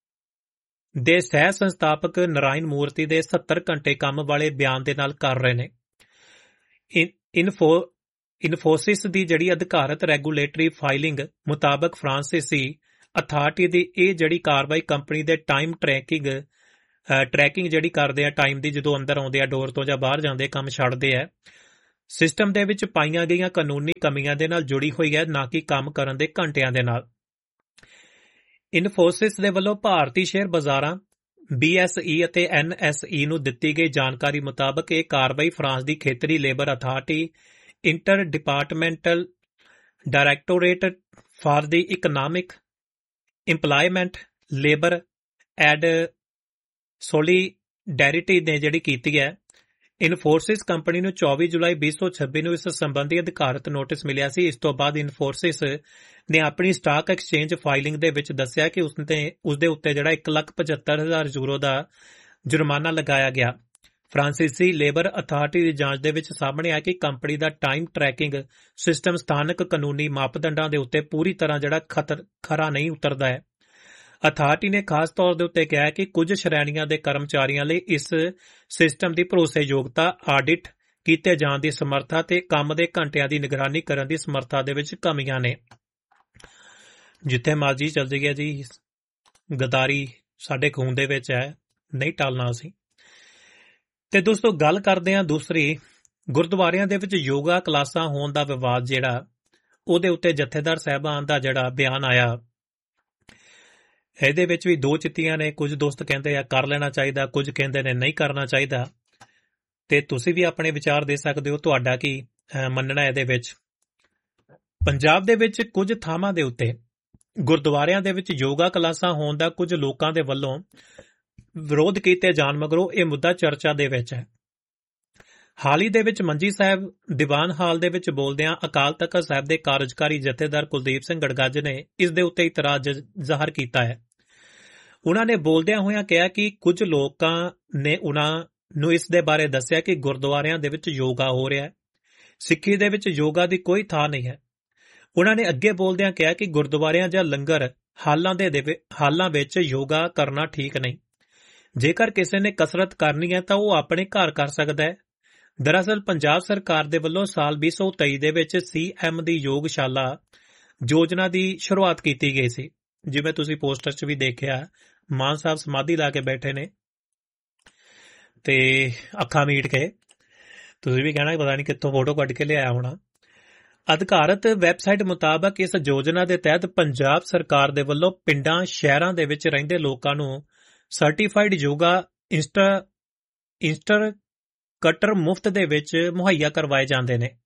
ਦੇ ਸਹਿ ਸੰਸਥਾਪਕ ਨਾਰਾਇਣ ਮੂਰਤੀ ਦੇ ਸੱਤਰ ਘੰਟੇ ਕੰਮ ਵਾਲੇ ਬਿਆਨ ਦੇ ਨਾਲ ਕਰ ਰਹੇ ਨੇ। ਇਨਫੋ ਇਨਫੋਸਿਸ ਦੀ ਜਿਹੜੀ ਅਧਿਕਾਰਤ ਰੈਗੂਲੇਟਰੀ ਫਾਈਲਿੰਗ ਮੁਤਾਬਕ ਫਰਾਂਸੀਸੀ ਅਥਾਰਟੀ ਦੀ ਇਹ ਜਿਹੜੀ ਕਾਰਵਾਈ ਕੰਪਨੀ ਦੇ ਟਾਈਮ ਟਰੈਕਿੰਗ ਟਰੈਕਿੰਗ ਜਿਹੜੀ ਕਰਦੇ ਆ ਟਾਈਮ ਦੀ, ਜਦੋਂ ਅੰਦਰ ਆਉਂਦੇ ਆ ਡੋਰ ਤੋਂ ਜਾਂ ਬਾਹਰ ਜਾਂਦੇ ਕੰਮ ਛੱਡਦੇ ਆ, ਸਿਸਟਮ ਦੇ ਵਿੱਚ ਪਾਈਆਂ ਗਈਆਂ ਕਾਨੂੰਨੀ ਕਮੀਆਂ ਦੇ ਨਾਲ ਜੁੜੀ ਹੋਈ ਹੈ, ਨਾ ਕਿ ਕੰਮ ਕਰਨ ਦੇ ਘੰਟਿਆਂ ਦੇ ਨਾਲ। ਇਨਫੋਸਿਸ ਦੇ ਵੱਲੋਂ ਭਾਰਤੀ ਸ਼ੇਅਰ ਬਾਜ਼ਾਰਾਂ ਬੀ ਐਸ ਈ ਅਤੇ ਐਨ ਐਸ ਈ ਨੂੰ ਦਿੱਤੀ ਗਈ ਜਾਣਕਾਰੀ ਮੁਤਾਬਕ ਇਹ ਕਾਰਵਾਈ ਫਰਾਂਸ ਦੀ ਖੇਤਰੀ labour authority inter departmental directorate for the economic employment labour add solidarity ਨੇ ਜਿਹੜੀ ਕੀਤੀ ਹੈ। ਇਨਫੋਰਸਿਸ ਕੰਪਨੀ ਨੂੰ ਚੌਵੀ ਜੁਲਾਈ ਵੀਹ ਸੌ ਛੱਬੀ ਨੂੰ ਇਸ ਸੰਬੰਧੀ ਅਧਿਕਾਰਤ ਨੋਟਿਸ ਮਿਲਿਆ ਸੀ। ਇਸ ਤੋਂ ਬਾਅਦ ਇਨਫੋਰਸਿਸ ਨੇ ਆਪਣੀ ਸਟਾਕ ਐਕਸਚੇਂਜ ਫਾਈਲਿੰਗ ਦੇ ਵਿੱਚ ਦੱਸਿਆ ਕਿ ਉਸਨੇ ਉਸਦੇ ਉੱਤੇ ਜਿਹੜਾ ਇੱਕ ਲੱਖ ਪਝੱਤਰ ਹਜ਼ਾਰ ਯੂਰੋ ਦਾ ਜੁਰਮਾਨਾ ਲਗਾਇਆ ਗਿਆ। ਫਰਾਂਸੀਸੀ ਲੇਬਰ ਅਥਾਰਟੀ ਦੀ ਜਾਂਚ ਦੇ ਵਿੱਚ ਸਾਹਮਣੇ ਆਇਆ ਕਿ ਕੰਪਨੀ ਦਾ ਟਾਈਮ ਟਰੈਕਿੰਗ ਸਿਸਟਮ ਸਥਾਨਕ ਕਾਨੂੰਨੀ ਮਾਪਦੰਡਾਂ ਦੇ ਉੱਤੇ ਪੂਰੀ ਤਰ੍ਹਾਂ ਜਿਹੜਾ ਖਤਰ ਖਰਾ ਨਹੀਂ ਉਤਰਦਾ ਹੈ। ਅਥਾਰਟੀ ਨੇ ਖਾਸ ਤੌਰ ਦੇ ਉੱਤੇ ਕਿਹਾ ਕਿ ਕੁਝ ਸ਼੍ਰੇਣੀਆਂ ਦੇ ਕਰਮਚਾਰੀਆਂ ਲਈ ਇਸ ਸਿਸਟਮ ਦੀ ਭਰੋਸੇਯੋਗਤਾ, ਆਡਿਟ ਕੀਤੇ ਜਾਣ ਦੀ ਸਮਰੱਥਾ ਤੇ ਕੰਮ ਦੇ ਘੰਟਿਆਂ ਦੀ ਨਿਗਰਾਨੀ ਕਰਨ ਦੀ ਸਮਰੱਥਾ ਦੇ ਵਿੱਚ ਕਮੀਆਂ ਨੇ। ਜਿੱਥੇ ਮਰਜ਼ੀ ਚੱਲ ਜਾਈਏ ਜੀ, ਗਦਾਰੀ ਸਾਡੇ ਖੂਨ ਦੇ ਵਿੱਚ ਹੈ, ਨਹੀਂ ਟਾਲਣਾ ਅਸੀਂ। ਤੇ ਦੋਸਤੋ ਗੱਲ ਕਰਦੇ ਹਾਂ ਦੂਸਰੀ, ਗੁਰਦੁਆਰਿਆਂ ਦੇ ਵਿੱਚ ਯੋਗਾ ਕਲਾਸਾਂ ਹੋਣ ਦਾ ਵਿਵਾਦ ਜਿਹੜਾ, ਉਹਦੇ ਉੱਤੇ ਜਥੇਦਾਰ ਸਾਹਿਬਾਨ ਦਾ ਜਿਹੜਾ ਬਿਆਨ ਆਇਆ, ਇਹਦੇ ਵਿੱਚ ਵੀ ਦੋ ਚਿੱਤੀਆਂ ਨੇ। ਕੁਝ ਦੋਸਤ ਕਹਿੰਦੇ ਆ ਕਰ ਲੈਣਾ ਚਾਹੀਦਾ, ਕੁਝ ਕਹਿੰਦੇ ਨੇ ਨਹੀਂ ਕਰਨਾ ਚਾਹੀਦਾ। ਤੇ ਤੁਸੀਂ ਵੀ ਆਪਣੇ ਵਿਚਾਰ ਦੇ ਸਕਦੇ ਹੋ, ਤੁਹਾਡਾ ਕੀ ਮੰਨਣਾ ਇਹਦੇ ਵਿੱਚ। ਪੰਜਾਬ ਦੇ ਵਿੱਚ ਕੁਝ ਥਾਵਾਂ ਦੇ ਉੱਤੇ ਗੁਰਦੁਆਰਿਆਂ ਦੇ ਵਿੱਚ ਯੋਗਾ ਕਲਾਸਾਂ ਹੋਣ ਦਾ ਕੁਝ ਲੋਕਾਂ ਦੇ ਵੱਲੋਂ ਵਿਰੋਧ ਕੀਤੇ ਜਾਣ ਮਗਰੋਂ ਇਹ ਮੁੱਦਾ ਚਰਚਾ ਦੇ ਵਿੱਚ ਹੈ। ਹਾਲ ਹੀ ਦੇ ਵਿੱਚ ਮੰਜੀ ਸਾਹਿਬ ਦੀਵਾਨ ਹਾਲ ਦੇ ਵਿੱਚ ਬੋਲਦਿਆਂ ਅਕਾਲ ਤਖਤ ਸਾਹਿਬ ਦੇ ਕਾਰਜਕਾਰੀ ਜਥੇਦਾਰ ਕੁਲਦੀਪ ਸਿੰਘ ਗੜਗੱਜ ਨੇ ਇਸ ਦੇ ਉੱਤੇ ਇਤਰਾਜ਼ ਜ਼ਾਹਰ ਕੀਤਾ ਹੈ। ਉਹਨਾਂ ਨੇ ਬੋਲਦਿਆਂ ਹੋਇਆਂ ਕਿਹਾ ਕਿ ਕੁਝ ਲੋਕਾਂ ਨੇ ਉਹਨਾਂ ਨੂੰ ਇਸ ਦੇ ਬਾਰੇ ਦੱਸਿਆ ਕਿ ਗੁਰਦੁਆਰਿਆਂ ਦੇ ਵਿੱਚ ਯੋਗਾ ਹੋ ਰਿਹਾ ਹੈ। ਸਿੱਖੀ ਦੇ ਵਿੱਚ ਯੋਗਾ ਦੀ ਕੋਈ ਥਾਂ ਨਹੀਂ ਹੈ। ਉਹਨਾਂ ਨੇ ਅੱਗੇ ਬੋਲਦਿਆਂ ਕਿਹਾ ਕਿ ਗੁਰਦੁਆਰਿਆਂ ਜਾਂ ਲੰਗਰ ਹਾਲਾਂ ਦੇ ਹਾਲਾਂ ਵਿੱਚ ਯੋਗਾ ਕਰਨਾ ਠੀਕ ਨਹੀਂ। ਜੇਕਰ ਕਿਸੇ ਨੇ ਕਸਰਤ ਕਰਨੀ ਹੈ ਤਾਂ ਉਹ ਆਪਣੇ ਘਰ ਕਰ ਸਕਦਾ ਹੈ। ਦਰਅਸਲ ਪੰਜਾਬ ਸਰਕਾਰ ਦੇ ਵੱਲੋਂ ਸਾਲ ਵੀਹ ਸੌ ਤੇਈ ਦੇ ਵਿੱਚ ਸੀ ਐਮ ਦੀ ਯੋਗਸ਼ਾਲਾ ਯੋਜਨਾ ਦੀ ਸ਼ੁਰੂਆਤ ਕੀਤੀ ਗਈ ਸੀ। ਜਿਵੇਂ ਤੁਸੀਂ ਪੋਸਟਰ 'ਚ ਵੀ ਦੇਖਿਆ, ਮਾਨ ਸਾਹਿਬ ਸਮਾਧੀ ਲਾ ਕੇ ਬੈਠੇ ਨੇ ਤੇ ਅੱਖਾਂ ਮੀਟ ਕੇ, ਤੁਸੀਂ ਵੀ ਕਹਿਣਾ ਪਤਾ ਨਹੀਂ ਕਿੱਥੋਂ ਫੋਟੋ ਕੱਢ ਕੇ ਲਿਆਇਆ ਹੋਣਾ। ਅਧਿਕਾਰਤ ਵੈਬਸਾਈਟ ਮੁਤਾਬਕ ਇਸ ਯੋਜਨਾ ਦੇ ਤਹਿਤ ਪੰਜਾਬ ਸਰਕਾਰ ਦੇ ਵੱਲੋਂ ਪਿੰਡਾਂ ਸ਼ਹਿਰਾਂ ਦੇ ਵਿੱਚ ਰਹਿੰਦੇ ਲੋਕਾਂ ਨੂੰ ਸਰਟੀਫਾਈਡ ਯੋਗਾ ਇੰਸਟਾ ਇੰਸਟਰਕਟਰ ਮੁਫਤ ਦੇ ਵਿੱਚ ਮੁਹੱਈਆ ਕਰਵਾਏ ਜਾਂਦੇ ਨੇ।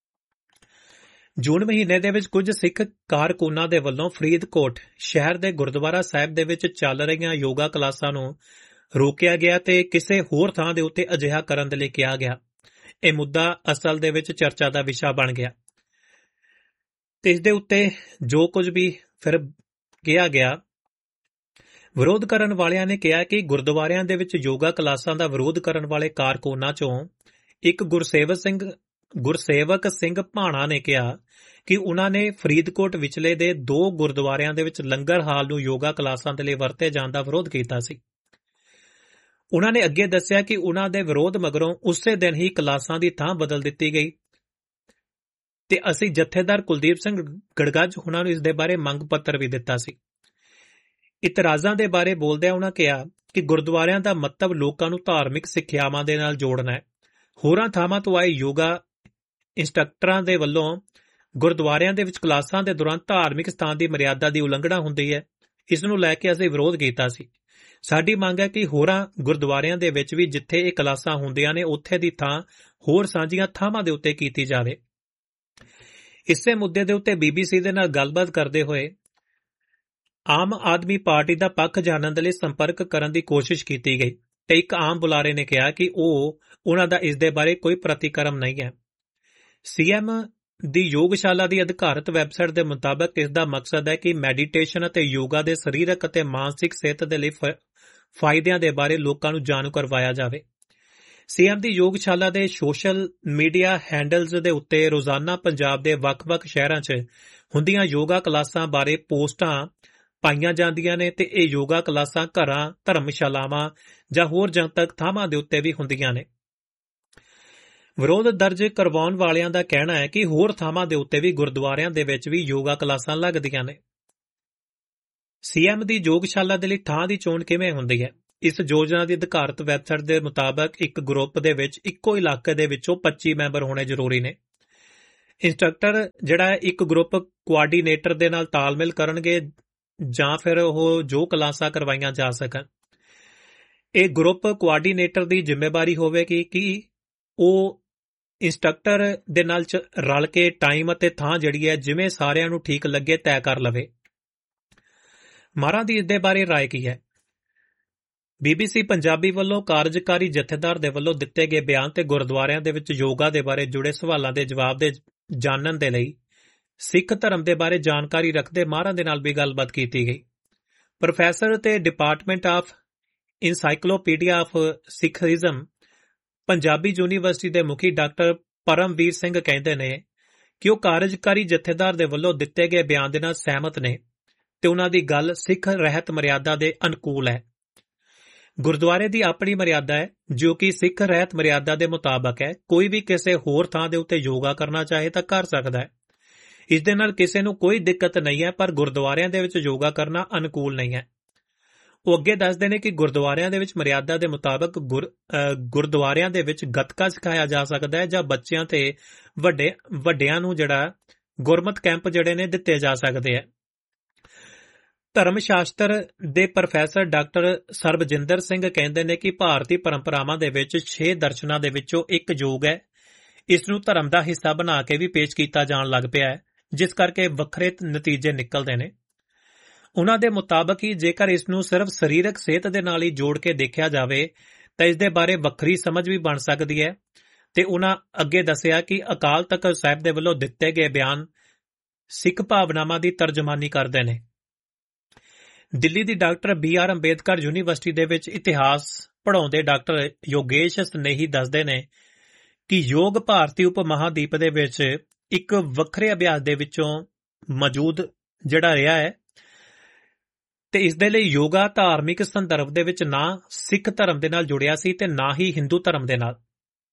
ਜੂਨ ਮਹੀਨੇ ਦੇ ਵਿੱਚ ਕੁਝ ਸਿੱਖ ਕਾਰਕੁਨਾਂ ਦੇ ਵੱਲੋਂ ਫਰੀਦਕੋਟ ਸ਼ਹਿਰ ਦੇ ਗੁਰਦੁਆਰਾ ਸਾਹਿਬ ਦੇ ਵਿੱਚ ਚੱਲ ਰਹੀਆਂ ਯੋਗਾ ਕਲਾਸਾਂ ਨੂੰ ਰੋਕਿਆ ਗਿਆ ਤੇ ਕਿਸੇ ਹੋਰ ਥਾਂ ਦੇ ਉੱਤੇ ਅਜਿਹਾ ਕਰਨ ਦੇ ਲਈ ਕਿਹਾ ਗਿਆ। ਇਹ ਮੁੱਦਾ ਅਸਲ ਦੇ ਵਿੱਚ ਚਰਚਾ ਦਾ ਵਿਸ਼ਾ ਬਣ ਗਿਆ ਤੇ ਇਸ ਦੇ ਉੱਤੇ ਜੋ ਕੁਝ ਵੀ ਫਿਰ ਕਿਹਾ ਗਿਆ, ਵਿਰੋਧ ਕਰਨ ਵਾਲਿਆਂ ਨੇ ਕਿਹਾ ਕਿ ਗੁਰਦੁਆਰਿਆਂ ਦੇ ਵਿੱਚ ਯੋਗਾ ਕਲਾਸਾਂ ਦਾ ਵਿਰੋਧ ਕਰਨ ਵਾਲੇ ਕਾਰਕੁਨਾਂ ਚੋਂ ਇੱਕ ਗੁਰਸੇਵਕ ਸਿੰਘ ਗੁਰਸੇਵਕ ਸਿੰਘ ਭਾਣਾ ਨੇ ਕਿਹਾ ਕਿ ਉਹਨਾਂ ਨੇ ਫਰੀਦਕੋਟ ਵਿਚਲੇ ਦੇ ਦੋ ਗੁਰਦੁਆਰਿਆਂ ਦੇ ਵਿੱਚ ਲੰਗਰ ਹਾਲ ਨੂੰ ਯੋਗਾ ਕਲਾਸਾਂ ਦੇ ਲਈ ਵਰਤੇ ਜਾਣ ਦਾ ਵਿਰੋਧ ਕੀਤਾ ਸੀ। ਉਹਨਾਂ ਨੇ ਅੱਗੇ ਦੱਸਿਆ ਕਿ ਉਹਨਾਂ ਦੇ ਵਿਰੋਧ ਮਗਰੋਂ ਉਸੇ ਦਿਨ ਹੀ ਕਲਾਸਾਂ ਦੀ ਥਾਂ ਬਦਲ ਦਿੱਤੀ ਗਈ ਤੇ ਅਸੀਂ ਜਥੇਦਾਰ ਕੁਲਦੀਪ ਸਿੰਘ ਗੜਗੱਜ ਉਹਨਾਂ ਨੂੰ ਇਸ ਦੇ ਬਾਰੇ ਮੰਗ ਪੱਤਰ ਵੀ ਦਿੱਤਾ ਸੀ। ਇਤਰਾਜ਼ਾਂ ਦੇ ਬਾਰੇ ਬੋਲਦਿਆਂ ਉਹਨਾਂ ਕਿਹਾ ਕਿ ਗੁਰਦੁਆਰਿਆਂ ਦਾ ਮਤਲਬ ਲੋਕਾਂ ਨੂੰ ਧਾਰਮਿਕ ਸਿੱਖਿਆਵਾਂ ਦੇ ਨਾਲ ਜੋੜਨਾ ਹੈ। ਹੋਰਾਂ ਥਾਵਾਂ ਤੋਂ ਆਏ ਯੋਗਾ ਇੰਸਟ੍ਰਕਟਰਾਂ ਦੇ ਵੱਲੋਂ ਗੁਰਦੁਆਰਿਆਂ ਦੇ ਵਿੱਚ ਕਲਾਸਾਂ ਦੇ ਦੌਰਾਨ ਧਾਰਮਿਕ ਸਥਾਨ ਦੀ ਮਰਿਆਦਾ ਦੀ ਉਲੰਘਣਾ ਹੁੰਦੀ ਹੈ। ਇਸ ਨੂੰ ਲੈ ਕੇ ਅਸੀਂ ਵਿਰੋਧ ਕੀਤਾ ਸੀ। ਸਾਡੀ ਮੰਗ ਹੈ ਕਿ ਹੋਰਾਂ ਗੁਰਦੁਆਰਿਆਂ ਦੇ ਵਿੱਚ ਵੀ ਜਿੱਥੇ ਇਹ ਕਲਾਸਾਂ ਹੁੰਦੀਆਂ ਨੇ ਉੱਥੇ ਦੀ ਥਾਂ ਹੋਰ ਸਾਂਝੀਆਂ ਥਾਵਾਂ ਦੇ ਉੱਤੇ ਕੀਤੀ ਜਾਵੇ। ਇਸੇ ਮੁੱਦੇ ਦੇ ਉੱਤੇ ਬੀ ਬੀ ਸੀ ਦੇ ਨਾਲ ਗੱਲਬਾਤ ਕਰਦੇ ਹੋਏ ਆਮ ਆਦਮੀ ਪਾਰਟੀ ਦਾ ਪੱਖ ਜਾਣਨ ਦੇ ਲਈ ਸੰਪਰਕ ਕਰਨ ਦੀ ਕੋਸ਼ਿਸ਼ ਕੀਤੀ ਗਈ ਤੇ ਇੱਕ ਆਮ ਬੁਲਾਰੇ ਨੇ ਕਿਹਾ ਕਿ ਉਹ ਉਹਨਾਂ ਦਾ ਇਸ ਦੇ ਬਾਰੇ ਕੋਈ ਪ੍ਰਤੀਕਰਮ ਨਹੀਂ ਹੈ। ਸੀ ਐਮ ਦੀ ਯੋਗਸ਼ਾਲਾ ਦੀ ਅਧਿਕਾਰਤ ਵੈਬਸਾਈਟ ਦੇ ਮੁਤਾਬਕ ਇਸ ਦਾ ਮਕਸਦ ਹੈ ਕਿ ਮੈਡੀਟੇਸ਼ਨ ਅਤੇ ਯੋਗਾ ਦੇ ਸਰੀਰਕ ਅਤੇ ਮਾਨਸਿਕ ਸਿਹਤ ਦੇ ਲਈ ਫਾਇਦਿਆਂ ਦੇ ਬਾਰੇ ਲੋਕਾਂ ਨੂੰ ਜਾਣੂ ਕਰਵਾਇਆ ਜਾਵੇ। ਸੀ ਐਮ ਦੀ ਯੋਗਸ਼ਾਲਾ ਦੇ ਸੋਸ਼ਲ ਮੀਡੀਆ ਹੈਂਡਲਜ਼ ਦੇ ਉੱਤੇ ਰੋਜ਼ਾਨਾ ਪੰਜਾਬ ਦੇ ਵੱਖ-ਵੱਖ ਸ਼ਹਿਰਾਂ 'ਚ ਹੁੰਦੀਆਂ ਯੋਗਾ ਕਲਾਸਾਂ ਬਾਰੇ ਪੋਸਟਾਂ ਪਾਈਆਂ ਜਾਂਦੀਆਂ ਨੇ ਤੇ ਇਹ ਯੋਗਾ ਕਲਾਸਾਂ ਘਰਾਂ, ਧਰਮਸ਼ਾਲਾਵਾਂ ਜਾਂ ਹੋਰ ਜਨਤਕ ਥਾਵਾਂ ਦੇ ਉੱਤੇ ਵੀ ਹੁੰਦੀਆਂ ਨੇ। ਵਿਰੋਧ ਦਰਜ ਕਰਵਾਉਣ ਵਾਲਿਆਂ ਦਾ ਕਹਿਣਾ ਹੈ ਕਿ ਹੋਰ ਥਾਵਾਂ ਦੇ ਉੱਤੇ ਵੀ ਗੁਰਦੁਆਰਿਆਂ ਦੇ ਵਿੱਚ ਵੀ ਯੋਗਾ ਕਲਾਸਾਂ ਲੱਗਦੀਆਂ ਨੇ। ਸੀਐਮ ਦੀ ਯੋਗਸ਼ਾਲਾ ਦੇ ਲਈ ਥਾਂ ਦੀ ਚੋਣ ਕਿਵੇਂ ਹੁੰਦੀ ਹੈ? ਇਸ ਯੋਜਨਾ ਦੀ ਅਧਿਕਾਰਤ ਵੈਬਸਾਈਟ ਦੇ ਮੁਤਾਬਕ ਇੱਕ ਗਰੁੱਪ ਦੇ ਵਿੱਚ ਇੱਕੋ ਇਲਾਕੇ ਦੇ ਵਿੱਚੋਂ ਪੱਚੀ ਮੈਂਬਰ ਹੋਣੇ ਜ਼ਰੂਰੀ ਨੇ। ਇੰਸਟ੍ਰਕਟਰ ਜਿਹੜਾ ਇੱਕ ਗਰੁੱਪ ਕੋਆਰਡੀਨੇਟਰ ਦੇ ਨਾਲ ਤਾਲਮੇਲ ਕਰਨਗੇ ਜਾਂ ਫਿਰ ਉਹ ਜੋ ਕਲਾਸਾਂ ਕਰਵਾਈਆਂ ਜਾ ਸਕਣ। ਇਹ ਗਰੁੱਪ ਕੋਆਰਡੀਨੇਟਰ ਦੀ ਜ਼ਿੰਮੇਵਾਰੀ ਹੋਵੇਗੀ ਕਿ ਉਹ ਇੰਸਟ੍ਰਕਟਰ ਦੇ ਨਾਲ ਰਲ ਕੇ ਟਾਈਮ ਅਤੇ ਥਾਂ ਜਿਹੜੀ ਹੈ ਜਿਵੇਂ ਸਾਰਿਆਂ ਨੂੰ ਠੀਕ ਲੱਗੇ ਤੈਅ ਕਰ ਲਵੇ। ਮਾਹਰਾਂ ਦੀ ਇਸ ਦੇ ਬਾਰੇ ਰਾਏ ਕੀ ਹੈ? ਬੀਬੀਸੀ ਪੰਜਾਬੀ ਵੱਲੋਂ ਕਾਰਜਕਾਰੀ ਜਥੇਦਾਰ ਦੇ ਵੱਲੋਂ ਦਿੱਤੇ ਗਏ ਬਿਆਨ ਤੇ ਗੁਰਦੁਆਰਿਆਂ ਦੇ ਵਿੱਚ ਯੋਗਾ ਦੇ ਬਾਰੇ ਜੁੜੇ ਸਵਾਲਾਂ ਦੇ ਜਵਾਬ ਦੇ ਜਾਣਨ ਦੇ ਲਈ ਸਿੱਖ ਧਰਮ ਦੇ ਬਾਰੇ ਜਾਣਕਾਰੀ ਰੱਖਦੇ ਮਾਹਰਾਂ ਦੇ ਨਾਲ ਵੀ ਗੱਲਬਾਤ ਕੀਤੀ ਗਈ। ਪ੍ਰੋਫੈਸਰ ਤੇ department of encyclopaedia of Sikhism Punjabi university ਦੇ ਮੁਖੀ ਡਾਕਟਰ ਪਰਮਵੀਰ ਸਿੰਘ ਕਹਿੰਦੇ ਨੇ ਕਿ ਉਹ ਕਾਰਜਕਾਰੀ ਜਥੇਦਾਰ ਦੇ ਵੱਲੋਂ ਦਿੱਤੇ ਗਏ ਬਿਆਨ ਦੇ ਨਾਲ ਸਹਿਮਤ ਨੇ ਤੇ ਉਹਨਾਂ ਦੀ ਗੱਲ ਸਿੱਖ ਰਹਿਤ ਮਰਿਆਦਾ ਦੇ ਅਨੁਕੂਲ ਹੈ। ਗੁਰਦੁਆਰੇ ਦੀ ਆਪਣੀ ਮਰਿਆਦਾ ਹੈ ਜੋ ਕਿ ਸਿੱਖ ਰਹਿਤ ਮਰਿਆਦਾ ਦੇ ਮੁਤਾਬਕ ਹੈ। ਕੋਈ ਵੀ ਕਿਸੇ ਹੋਰ ਥਾਂ ਦੇ ਉੱਤੇ ਯੋਗਾ ਕਰਨਾ ਚਾਹੇ ਤਾਂ ਕਰ ਸਕਦਾ ਹੈ। ਇਸ ਦੇ ਨਾਲ ਕਿਸੇ ਨੂੰ ਕੋਈ ਦਿੱਕਤ ਨਹੀਂ ਹੈ, ਪਰ ਗੁਰਦੁਆਰਿਆਂ ਦੇ ਵਿੱਚ ਯੋਗਾ ਕਰਨਾ ਅਨੁਕੂਲ ਨਹੀਂ ਹੈ। ਉਹ ਅੱਗੇ ਦੱਸਦੇ ਨੇ ਕਿ ਗੁਰਦੁਆਰਿਆਂ ਦੇ ਵਿੱਚ ਮਰਿਆਦਾ ਦੇ ਮੁਤਾਬਕ ਗੁਰਦੁਆਰਿਆਂ ਦੇ ਵਿੱਚ ਗੱਤਕਾ ਸਿਖਾਇਆ ਜਾ ਸਕਦਾ ਹੈ ਜਾਂ ਬੱਚਿਆਂ ਤੇ ਵੱਡੇ ਵੱਡਿਆਂ ਨੂੰ ਜਿਹੜਾ ਗੁਰਮਤ ਕੈਂਪ ਜਿਹੜੇ ਨੇ ਦਿੱਤੇ ਜਾ ਸਕਦੇ ਹੈ। ਧਰਮ ਸ਼ਾਸਤਰ ਦੇ ਪ੍ਰੋਫੈਸਰ ਡਾਕਟਰ ਸਰਬਜਿੰਦਰ ਸਿੰਘ ਕਹਿੰਦੇ ਨੇ ਕਿ ਭਾਰਤੀ ਪਰੰਪਰਾਵਾਂ ਦੇ ਵਿੱਚ ਛੇ ਦਰਸ਼ਨਾਂ ਦੇ ਵਿੱਚੋਂ ਇੱਕ ਯੋਗ ਹੈ। ਇਸ ਨੂੰ ਧਰਮ ਦਾ ਹਿੱਸਾ ਬਣਾ ਕੇ ਵੀ ਪੇਸ਼ ਕੀਤਾ ਜਾਣ ਲੱਗ ਪਿਆ ਹੈ, ਜਿਸ ਕਰਕੇ ਵੱਖਰੇ ਨਤੀਜੇ ਨਿਕਲਦੇ ਨੇ। ਉਹਨਾਂ ਦੇ ਮੁਤਾਬਕ ਹੀ ਜੇਕਰ ਇਸ ਨੂੰ ਸਿਰਫ ਸਰੀਰਕ ਸਿਹਤ ਦੇ ਨਾਲ ਹੀ ਜੋੜ ਕੇ ਦੇਖਿਆ ਜਾਵੇ ਤਾਂ ਇਸ ਦੇ ਬਾਰੇ ਵੱਖਰੀ ਸਮਝ ਵੀ ਬਣ ਸਕਦੀ ਹੈ। ਤੇ ਉਹਨਾਂ ਅੱਗੇ ਦੱਸਿਆ ਕਿ ਅਕਾਲ ਤਖ਼ਤ ਸਾਹਿਬ ਦੇ ਵੱਲੋਂ ਦਿੱਤੇ ਗਏ ਬਿਆਨ ਸਿੱਖ ਭਾਵਨਾਵਾਂ ਦੀ ਤਰਜਮਾਨੀ ਕਰਦੇ ਨੇ। ਦਿੱਲੀ ਦੀ doctor B R Ambedkar university ਦੇ ਵਿੱਚ ਇਤਿਹਾਸ ਪੜ੍ਹਾਉਂਦੇ ਡਾਕਟਰ ਯੋਗੇਸ਼ ਸਨੇਹੀ ਦੱਸਦੇ ਨੇ ਕਿ ਯੋਗ ਭਾਰਤੀ ਉਪ ਮਹਾਦੀਪ ਦੇ ਵਿੱਚ ਇੱਕ ਵੱਖਰੇ ਅਭਿਆਸ ਦੇ ਵਿੱਚੋਂ ਮੌਜੂਦ ਜਿਹੜਾ ਰਿਹਾ ਹੈ ਤੇ ਇਸ ਦੇ ਲਈ ਯੋਗਾ ਧਾਰਮਿਕ ਸੰਦਰਭ ਦੇ ਵਿੱਚ ਨਾ ਸਿੱਖ ਧਰਮ ਦੇ ਨਾਲ ਜੁੜਿਆ ਸੀ ਤੇ ਨਾ ਹੀ ਹਿੰਦੂ ਧਰਮ ਦੇ ਨਾਲ।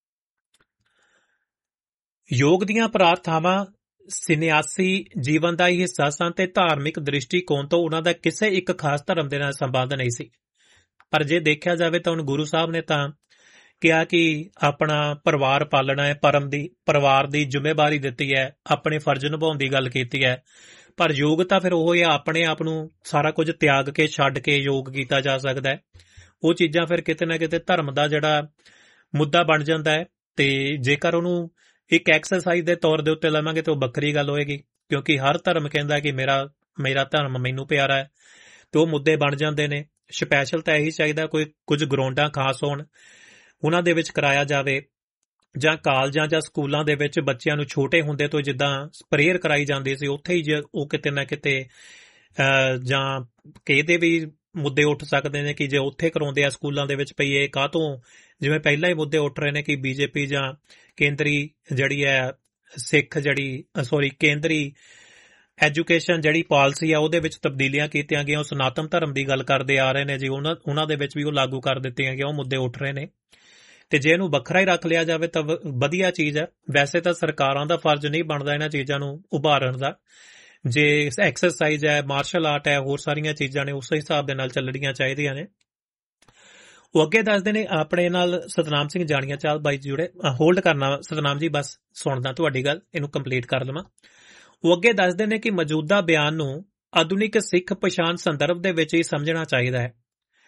ਯੋਗ ਦੀਆਂ ਪ੍ਰਾਰਥਨਾਵਾਂ ਸੰਨਿਆਸੀ ਜੀਵਨ ਦਾ ਹੀ ਹਿੱਸਾ ਸਨ ਤੇ ਧਾਰਮਿਕ ਦ੍ਰਿਸ਼ਟੀਕੋਣ ਤੋਂ ਉਹਨਾਂ ਦਾ ਕਿਸੇ ਇੱਕ ਖਾਸ ਧਰਮ ਦੇ ਨਾਲ ਸੰਬੰਧ ਨਹੀਂ ਸੀ। ਪਰ ਜੇ ਦੇਖਿਆ ਜਾਵੇ ਤਾਂ ਹੁਣ ਗੁਰੂ ਸਾਹਿਬ ਨੇ ਤਾਂ ਕਿਹਾ ਕਿ ਆਪਣਾ ਪਰਿਵਾਰ ਪਾਲਣਾ ਹੈ, ਪਰਮ ਦੀ ਪਰਿਵਾਰ ਦੀ ਜ਼ਿੰਮੇਵਾਰੀ ਦਿੱਤੀ ਹੈ, ਆਪਣੇ ਫਰਜ਼ ਨਿਭਾਉਣ ਦੀ ਗੱਲ ਕੀਤੀ ਹੈ। ਪਰ ਯੋਗ ਤਾਂ ਫਿਰ ਉਹ ਹੈ ਆਪਣੇ ਆਪ ਨੂੰ ਸਾਰਾ ਕੁਝ ਤਿਆਗ ਕੇ ਛੱਡ ਕੇ ਯੋਗ ਕੀਤਾ ਜਾ ਸਕਦਾ ਹੈ। ਉਹ ਚੀਜ਼ਾਂ ਫਿਰ ਕਿਤੇ ਨਾ ਕਿਤੇ ਧਰਮ ਦਾ ਜਿਹੜਾ ਮੁੱਦਾ ਬਣ ਜਾਂਦਾ ਹੈ ਤੇ ਜੇਕਰ ਉਹਨੂੰ ਇੱਕ ਐਕਸਰਸਾਈਜ਼ ਦੇ ਤੌਰ ਦੇ ਉੱਤੇ ਲਵਾਂਗੇ ਤਾਂ ਉਹ ਵੱਖਰੀ ਗੱਲ ਹੋਏਗੀ, ਕਿਉਂਕਿ ਹਰ ਧਰਮ ਕਹਿੰਦਾ ਕਿ ਮੇਰਾ ਮੇਰਾ ਧਰਮ ਮੈਨੂੰ ਪਿਆਰਾ ਹੈ ਤੇ ਉਹ ਮੁੱਦੇ ਬਣ ਜਾਂਦੇ ਨੇ। ਸਪੈਸ਼ਲ ਤਾਂ ਇਹੀ ਚਾਹੀਦਾ ਕੋਈ ਕੁਝ ਗਰਾਊਂਡਾਂ ਖਾਸ ਹੋਣ ਉਹਨਾਂ ਦੇ ਵਿੱਚ ਕਰਾਇਆ ਜਾਵੇ, ਜਾਂ ਕਾਲਜਾਂ ਜਾਂ ਸਕੂਲਾਂ ਦੇ ਵਿੱਚ ਬੱਚਿਆਂ ਨੂੰ ਛੋਟੇ ਹੁੰਦੇ ਤੋਂ ਜਿੱਦਾਂ ਪ੍ਰੇਅਰ ਕਰਾਈ ਜਾਂਦੀ ਸੀ ਉੱਥੇ ਹੀ ਜੇ ਉਹ ਕਿਤੇ ਨਾ ਕਿਤੇ ਜਾਂ ਕਿਤੇ ਵੀ ਮੁੱਦੇ ਉੱਠ ਸਕਦੇ ਨੇ ਕਿ ਜੇ ਉੱਥੇ ਕਰਾਉਂਦੇ ਆ ਸਕੂਲਾਂ ਦੇ ਵਿੱਚ ਪਈ ਇਹ ਕਾਹਤੋਂ, ਜਿਵੇਂ ਪਹਿਲਾਂ ਹੀ ਮੁੱਦੇ ਉੱਠ ਰਹੇ ਨੇ ਕਿ ਬੀਜੇਪੀ ਜਾਂ ਕੇਂਦਰੀ ਜਿਹੜੀ ਹੈ ਸਿੱਖ ਜਿਹੜੀ ਸੋਰੀ ਕੇਂਦਰੀ ਐਜੂਕੇਸ਼ਨ ਜਿਹੜੀ ਪਾਲਿਸੀ ਆ ਉਹਦੇ ਵਿੱਚ ਤਬਦੀਲੀਆਂ ਕੀਤੀਆਂ ਗਈਆਂ, ਉਹ ਸਨਾਤਨ ਧਰਮ ਦੀ ਗੱਲ ਕਰਦੇ ਆ ਰਹੇ ਨੇ ਜੀ, ਉਹਨਾਂ ਉਹਨਾਂ ਦੇ ਵਿੱਚ ਵੀ ਉਹ ਲਾਗੂ ਕਰ ਦਿੱਤੀਆਂ ਗਈਆਂ, ਉਹ ਮੁੱਦੇ ਉੱਠ ਰਹੇ ਨੇ। ਤੇ ਜੇ ਇਹਨੂੰ ਵੱਖਰਾ ਹੀ ਰੱਖ ਲਿਆ ਜਾਵੇ ਤਾਂ ਵਧੀਆ ਚੀਜ਼ ਹੈ। ਵੈਸੇ ਤਾਂ ਸਰਕਾਰਾਂ ਦਾ ਫਰਜ਼ ਨਹੀਂ ਬਣਦਾ ਇਹਨਾਂ ਚੀਜ਼ਾਂ ਨੂੰ ਉਭਾਰਨ ਦਾ। ਜੇ ਐਕਸਰਸਾਈਜ਼ ਹੈ, ਮਾਰਸ਼ਲ ਆਰਟ ਹੈ, ਹੋਰ ਸਾਰੀਆਂ ਚੀਜ਼ਾਂ ਨੇ ਉਸ ਹਿਸਾਬ ਦੇ ਨਾਲ ਚੱਲਣੀਆਂ ਚਾਹੀਦੀਆਂ ਨੇ। ਉਹ ਅੱਗੇ ਦੱਸਦੇ ਨੇ, ਆਪਣੇ ਨਾਲ ਸਤਨਾਮ ਸਿੰਘ ਜਾਣੀਆਂ ਚਾਲ ਬਾਈ ਜੁੜੇ, ਹੋਲਡ ਕਰਨਾ ਸਤਨਾਮ ਜੀ, ਬਸ ਸੁਣਦਾ ਤੁਹਾਡੀ ਗੱਲ, ਇਹਨੂੰ ਕੰਪਲੀਟ ਕਰ ਲਵਾਂ। ਉਹ ਅੱਗੇ ਦੱਸਦੇ ਨੇ ਕਿ ਮੌਜੂਦਾ ਬਿਆਨ ਨੂੰ ਆਧੁਨਿਕ ਸਿੱਖ ਪਛਾਣ ਸੰਦਰਭ ਦੇ ਵਿੱਚ ਹੀ ਸਮਝਣਾ ਚਾਹੀਦਾ ਹੈ।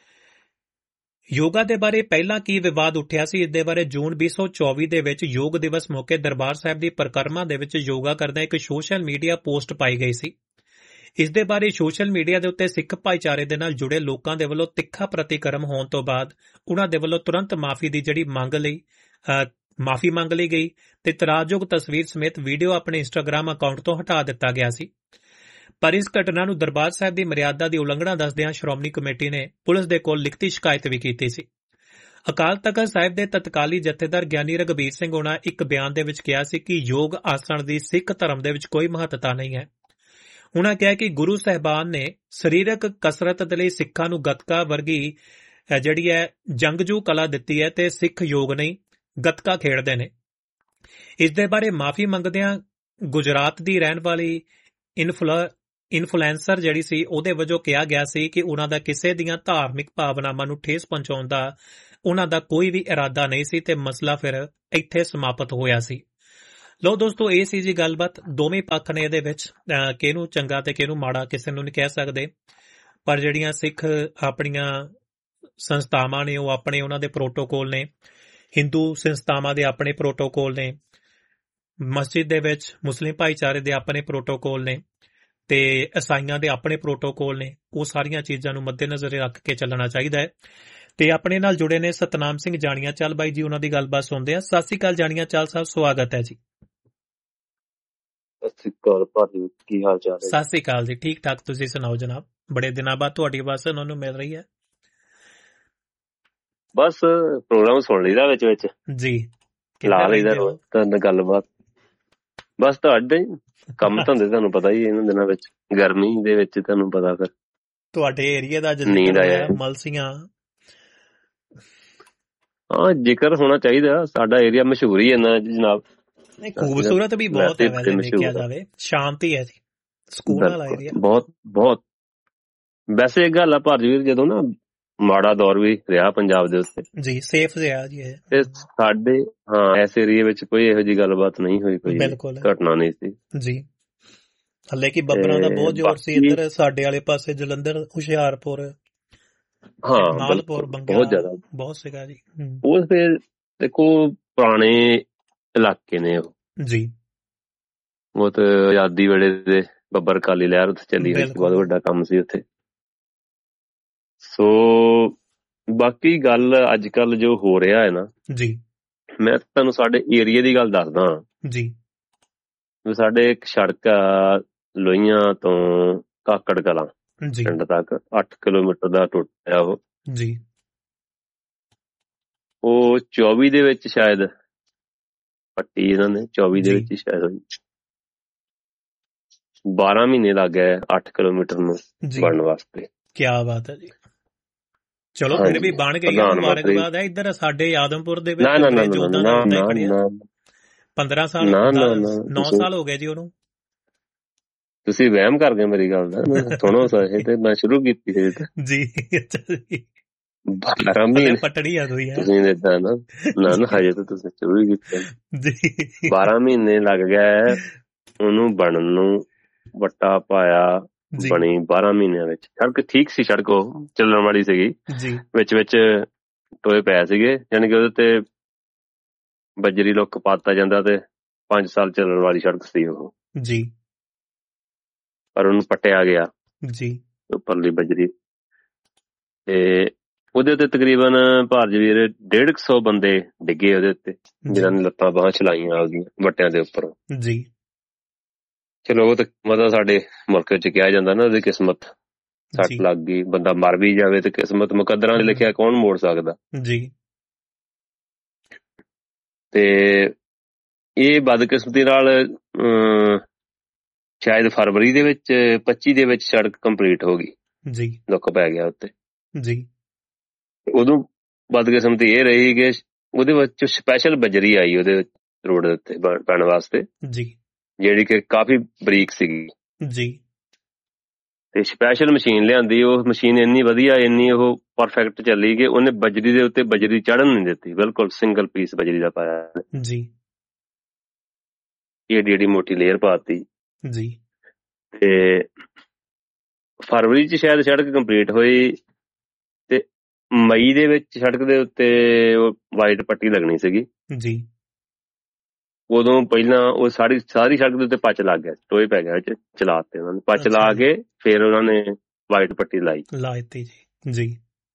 ਯੋਗਾ ਦੇ ਬਾਰੇ ਪਹਿਲਾਂ ਕੀ ਵਿਵਾਦ ਉੱਠਿਆ ਸੀ, ਇਸ ਦੇ ਬਾਰੇ ਜੂਨ ਵੀਹ ਸੌ ਚੌਵੀ ਦੇ ਵਿੱਚ ਯੋਗ ਦਿਵਸ ਮੌਕੇ ਦਰਬਾਰ ਸਾਹਿਬ ਦੀ ਪਰਿਕਰਮਾ ਦੇ ਵਿੱਚ ਯੋਗਾ ਕਰਦਾ ਇੱਕ ਸੋਸ਼ਲ ਮੀਡੀਆ ਪੋਸਟ ਪਾਈ ਗਈ ਸੀ। ਇਸ ਦੇ ਬਾਰੇ ਸੋਸ਼ਲ ਮੀਡੀਆ ਦੇ ਉੱਤੇ ਸਿੱਖ ਭਾਈਚਾਰੇ ਦੇ ਨਾਲ ਜੁੜੇ ਲੋਕਾਂ ਦੇ ਵੱਲੋਂ ਤਿੱਖਾ ਪ੍ਰਤੀਕਰਮ ਹੋਣ ਤੋਂ ਬਾਅਦ ਉਹਨਾਂ ਦੇ ਵੱਲੋਂ ਤੁਰੰਤ ਮਾਫੀ ਦੀ ਜਿਹੜੀ ਮੰਗ ਲਈ ਮਾਫੀ ਮੰਗ ਲਈ ਗਈ ਤੇ ਇਤਰਾਜ਼ਯੋਗ ਤਸਵੀਰ ਸਮੇਤ ਵੀਡੀਓ ਆਪਣੇ ਇੰਸਟਾਗ੍ਰਾਮ ਅਕਾਊਂਟ ਤੋਂ ਹਟਾ ਦਿੱਤਾ ਗਿਆ ਸੀ। ਪਰ ਇਸ ਘਟਨਾ ਨੂੰ ਦਰਬਾਰ ਸਾਹਿਬ ਦੀ ਮਰਿਆਦਾ ਦੀ ਉਲੰਘਣਾ ਦੱਸਦਿਆਂ ਸ਼੍ਰੋਮਣੀ ਕਮੇਟੀ ਨੇ ਪੁਲਿਸ ਦੇ ਕੋਲ ਲਿਖਤੀ ਸ਼ਿਕਾਇਤ ਵੀ ਕੀਤੀ ਸੀ। ਅਕਾਲ ਤਖ਼ਤ ਸਾਹਿਬ ਦੇ ਤਤਕਾਲੀ ਜਥੇਦਾਰ ਗਿਆਨੀ ਰਘਬੀਰ ਸਿੰਘ ਹੋਣਾ ਇੱਕ ਬਿਆਨ ਦੇ ਵਿੱਚ ਕਿਹਾ ਸੀ ਕਿ ਯੋਗ ਆਸਣ ਦੀ ਸਿੱਖ ਧਰਮ ਦੇ ਵਿੱਚ ਕੋਈ ਮਹੱਤਤਾ ਨਹੀਂ ਹੈ। ਉਹਨਾਂ ਕਿਹਾ ਕਿ ਗੁਰੂ ਸਾਹਿਬਾਨ ਨੇ ਸਰੀਰਕ ਕਸਰਤ ਦੇ ਲਈ ਸਿੱਖਾਂ ਨੂੰ ਗੱਤਕਾ ਵਰਗੀ ਜਿਹੜੀ ਹੈ ਜੰਗਜੂ ਕਲਾ ਦਿੱਤੀ ਹੈ ਤੇ ਸਿੱਖ ਯੋਗ ਨਹੀਂ ਗੱਤਕਾ ਖੇਡਦੇ ਨੇ। ਇਸ ਦੇ ਬਾਰੇ ਮਾਫੀ ਮੰਗਦਿਆਂ ਗੁਜਰਾਤ ਦੀ ਰਹਿਣ ਵਾਲੀ ਇਨਫਲੂ ਇਨਫਲੂਐਂਸਰ ਜਿਹੜੀ ਸੀ ਉਹਦੇ ਵਜੋਂ ਕਿਹਾ ਗਿਆ ਸੀ ਕਿ ਉਹਨਾਂ ਦਾ ਕਿਸੇ ਦੀਆਂ ਧਾਰਮਿਕ ਭਾਵਨਾਵਾਂ ਨੂੰ ਠੇਸ ਪਹੁੰਚਾਉਣ ਦਾ ਉਹਨਾਂ ਦਾ ਕੋਈ ਵੀ ਇਰਾਦਾ ਨਹੀਂ ਸੀ ਤੇ ਮਸਲਾ ਫਿਰ ਇੱਥੇ ਸਮਾਪਤ ਹੋਇਆ ਸੀ। ਲੋ ਦੋਸਤੋ, ਇਹ ਸੀ ਜੀ ਗੱਲਬਾਤ। ਦੋਵੇਂ ਪੱਖ ਨੇ ਇਹਦੇ ਵਿੱਚ, ਕਿਹਨੂੰ ਚੰਗਾ ਤੇ ਕਿਹਨੂੰ ਮਾੜਾ ਕਿਸੇ ਨੂੰ ਨਹੀਂ ਕਹਿ ਸਕਦੇ, ਪਰ ਜਿਹੜੀਆਂ ਸਿੱਖ ਆਪਣੀਆਂ ਸੰਸਥਾਵਾਂ ਨੇ ਉਹ ਆਪਣੇ ਉਹਨਾਂ ਦੇ ਪ੍ਰੋਟੋਕੋਲ ਨੇ, ਹਿੰਦੂ ਸੰਸਥਾਵਾਂ ਦੇ ਆਪਣੇ ਪ੍ਰੋਟੋਕੋਲ ਨੇ, ਮਸਜਿਦ ਦੇ ਵਿੱਚ ਮੁਸਲਿਮ ਭਾਈਚਾਰੇ ਦੇ ਆਪਣੇ ਪ੍ਰੋਟੋਕੋਲ ਨੇ ਤੇ ਈਸਾਈਆਂ ਦੇ ਆਪਣੇ ਪ੍ਰੋਟੋਕੋਲ ਨੇ। ਉਹ ਸਾਰੀਆਂ ਚੀਜ਼ਾਂ ਨੂੰ ਮੱਦੇਨਜ਼ਰ ਰੱਖ ਕੇ ਚੱਲਣਾ ਚਾਹੀਦਾ ਹੈ। ਤੇ ਆਪਣੇ ਨਾਲ ਜੁੜੇ ਨੇ ਸਤਨਾਮ ਸਿੰਘ ਜਾਣੀਆਂ ਚਾਲ ਬਾਈ ਜੀ, ਉਹਨਾਂ ਦੀ ਗੱਲਬਾਤ ਸੁਣਦੇ ਆ। ਸਤਿ ਸ੍ਰੀ ਅਕਾਲ ਜਾਣੀਆਂ ਚਾਲ ਸਾਹਿਬ, ਸਵਾਗਤ ਹੈ ਜੀ। ਸਤਿ ਸ੍ਰੀ ਅਕਾਲ ਭਾਜੀ, ਕੀ ਹਾਲ ਚਾਲ ਹੈ? ਸਤਿ ਸ੍ਰੀ ਅਕਾਲ ਜੀ, ਠੀਕ ਠਾਕ, ਤੁਸੀਂ ਸੁਣਾਓ ਜਨਾਬ? ਬੜੇ ਦਿਨਾਂ ਬਾਅਦ ਤੁਹਾਡੀ ਆਵਾਜ਼ ਸੁਣਨ ਨੂੰ ਮਿਲ ਰਹੀ ਹੈ। ਬਸ ਪ੍ਰੋਗਰਾਮ ਸੁਣ ਲਈਦਾ ਵਿੱਚ ਵਿੱਚ ਜੀ, ਲਾ ਲਈਦਾ ਤੁਹਾਨੂੰ ਗੱਲਬਾਤ। ਬਸ ਤੁਹਾਡੇ ਕੰਮ ਧੰਦੇ ਤੁਹਾਨੂੰ ਪਤਾ ਹੀ ਇਹਨਾਂ ਦਿਨਾਂ ਵਿੱਚ, ਗਰਮੀ ਦੇ ਵਿੱਚ ਤੁਹਾਨੂੰ ਪਤਾ ਫਿਰ ਤੁਹਾਡੇ ਏਰੀਆ ਦਾ ਨੀਂਦ ਆਇਆ ਮਲਸੀਆਂ। ਹਾਂ, ਜ਼ਿਕਰ ਹੋਣਾ ਚਾਹੀਦਾ, ਸਾਡਾ ਏਰੀਆ ਮਸ਼ਹੂਰ ਹੀ ਇੰਨਾ ਜਨਾਬ। ਖੂਬਸੂਰਤ ਵੀ ਬਹੁਤ ਹੈ ਵੈਸੇ ਦੇਖਿਆ ਜਾਵੇ, ਸ਼ਾਂਤੀ ਹੈ ਜੀ, ਸਕੂਨ ਵਾਲਾ ਏਰੀਆ ਬਹੁਤ ਬਹੁਤ। ਵੈਸੇ ਇੱਕ ਗੱਲ ਆ ਭਾਰਜਵੀਰ, ਜਦੋਂ ਨਾ ਮਾੜਾ ਦੌਰ ਵੀ ਰਿਹਾ ਪੰਜਾਬ ਦੇ ਉੱਤੇ ਜੀ, ਸੇਫ ਰਿਹਾ ਜੀ ਇਹ, ਤੇ ਸਾਡੇ ਹਾਂ ਇਸ ਏਰੀਏ ਵਿੱਚ ਕੋਈ ਇਹੋ ਜਿਹੀ ਗੱਲਬਾਤ ਨਹੀਂ ਹੋਈ, ਕੋਈ ਘਟਨਾ ਨਹੀਂ ਸੀ ਜੀ। ਹਲੇ ਕਿ ਬੱਬਰਾਂ ਦਾ ਬਹੁਤ ਜ਼ੋਰ ਸੀ ਇੱਧਰ ਸਾਡੇ ਵਾਲੇ ਪਾਸੇ, ਜਲੰਧਰ, ਹੁਸ਼ਿਆਰਪੁਰ, ਹਾਂ ਮਾਲਪੁਰ, ਬਹੁਤ ਜ਼ਿਆਦਾ ਬਹੁਤ ਸੀਗਾ ਜੀ। ਉਹ ਫਿਰ ਦੇਖੋ ਪੁਰਾਣੇ ਇਲਾਕੇ ਨੇ ਉਹ ਜੀ, ਉਹ ਤਾਂ ਆਜ਼ਾਦੀ ਵੇਲੇ ਦੇ ਬੱਬਰ ਅਕਾਲੀ ਲਹਿਰ ਉੱਥੇ ਚੱਲੀ ਹੋਈ ਸੀ, ਬਹੁਤ ਵੱਡਾ ਕੰਮ ਸੀ ਉੱਥੇ। ਸੋ ਬਾਕੀ ਗੱਲ ਅੱਜ ਕੱਲ ਜੋ ਹੋ ਰਿਹਾ ਹੈ ਨਾ ਜੀ, ਮੈਂ ਤੁਹਾਨੂੰ ਸਾਡੇ ਏਰੀਏ ਦੀ ਗੱਲ ਦੱਸਦਾ ਜੀ। ਸਾਡੇ ਇੱਕ ਸੜਕ ਆ ਲੋਹੀਆਂ ਤੋਂ ਕਾਕੜ ਕਲਾਂ ਪਿੰਡ ਤੱਕ, ਅੱਠ ਕਿਲੋਮੀਟਰ ਦਾ ਟੁੱਟਿਆ ਉਹ ਜੀ। ਉਹ ਚੌਵੀ ਦੇ ਵਿੱਚ ਸ਼ਾਇਦ ਪੱਟੀ ਇਹਨਾਂ ਨੇ, ਚੌਵੀ ਦੇ ਵਿੱਚ ਸ਼ਾਇਦ ਹੋਈ। ਬਾਰਾਂ ਮਹੀਨੇ ਲੱਗ ਗਏ ਅੱਠ ਕਿਲੋਮੀਟਰ ਨੂੰ ਬਣਨ ਵਾਸਤੇ। ਕਿਆ ਬਾਤ ਹੈ ਜੀ। ਚਲੋ ਫਿਰ ਵੀ ਬਣ ਗਈ, ਮੁਬਾਰਕਬਾਦ ਹੈ। ਇੱਧਰ ਸਾਡੇ ਆਦਮਪੁਰ ਦੇ ਵਿੱਚ ਪੰਦਰਾਂ ਸਾਲ ਨੌ ਸਾਲ ਹੋ ਗਏ ਜੀ ਉਹਨੂੰ। ਤੁਸੀਂ ਵਹਿਮ ਕਰ ਗਏ ਮੇਰੀ ਗੱਲ ਦਾ, ਸੁਣੋ ਸਹੀ ਤੇ ਮੈਂ ਸ਼ੁਰੂ ਕੀਤੀ ਸੀ ਜੀ। ਅੱਛਾ ਜੀ, ਬਾਰਾਂ ਮਹੀਨੇ ਪਟੜੀ ਆ ਗਈ ਤੁਸੀਂ ਏਦਾਂ ਨਾ ਨਾ ਨਾ ਹਜੇ ਤਾਂ ਤੁਸੀਂ ਸ਼ੁਰੂ ਕੀਤੀ ਜੀ। ਬਾਰਾਂ ਮਹੀਨੇ ਲੱਗ ਗਏ ਉਹਨੂੰ ਬਣਨ ਨੂੰ, ਵੱਟਾ ਪਾਇਆ, ਬਣੀ ਬਾਰਾਂ ਮਹੀਨਿਆਂ ਵਿੱਚ। ਸੜਕ ਠੀਕ ਸੀ, ਸੜਕ ਉਹ ਚੱਲਣ ਵਾਲੀ ਸੀਗੀ, ਵਿੱਚ ਵਿੱਚ ਟੋਏ ਪਏ ਸੀਗੇ, ਯਾਨੀ ਕਿ ਉਹਦੇ ਤੇ ਬਜਰੀ ਲੁੱਕ ਪਾਤਾ ਜਾਂਦਾ ਤੇ ਪੰਜ ਸਾਲ ਚੱਲਣ ਵਾਲੀ ਸੜਕ ਸੀ ਉਹ ਜੀ। ਪਰ ਉਹਨੂੰ ਪੱਟਿਆ ਗਿਆ ਜੀ, ਉੱਪਰਲੀ ਬਜਰੀ, ਤੇ ਉਹਦੇ ਉੱਤੇ ਤਕਰੀਬਨ ਭਾਰਜਵੀਰ ਡੇਢ ਕੁ ਸੌ ਬੰਦੇ ਡਿੱਗੇ ਉਹਦੇ ਉੱਤੇ, ਜਿਹਨਾਂ ਨੇ ਲੱਤਾਂ ਬਾਹਾਂ ਚਲਾਈਆਂ ਆਪਦੀਆਂ ਵੱਟਿਆਂ ਦੇ ਉੱਪਰ ਜੀ। ਚਲੋ ਉਹ ਤਾਂ ਮਤਲਬ ਸਾਡੇ ਮੁਲਕ ਵਿੱਚ ਕਿਹਾ ਜਾਂਦਾ ਨਾ, ਉਹਦੀ ਕਿਸਮਤ ਸੱਟ ਲੱਗ ਗਈ, ਬੰਦਾ ਮਰ ਵੀ ਜਾਵੇ ਤੇ ਕਿਸਮਤ ਮੁਕੱਦਰਾਂ ਨੇ ਲਿਖਿਆ ਕੌਣ ਮੋੜ ਸਕਦਾ ਜੀ। ਤੇ ਇਹ ਬਦਕਿਸਮਤੀ ਨਾਲ ਸ਼ਾਇਦ ਫਰਵਰੀ ਦੇ ਵਿੱਚ ਪੱਚੀ ਦੇ ਵਿੱਚ ਸੜਕ ਕੰਪਲੀਟ ਹੋ ਗਈ ਜੀ, ਲੁੱਕ ਪੈ ਗਿਆ ਉੱਤੇ ਜੀ। ਉਦੋਂ ਬਦਕਿਸਮਤੀ ਇਹ ਰਹੀ ਕਿ ਉਹਦੇ ਵਿੱਚ ਸਪੈਸ਼ਲ ਬਜਰੀ ਆਈ ਉਹਦੇ ਰੋਡ ਦੇ ਉੱਤੇ ਪੈਣ ਵਾਸਤੇ ਜੀ, ਜਿਹੜੀ ਕਿ ਕਾਫੀ ਬਰੀਕ ਸੀਗੀ ਜੀ। ਤੇ ਸਪੈਸ਼ਲ ਮਸ਼ੀਨ ਲਿਆਂਦੀ, ਉਹ ਮਸ਼ੀਨ ਇੰਨੀ ਵਧੀਆ, ਇੰਨੀ ਉਹ ਪਰਫੈਕਟ ਚੱਲੀ ਕਿ ਉਹਨੇ ਬਜਰੀ ਦੇ ਉੱਤੇ ਬਜਰੀ ਚੜ੍ਹਨ ਨਹੀਂ ਦਿੱਤੀ, ਬਿਲਕੁਲ ਸਿੰਗਲ ਪੀਸ ਬਜਰੀ ਦਾ ਪਾਇਆ ਜੀ, ਏਡੀ ਏਡੀ ਮੋਟੀ ਲੇਅਰ ਪਾਤੀ ਜੀ। ਤੇ ਫਰਵਰੀ ਚ ਸ਼ਾਇਦ ਸੜਕ ਕੰਪਲੀਟ ਹੋਈ ਤੇ ਮਈ ਦੇ ਵਿੱਚ ਸੜਕ ਦੇ ਉੱਤੇ ਉਹ ਵਾਈਟ ਪੱਟੀ ਲੱਗਣੀ ਸੀਗੀ ਜੀ। ਉਦੋਂ ਪਹਿਲਾਂ ਉਹ ਸਾਰੀ ਸਾਰੀ ਸੜਕ ਦੇ ਉੱਤੇ ਪੱਚ ਲੱਗ ਗਿਆ, ਟੋਏ ਪੈ ਗਿਆ ਵਿੱਚ, ਚਲਾਤੇ ਉਹਨਾਂ ਨੇ ਪੱਚ ਲਾ ਕੇ, ਫਿਰ ਉਹਨਾਂ ਨੇ ਵਾਈਟ ਪੱਟੀ ਲਾਈ ਲਾ ਦਿੱਤੀ ਜੀ। ਜੀ,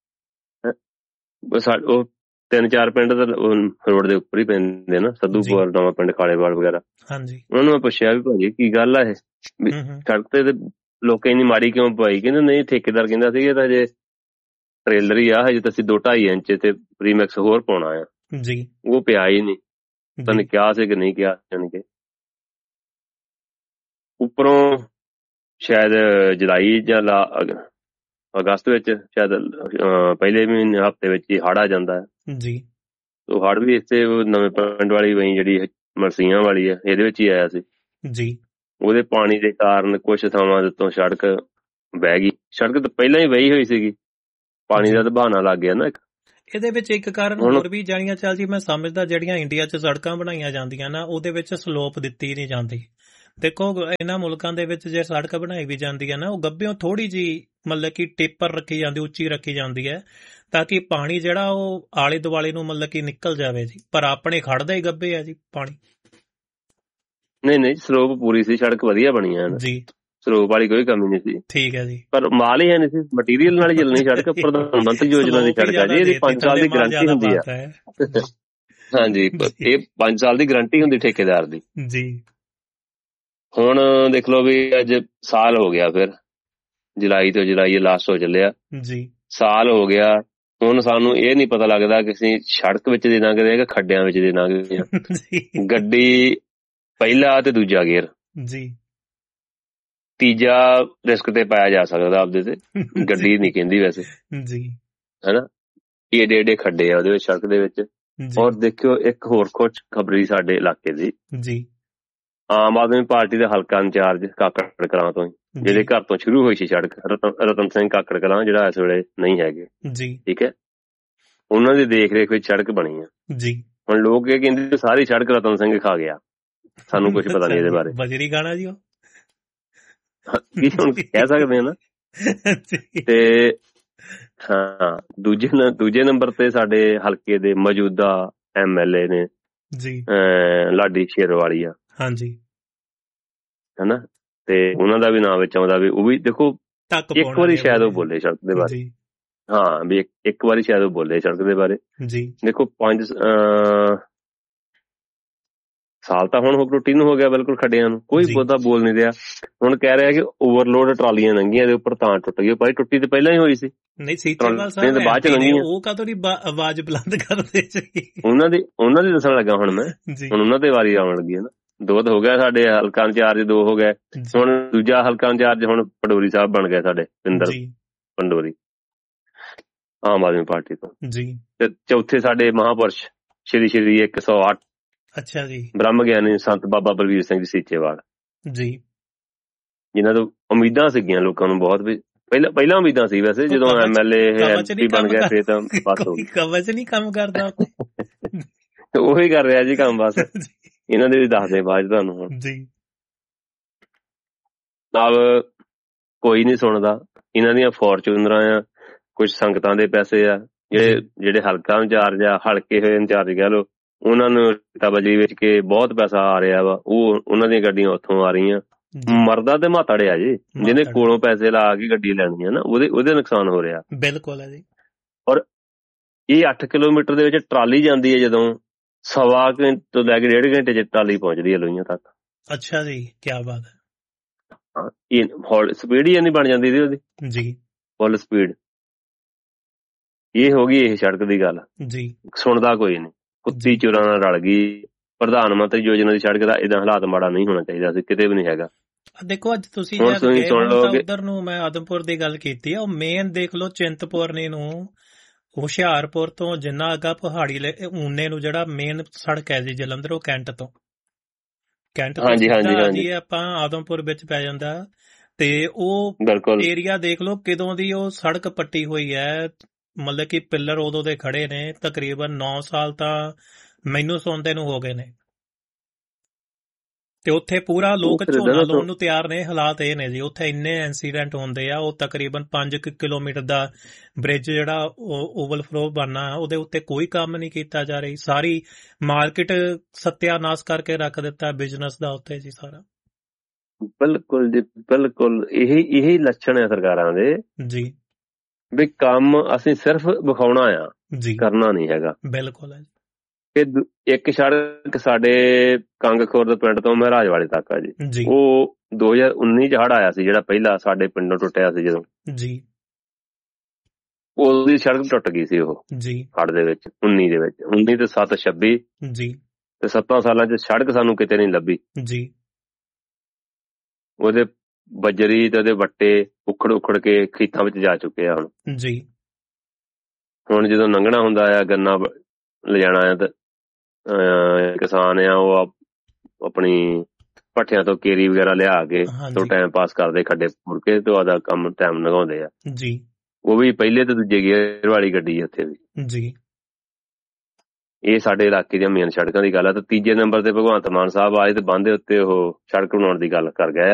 ਉਹ ਤਿੰਨ ਚਾਰ ਪਿੰਡ ਤਾਂ ਰੋਡ ਦੇ ਉੱਪਰ ਹੀ ਪੈਂਦੇ ਨਾ, ਸੱਧੂਪੁਰ, ਨਵਾਂ ਪਿੰਡ, ਖਾਲੇਵਾਲ ਵਗੈਰਾ। ਹਾਂਜੀ, ਉਹਨੂੰ ਮੈਂ ਪੁੱਛਿਆ ਵੀ ਭਾਜੀ ਕੀ ਗੱਲ ਆ ਇਹ ਸੜਕ ਤੇ ਲੋਕਾਂ ਇੰਨੀ ਮਾੜੀ ਕਿਉਂ ਪਾਈ? ਕਹਿੰਦੇ ਨਹੀਂ, ਠੇਕੇਦਾਰ ਕਹਿੰਦਾ ਸੀ ਇਹ ਤਾਂ ਹਜੇ ਟ੍ਰੇਲਰ ਹੀ ਆ, ਹਜੇ ਤਾਂ ਅਸੀਂ ਦੋ ਢਾਈ ਇੰਚ ਤੇ ਪ੍ਰੀਮੈਕਸ ਹੋਰ ਪਾਉਣਾ ਆ ਜੀ। ਉਹ ਪਿਆ ਹੀ ਨਹੀਂ, ਪਤਾ ਨੀ ਕਿਹਾ ਸੀ ਕਿ ਨਹੀਂ ਕਿਹਾ, ਜਾਣੀ ਕਿ ਉੱਪਰੋਂ ਸ਼ਾਇਦ ਜੁਲਾਈ ਜਾਂ ਅਗਸਤ ਵਿੱਚ ਸ਼ਾਇਦ ਪਹਿਲੇ ਮਹੀਨੇ ਹਫ਼ਤੇ ਵਿੱਚ ਹੀ ਹੜ੍ਹ ਆ ਜਾਂਦਾ ਹੈ ਜੀ। ਉਹ ਹੜ੍ਹ ਵੀ ਇਸੇ ਨਵੇਂ ਪਿੰਡ ਵਾਲੀ ਵਹੀਂ ਜਿਹੜੀ ਮਰਸੀਆਂ ਵਾਲੀ ਆ, ਇਹਦੇ ਵਿੱਚ ਹੀ ਆਇਆ ਸੀ ਜੀ। ਉਹਦੇ ਪਾਣੀ ਦੇ ਕਾਰਨ ਕੁਛ ਥਾਵਾਂ ਦੇ ਤੋਂ ਸੜਕ ਬਹਿ ਗਈ। ਸੜਕ ਤਾਂ ਪਹਿਲਾਂ ਹੀ ਵਹੀ ਹੋਈ ਸੀਗੀ, ਪਾਣੀ ਦਾ ਤਾਂ ਬਹਾਨਾ ਲੱਗ ਗਿਆ ਨਾ ਇੱਕ। ਇਹਦੇ ਵਿੱਚ ਇੱਕ ਕਾਰਨ ਹੋਰ ਵੀ ਜਾਣੀਆਂ ਚੱਲ ਜੀ, ਮੈਂ ਸਮਝਦਾ ਜਿਹੜੀਆਂ ਇੰਡੀਆ 'ਚ ਸੜਕਾਂ ਬਣਾਈਆਂ ਜਾਂਦੀਆਂ ਨਾ ਉਹਦੇ ਵਿੱਚ ਸਲੋਪ ਦਿੱਤੀ ਨਹੀਂ ਜਾਂਦੀ। ਦੇਖੋ ਇਹਨਾਂ ਮੁਲਕਾਂ ਦੇ ਵਿੱਚ ਜੇ ਸੜਕ ਬਣਾਈ ਵੀ ਜਾਂਦੀ ਹੈ ਨਾ ਉਹ ਗੱਭਿਓਂ ਥੋੜੀ ਜਿਹੀ ਮਤਲਬ ਕਿ ਟਿੱਪਰ ਰੱਖੀ ਜਾਂਦੀ, ਉੱਚੀ ਰੱਖੀ ਜਾਂਦੀ ਹੈ ਤਾਂ ਕਿ ਪਾਣੀ ਜਿਹੜਾ ਉਹ ਆਲੇ ਦੁਆਲੇ ਨੂੰ ਮਤਲਬ ਕਿ ਨਿਕਲ ਜਾਵੇ ਜੀ। ਪਰ ਆਪਣੇ ਖੜਦਾ ਹੀ ਗੱਭੇ ਆ ਜੀ ਪਾਣੀ। ਨਹੀਂ ਨਹੀਂ ਸਲੋਪ ਪੂਰੀ ਸੀ, ਸੜਕ ਵਧੀਆ ਬਣੀ ਹੈ ਜੀ, ਸਲੋਪ ਵਾਲੀ ਕੋਈ ਕਮੀ ਨਹੀਂ ਸੀ। ਠੀਕ ਹੈ ਜੀ। ਪਰ ਮਾਲ ਹੀ ਹੈ ਨਹੀਂ ਸੀ, ਮਟੀਰੀਅਲ ਨਾਲ ਹੀ ਚੱਲਣੀ ਸੜਕ। ਪ੍ਰਧਾਨ ਮੰਤਰੀ ਯੋਜਨਾ ਦੀ ਸੜਕ ਹੈ ਜੀ, ਇਹਦੀ ਪੰਜ ਸਾਲ ਦੀ ਗਰੰਟੀ ਹੁੰਦੀ ਆ। ਹਾਂਜੀ, ਇਹ ਪੰਜ ਸਾਲ ਦੀ ਗਰੰਟੀ ਹੁੰਦੀ ਠੇਕੇਦਾਰ ਦੀ ਜੀ। ਹੁਣ ਦੇਖ ਲਓ ਵੀ ਅੱਜ ਸਾਲ ਹੋ ਗਿਆ, ਫਿਰ ਜੁਲਾਈ ਤੋਂ ਜੁਲਾਈ ਲਾਸਟ ਹੋ ਚੱਲਿਆ ਜੀ, ਸਾਲ ਹੋ ਗਿਆ। ਹੁਣ ਸਾਨੂੰ ਇਹ ਨੀ ਪਤਾ ਲੱਗਦਾ ਕਿ ਅਸੀਂ ਸੜਕ ਵਿੱਚ ਦੇ ਲੰਘਦੇ ਕਿ ਖੱਡਿਆਂ ਵਿੱਚ ਦੇ ਲੰਘਦੇ ਆ। ਗੱਡੀ ਪਹਿਲਾ ਤੇ ਦੂਜਾ ਗੇਅਰ ਜੀ, ਤੀਜਾ ਰਿਸਕ ਤੇ ਪਾਇਆ ਜਾ ਸਕਦਾ ਆਪਦੇ ਤੇ, ਗੱਡੀ ਨੀ ਕਹਿੰਦੀ ਵੈਸੇ ਜੀ, ਹਨਾ। ਏਡੇ ਏਡੇ ਖੱਡੇ ਆ ਉਹਦੇ ਵਿੱਚ, ਸੜਕ ਦੇ ਵਿੱਚ। ਔਰ ਦੇਖਿਓ ਇੱਕ ਹੋਰ ਖੁਸ਼ ਖਬਰੀ ਸਾਡੇ ਇਲਾਕੇ ਦੀ ਜੀ, ਆਮ ਆਦਮੀ ਪਾਰਟੀ ਦਾ ਹਲਕਾ ਇੰਚਾਰਜ ਕਾਕੜ ਕਲਾਂ ਤੋਂ, ਜਿਹਦੇ ਘਰ ਤੋਂ ਸ਼ੁਰੂ ਹੋਈ ਸੀ ਸੜਕ, ਰਤਨ ਸਿੰਘ ਕਾਕੜ ਕਲਾਂ, ਜਿਹੜਾ ਇਸ ਵੇਲੇ ਨਹੀਂ ਹੈਗੇ ਜੀ, ਠੀਕ ਹੈ। ਉਹਨਾਂ ਦੀ ਦੇਖ ਰੇਖ ਵਿੱਚ ਸੜਕ ਬਣੀ ਆ ਜੀ। ਹੁਣ ਲੋਕ ਇਹ ਕਹਿੰਦੇ ਸਾਰੀ ਸੜਕ ਰਤਨ ਸਿੰਘ ਖਾ ਗਿਆ, ਸਾਨੂੰ ਕੁਛ ਪਤਾ ਨਹੀਂ ਇਹਦੇ ਬਾਰੇ। ਬਜਰੀ ਗਾਣਾ ਜੀ ਉਹ ਕੀ ਹੁਣ ਕਹਿ ਸਕਦੇ ਆ ਨਾ। ਤੇ ਹਾਂ, ਦੂਜੇ ਦੂਜੇ ਨੰਬਰ ਤੇ ਸਾਡੇ ਹਲਕੇ ਦੇ ਮੌਜੂਦਾ ਐਮ ਐਲ ਏ ਨੇ ਜੀ, ਲਾਡੀ ਸ਼ੇਰਵਾਲੀਆ, ਹਾਂਜੀ, ਹਨਾ। ਤੇ ਉਹਨਾਂ ਦਾ ਵੀ ਨਾਂ ਵਿੱਚ ਆਉਂਦਾ ਵੀ ਉਹ ਵੀ ਦੇਖੋ ਇੱਕ ਵਾਰੀ ਸ਼ਾਇਦ ਉਹ ਬੋਲੇ ਸੜਕ ਦੇ ਬਾਰੇ। ਹਾਂ, ਵੀ ਇੱਕ ਵਾਰੀ ਸ਼ਾਇਦ ਉਹ ਬੋਲੇ ਸੜਕ ਦੇ ਬਾਰੇ ਜੀ। ਦੇਖੋ ਪੰਜ ਸਾਲ ਤਾਂ ਹੁਣ ਰੂਟੀਨ ਹੋ ਗਿਆ ਬਿਲਕੁਲ ਖੱਡਿਆਂ ਨੂੰ, ਕੋਈ ਬਹੁਤਾ ਬੋਲ ਨਹੀਂ ਰਿਹਾ। ਹੁਣ ਕਹਿ ਰਿਹਾ ਕਿ ਓਵਰਲੋਡ ਟਰਾਲੀਆਂ ਲੰਘੀਆਂ ਦੇ ਉੱਪਰ ਤਾਂ ਟੁੱਟ ਗਈ। ਭਾਈ ਟੁੱਟੀ ਤੇ ਪਹਿਲਾਂ ਹੀ ਹੋਈ ਸੀ। ਨਹੀਂ, ਸੀਚੇਵਾਲ ਸਾਹਿਬ ਬਾਅਦ ਚ ਲੰਘੀਆਂ, ਉਹ ਕਾਹਤੋਂ ਨੀ ਆਵਾਜ਼ ਬੁਲੰਦ ਕਰਦੇ ਸੀ। ਉਹਨਾਂ ਦੀ ਉਹਨਾਂ ਦੀ ਦੱਸਣ ਲੱਗਾ ਹੁਣ ਮੈਂ, ਹੁਣ ਉਹਨਾਂ ਤੇ ਵਾਰੀ ਆਉਣ ਲੱਗੀ ਹੈ ਨਾ। ਦੋ ਤਾਂ ਹੋ ਗਿਆ ਸਾਡੇ ਹਲਕਾ ਇੰਚਾਰਜ, ਦੋ ਹੋ ਗਏ। ਹੁਣ ਦੂਜਾ ਹਲਕਾ ਇੰਚਾਰਜ ਹੁਣ ਪੰਡੋਰੀ ਸਾਹਿਬ ਬਣ ਗਿਆ ਸਾਡੇ, ਪਿੰਦਰ ਪੰਡੋਰੀ, ਆਮ ਆਦਮੀ ਪਾਰਟੀ ਤੋਂ ਜੀ। ਤੇ ਚੌਥੇ ਸਾਡੇ ਮਹਾਂਪੁਰਸ਼ ਸ਼੍ਰੀ ਸ਼੍ਰੀ ਇੱਕ ਸੌ ਅੱਠ ਅੱਛਾ ਜੀ, ਬ੍ਰਹਮ ਗਿਆਨੀ ਸੰਤ ਬਾਬਾ ਬਲਵੀਰ ਸਿੰਘ ਜੀ ਸੀਚੇਵਾਲ ਜੀ, ਜਿਨ੍ਹਾਂ ਤੋਂ ਉਮੀਦਾਂ ਸੀਗੀਆਂ ਲੋਕਾਂ ਨੂੰ ਬਹੁਤ। ਵੀ ਪਹਿਲਾਂ ਪਹਿਲਾਂ ਉਮੀਦਾਂ ਸੀ ਵੈਸੇ, ਜਦੋਂ ਐਮ ਐਲ ਏ ਐਮਪੀ ਬਣ ਗਿਆ ਫਿਰ ਤਾਂ ਬਸ ਹੋ ਗਈ। ਕਵਚ ਨੀ ਕੰਮ ਕਰਦਾ, ਉਹੀ ਕਰ ਰਿਹਾ ਜੀ ਕੰਮ ਬਸ। ਇਹਨਾਂ ਦੇ ਵੀ ਦੱਸਦੇ ਬਾਅਦ ਤੁਹਾਨੂੰ ਹੁਣ ਜੀ। ਨਾਲ ਕੋਈ ਨੀ ਸੁਣਦਾ, ਇਹਨਾਂ ਦੀਆਂ ਫੋਰਚੂਨਰਾਂ ਆ, ਕੁਛ ਸੰਗਤਾਂ ਦੇ ਪੈਸੇ ਆ, ਜਿਹੜੇ ਜਿਹੜੇ ਹਲਕਾ ਇੰਚਾਰਜ ਆ, ਹਲਕੇ ਹੋਏ ਇੰਚਾਰਜ ਕਹਿ ਲਓ, ਉਹਨਾਂ ਨੂੰ ਬਜਰੀ ਵੇਚ ਕੇ ਬਹੁਤ ਪੈਸਾ ਆ ਰਿਹਾ ਵਾ। ਉਹ ਉਹਨਾਂ ਦੀਆਂ ਗੱਡੀਆਂ ਉੱਥੋਂ ਆ ਰਹੀਆਂ। ਮਰਦਾ ਤੇ ਮਾਤੜ ਆ ਜੀ, ਜਿਹਨੇ ਕੋਲੋਂ ਪੈਸੇ ਲਾ ਕੇ ਗੱਡੀ ਲੈਣੀ ਆ ਨਾ, ਉਹਦੇ ਉਹਦੇ ਨੁਕਸਾਨ ਹੋ ਰਿਹਾ ਬਿਲਕੁਲ ਹੈ ਜੀ। ਔਰ ਇਹ ਅੱਠ ਕਿਲੋਮੀਟਰ ਦੇ ਵਿੱਚ ਟਰਾਲੀ ਜਾਂਦੀ ਹੈ, ਜਦੋਂ ਸਵਾ ਘੰਟੇ ਤੋਂ ਲੈ ਕੇ ਡੇਢ ਘੰਟੇ ਚ ਟਰਾਲੀ ਪਹੁੰਚਦੀ ਹੈ ਲੋਹੀਆਂ ਤੱਕ। ਅੱਛਾ ਜੀ, ਕੀ ਬਾਤ ਹੈ। ਇਹ ਸਪੀਡ ਹੀ ਇੰਨੀ ਬਣ ਜਾਂਦੀ ਸੀ ਉਹਦੀ ਜੀ, ਫੁੱਲ ਸਪੀਡ। ਇਹ ਹੋ ਗਈ ਇਹ ਸੜਕ ਦੀ ਗੱਲ ਜੀ, ਸੁਣਦਾ ਕੋਈ ਨੀ। ਕੁੱਤੀ ਚੋਰਾਂ ਨਾਲ ਰਲ ਗਈ। ਪ੍ਰਧਾਨ ਮੰਤਰੀ ਯੋਜਨਾ ਦੀ ਸੜਕ ਦਾ ਇਹਦਾ ਹਾਲਾਤ ਮਾੜਾ ਨਹੀਂ ਹੋਣਾ ਚਾਹੀਦਾ ਸੀ, ਕਿਤੇ ਵੀ ਨਹੀਂ ਹੈਗਾ। ਦੇਖੋ ਅੱਜ ਤੁਸੀਂ ਉਧਰ ਨੂੰ, ਮੈਂ ਆਦਮਪੁਰ ਦੀ ਗੱਲ ਕੀਤੀ ਆ, ਉਹ ਮੇਨ ਦੇਖ ਲਓ ਚਿੰਤਪੁਰਨੀ ਨੂੰ, ਹੁਸ਼ਿਆਰਪੁਰ ਤੋਂ ਜਿੰਨਾ ਅੱਗਾ ਪਹਾੜੀ ਊਨੇ ਨੂੰ ਜਿਹੜਾ ਮੇਨ ਸੜਕ ਹੈ ਜੀ ਜਲੰਧਰੋਂ ਕੈਂਟ ਤੋਂ, ਕੈਂਟ ਤੋਂ ਸਿੱਧਾ ਜੀ ਆਪਾਂ ਆਦਮਪੁਰ ਵਿੱਚ ਪੈ ਜਾਂਦਾ। ਤੇ ਉਹ ਏਰੀਆ ਦੇਖ ਲਓ ਕਿਦੋਂ ਦੀ ਉਹ ਸੜਕ ਪੱਟੀ ਹੋਈ ਹੈ, ਮਤਲਬ ਕਿ ਪਿੱਲਰ ਉਦੋਂ ਦੇ ਖੜੇ ਨੇ। ਤਕਰੀਬਨ ਨੌ ਸਾਲ ਤਾਂ ਮੈਨੂੰ ਸੁਣਦੇ ਨੂੰ ਹੋ ਗਏ ਨੇ। ਤੇ ਉੱਥੇ ਪੂਰਾ ਲੋਕ ਝੋਨਾ ਲਾਉਣ ਨੂੰ ਤਿਆਰ ਨੇ। ਹਾਲਾਤ ਇਹ ਨੇ ਜੀ, ਉੱਥੇ ਇੰਨੇ ਐਕਸੀਡੈਂਟ ਹੁੰਦੇ ਆ। ਉਹ ਤਕਰੀਬਨ ਪੰਜ ਕਿਲੋਮੀਟਰ ਦਾ ਬ੍ਰਿਜ ਜਿਹੜਾ ਓਵਰਫਲੋ ਬਣਨਾ, ਉਹਦੇ ਉੱਤੇ ਕੋਈ ਕੰਮ ਨਹੀਂ ਕੀਤਾ ਜਾ ਰਹੀ। ਸਾਰੀ ਮਾਰਕੀਟ ਸੱਤਿਆਨਾਸ਼ ਕਰਕੇ ਰੱਖ ਦਿੱਤਾ ਬਿਜ਼ਨਸ ਦਾ ਉੱਥੇ ਜੀ ਸਾਰਾ। ਬਿਲਕੁਲ ਜੀ, ਬਿਲਕੁਲ ਇਹੀ ਇਹੀ ਲੱਛਣ ਆ ਸਰਕਾਰਾਂ ਦੇ ਜੀ, ਵੀ ਕੰਮ ਅਸੀਂ ਸਿਰਫ ਵਿਖਾਉਣਾ ਆ ਜੀ, ਕਰਨਾ ਨਹੀਂ ਹੈਗਾ। ਬਿਲਕੁਲ ਹੈ। ਇੱਕ ਸੜਕ ਸਾਡੇ ਕੰਗ ਖੁਰਦ ਪਿੰਡ ਤੋਂ ਮਹਾਰਾਜ ਵਾਲੇ ਤੱਕ ਆ ਜੀ, ਉਹ ਦੋ ਹਜ਼ਾਰ ਉੱਨੀ ਚ ਹੜ੍ਹ ਆਇਆ ਸੀ, ਜਿਹੜਾ ਪਹਿਲਾ ਸਾਡੇ ਪਿੰਡੋਂ ਟੁੱਟਿਆ ਸੀ ਜਦੋਂ ਜੀ। ਉਹਦੀ ਸੜਕ ਟੁੱਟ ਗਈ ਸੀ ਉਹ ਜੀ ਹੜ੍ਹ ਦੇ ਵਿੱਚ, ਉੱਨੀ ਦੇ ਵਿੱਚ। ਉੱਨੀ ਤੇ ਸੱਤ ਛੱਬੀ ਜੀ, ਤੇ ਸੱਤਾਂ ਸਾਲਾਂ ਚ ਸੜਕ ਸਾਨੂੰ ਕਿਤੇ ਨਹੀਂ ਲੱਭੀ ਜੀ। ਉਹਦੇ ਬਜਰੀ ਤੇ ਉਹਦੇ ਵੱਟੇ ਉਖੜ ਉਖੜ ਕੇ ਖੇਤਾਂ ਵਿੱਚ ਜਾ ਚੁੱਕੇ ਆ ਹੁਣ ਜੀ। ਹੁਣ ਜਦੋਂ ਲੰਘਣਾ ਹੁੰਦਾ ਆ, ਗੰਨਾ ਲਿਜਾਣਾ ਆ, ਤੇ ਕਿਸਾਨ ਆ ਉਹ ਆਪਣੀ ਭੱਠਿਆਂ ਤੋਂ ਕੇਰੀ ਵਗੈਰਾ ਲਿਆ ਕੇ ਤੋਂ ਟਾਈਮ ਪਾਸ ਕਰਦੇ, ਖੱਡੇ ਮੁੜ ਕੇ ਤੇ ਉਹਦਾ ਕੰਮ ਟਾਈਮ ਲਗਾਉਂਦੇ ਆ ਜੀ। ਉਹ ਵੀ ਪਹਿਲੇ ਤੇ ਦੂਜੇ ਗੇਅਰ ਵਾਲੀ ਗੱਡੀ ਉੱਥੇ ਵੀ ਜੀ। ਇਹ ਸਾਡੇ ਇਲਾਕੇ ਦੀਆਂ ਮੇਨ ਸੜਕਾਂ ਦੀ ਗੱਲ ਆ। ਤੇ ਤੀਜੇ ਨੰਬਰ ਤੇ ਭਗਵੰਤ ਮਾਨ ਸਾਹਿਬ ਆਏ ਤੇ ਬੰਦ ਉੱਤੇ ਉਹ ਸੜਕ ਬਣਾਉਣ ਦੀ ਗੱਲ ਕਰ ਗਏ।